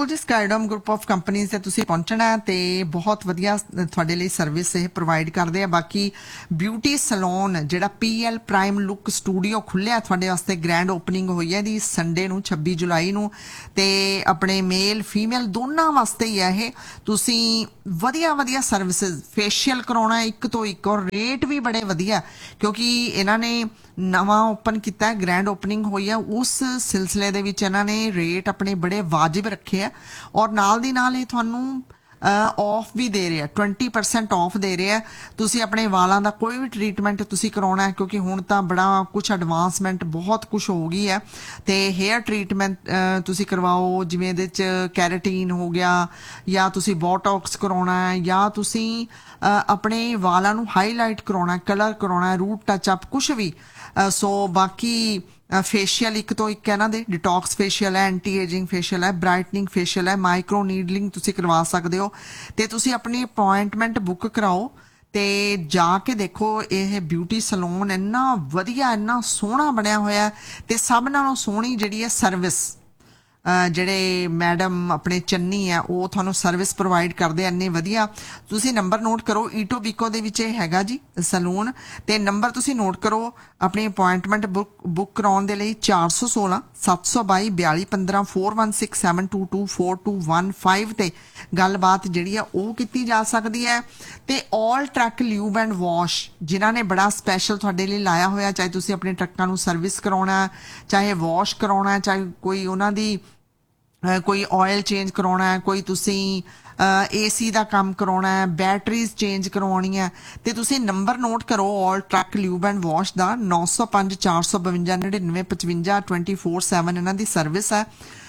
ਬਿਲਕੁਲ ਜੀ, ਸਕਾਈਡੋਮ ਗਰੁੱਪ ਆਫ ਕੰਪਨੀਜ਼ ਤੇ ਤੁਸੀਂ ਪਹੁੰਚਣਾ ਤੇ ਬਹੁਤ ਵਧੀਆ ਤੁਹਾਡੇ ਲਈ ਸਰਵਿਸ ਇਹ ਪ੍ਰੋਵਾਈਡ ਕਰਦੇ ਆ। ਬਾਕੀ ਬਿਊਟੀ ਸੈਲੂਨ ਜਿਹੜਾ PL ਪ੍ਰਾਈਮ ਲੁੱਕ ਸਟੂਡੀਓ ਖੁੱਲਿਆ ਤੁਹਾਡੇ ਵਾਸਤੇ, ਗ੍ਰੈਂਡ ਓਪਨਿੰਗ ਹੋਈ ਹੈ ਦੀ ਸੰਡੇ ਨੂੰ 26 ਜੁਲਾਈ ਨੂੰ, ਤੇ ਆਪਣੇ ਮੇਲ ਫੀਮੇਲ ਦੋਨਾਂ ਵਾਸਤੇ ਹੀ ਹੈ ਇਹ। ਤੁਸੀਂ ਵਧੀਆ ਸਰਵਿਸਿਜ਼, ਫੇਸ਼ੀਅਲ ਕਰਾਉਣਾ ਇੱਕ ਤੋਂ ਇੱਕ, ਔਰ ਰੇਟ ਵੀ ਬੜੇ ਵਧੀਆ ਕਿਉਂਕਿ ਇਹਨਾਂ ਨੇ ਨਵਾਂ ਓਪਨ ਕੀਤਾ, ਗ੍ਰੈਂਡ ਓਪਨਿੰਗ ਹੋਈ ਹੈ। ਉਸ ਸਿਲਸਿਲੇ ਦੇ ਵਿੱਚ ਇਹਨਾਂ ਨੇ ਰੇਟ ਆਪਣੇ ਬੜੇ ਵਾजिब ਰੱਖੇ ਆ, ਔਰ ਨਾਲ ਦੀ ਨਾਲ ਇਹ ਤੁਹਾਨੂੰ ਆਫ ਵੀ ਦੇ ਰਿਹਾ, 20% ਆਫ ਦੇ ਰਿਹਾ। ਤੁਸੀਂ ਆਪਣੇ ਵਾਲਾਂ ਦਾ ਕੋਈ ਵੀ ਟ੍ਰੀਟਮੈਂਟ ਤੁਸੀਂ ਕਰਾਉਣਾ ਹੈ, ਕਿਉਂਕਿ ਹੁਣ ਤਾਂ ਬੜਾ ਕੁਛ ਐਡਵਾਂਸਮੈਂਟ ਬਹੁਤ ਕੁਛ ਹੋ ਗਈ ਹੈ, ਤੇ ਹੇਅਰ ਟ੍ਰੀਟਮੈਂਟ ਤੁਸੀਂ ਕਰਵਾਓ, ਜਿਵੇਂ ਇਹਦੇ 'ਚ ਕੈਰਾਟੀਨ ਹੋ ਗਿਆ, ਜਾਂ ਤੁਸੀਂ ਬੋਟੌਕਸ ਕਰਾਉਣਾ ਹੈ, ਜਾਂ ਤੁਸੀਂ ਆਪਣੇ ਵਾਲਾਂ ਨੂੰ ਹਾਈਲਾਈਟ ਕਰਾਉਣਾ, ਕਲਰ ਕਰਾਉਣਾ, ਰੂਟ ਟੱਚ-ਅਪ, ਕੁਛ ਵੀ। ਸੋ ਬਾਕੀ ਫੇਸ਼ੀਅਲ ਇੱਕ ਤੋਂ ਇੱਕ ਇਹਨਾਂ ਦੇ, ਡਿਟੌਕਸ ਫੇਸ਼ੀਅਲ ਹੈ, ਐਂਟੀ ਏਜਿੰਗ ਫੇਸ਼ੀਅਲ ਹੈ, ਬ੍ਰਾਈਟਨਿੰਗ ਫੇਸ਼ੀਅਲ ਹੈ, ਮਾਈਕਰੋ ਨੀਡਲਿੰਗ ਤੁਸੀਂ ਕਰਵਾ ਸਕਦੇ ਹੋ। ਤੇ ਤੁਸੀਂ ਆਪਣੀ ਅਪਾਇੰਟਮੈਂਟ ਬੁੱਕ ਕਰਾਓ ਤੇ ਜਾ ਕੇ ਦੇਖੋ, ਇਹ ਬਿਊਟੀ ਸੈਲੂਨ ਇੰਨਾ ਵਧੀਆ, ਇੰਨਾ ਸੋਹਣਾ ਬਣਿਆ ਹੋਇਆ, ਤੇ ਸਭ ਨਾਲੋਂ ਸੋਹਣੀ ਜਿਹੜੀ ਹੈ ਸਰਵਿਸ, ਜਿਹੜੇ ਮੈਡਮ ਆਪਣੇ ਚੰਨੀ ਆ ਉਹ ਤੁਹਾਨੂੰ ਸਰਵਿਸ ਪ੍ਰੋਵਾਈਡ ਕਰਦੇ ਇੰਨੇ ਵਧੀਆ। ਤੁਸੀਂ ਨੰਬਰ ਨੋਟ ਕਰੋ, ਈਟੋਬੀਕੋ ਦੇ ਵਿੱਚ ਇਹ ਹੈਗਾ ਜੀ ਸੈਲੂਨ, ਤੇ ਨੰਬਰ ਤੁਸੀਂ ਨੋਟ ਕਰੋ ਆਪਣੀ ਅਪਾਇੰਟਮੈਂਟ ਬੁੱਕ ਕਰਾਉਣ ਦੇ ਲਈ 416 722 4215 416 722 4215 ਤੇ ਗੱਲਬਾਤ ਜਿਹੜੀ ਆ ਉਹ ਕੀਤੀ ਜਾ ਸਕਦੀ ਹੈ। ਤੇ ਆਲ ਟਰੱਕ ਲਿਊਬ ਐਂਡ ਵਾਸ਼ ਜਿਨ੍ਹਾਂ ਨੇ ਬੜਾ ਸਪੈਸ਼ਲ ਤੁਹਾਡੇ ਲਈ ਲਾਇਆ ਹੋਇਆ, ਚਾਹੇ ਤੁਸੀਂ ਆਪਣੇ ਟਰੱਕਾਂ ਨੂੰ ਸਰਵਿਸ ਕਰਾਉਣਾ, ਚਾਹੇ ਵਾਸ਼ ਕਰਾਉਣਾ, ਚਾਹੇ ਕੋਈ ਉਹਨਾਂ ਦੀ ਕੋਈ ਆਇਲ ਚੇਂਜ ਕਰਾਉਣਾ ਹੈ, ਕੋਈ ਤੁਸੀਂ AC ਦਾ ਕੰਮ ਕਰਾਉਣਾ ਹੈ, ਬੈਟਰੀਜ਼ ਚੇਂਜ ਕਰਵਾਉਣੀਆਂ, ਤੇ ਤੁਸੀਂ ਨੰਬਰ ਨੋਟ ਕਰੋ ਆਲ ਟਰੱਕ ਲਿਊਬ ਐਂਡ ਵਾਸ਼ ਦਾ 905 452 9955 24/7 ਇਹਨਾਂ ਦੀ ਸਰਵਿਸ ਹੈ।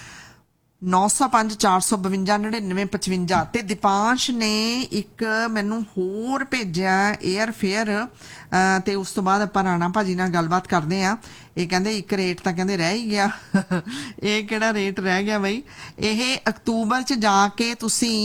905 452 9955 ਤੇ ਦੀਪਾਂਸ਼ ਨੇ ਇੱਕ ਮੈਨੂੰ ਹੋਰ ਭੇਜਿਆ 에ਅਰ ਫੇਅਰ, ਤੇ ਉਸ ਤੋਂ ਬਾਅਦ ਆਪਾਂ ਰਾਣਾ ਭਾਜੀ ਨਾਲ ਗੱਲਬਾਤ ਕਰਦੇ ਆ। ਇਹ ਕਹਿੰਦੇ ਇੱਕ ਰੇਟ ਤਾਂ ਕਹਿੰਦੇ ਰਹਿ ਹੀ ਗਿਆ ਇਹ ਕਿਹੜਾ ਰੇਟ ਰਹਿ ਗਿਆ ਬਈ? ਇਹ ਅਕਤੂਬਰ 'ਚ ਜਾ ਕੇ ਤੁਸੀਂ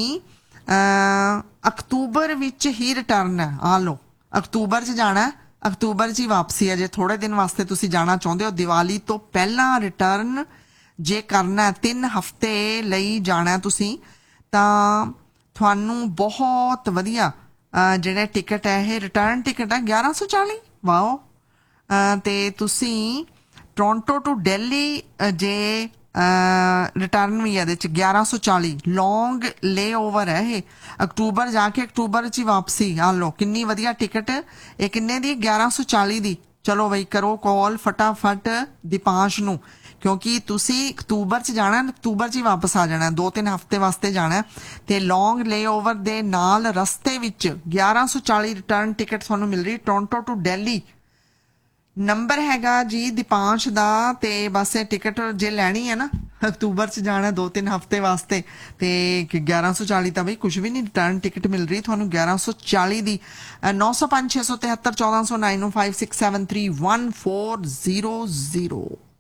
ਅਕਤੂਬਰ ਵਿੱਚ ਹੀ ਰਿਟਰਨ ਹੈ। ਆ ਲਓ, ਅਕਤੂਬਰ 'ਚ ਜਾਣਾ, ਅਕਤੂਬਰ 'ਚ ਹੀ ਵਾਪਸੀ ਹੈ। ਜੇ ਥੋੜੇ ਦਿਨ ਵਾਸਤੇ ਤੁਸੀਂ ਜਾਣਾ ਚਾਹੁੰਦੇ ਹੋ, ਦੀਵਾਲੀ ਤੋਂ ਪਹਿਲਾਂ ਰਿਟਰਨ ਜੇ ਕਰਨਾ, 3 ਹਫ਼ਤੇ ਲਈ ਜਾਣਾ ਤੁਸੀਂ, ਤਾਂ ਤੁਹਾਨੂੰ ਬਹੁਤ ਵਧੀਆ ਜਿਹੜਾ ਟਿਕਟ ਹੈ, ਇਹ ਰਿਟਰਨ ਟਿਕਟ ਹੈ 1140। ਵਾਓ। ਤੇ ਤੁਸੀਂ ਟੋਰਾਂਟੋ ਟੂ ਦਿੱਲੀ ਜੇ ਰਿਟਰਨ ਵੀ ਇਹਦੇ 'ਚ 1140, ਲੌਂਗ ਲੇ ਓਵਰ ਹੈ ਇਹ, ਅਕਤੂਬਰ ਜਾ ਕੇ ਅਕਤੂਬਰ 'ਚ ਹੀ ਵਾਪਸੀ। ਆ ਲਓ, ਕਿੰਨੀ ਵਧੀਆ ਟਿਕਟ। ਇਹ ਕਿੰਨੇ ਦੀ? 1140 ਦੀ। ਚਲੋ ਬਈ ਕਰੋ ਕਾਲ ਫਟਾਫਟ ਦੀਪਾਂਸ਼ ਨੂੰ, ਕਿਉਂਕਿ ਤੁਸੀਂ ਅਕਤੂਬਰ 'ਚ ਜਾਣਾ, ਅਕਤੂਬਰ 'ਚ ਹੀ ਵਾਪਸ ਆ ਜਾਣਾ, 2-3 ਹਫ਼ਤੇ ਵਾਸਤੇ ਜਾਣਾ, ਤੇ ਲੌਂਗ ਲੇ ਓਵਰ ਦੇ ਨਾਲ ਰਸਤੇ ਵਿੱਚ 1140 ਰਿਟਰਨ ਟਿਕਟ ਤੁਹਾਨੂੰ ਮਿਲ ਰਹੀ ਟੋਰਾਂਟੋ ਟੂ ਦਿੱਲੀ। ਨੰਬਰ ਹੈਗਾ ਜੀ ਦੀਪਾਂਸ਼ ਦਾ, ਤੇ ਬਸ ਇਹ ਟਿਕਟ ਜੇ ਲੈਣੀ ਹੈ ਨਾ, ਅਕਤੂਬਰ 'ਚ ਜਾਣਾ 2-3 ਹਫ਼ਤੇ ਵਾਸਤੇ, ਤੇ 1140 ਤਾਂ ਬਈ ਕੁਝ ਵੀ ਨਹੀਂ, ਰਿਟਰਨ ਟਿਕਟ ਮਿਲ ਰਹੀ ਤੁਹਾਨੂੰ 1140 ਦੀ। 905 673 1400 905 673 1400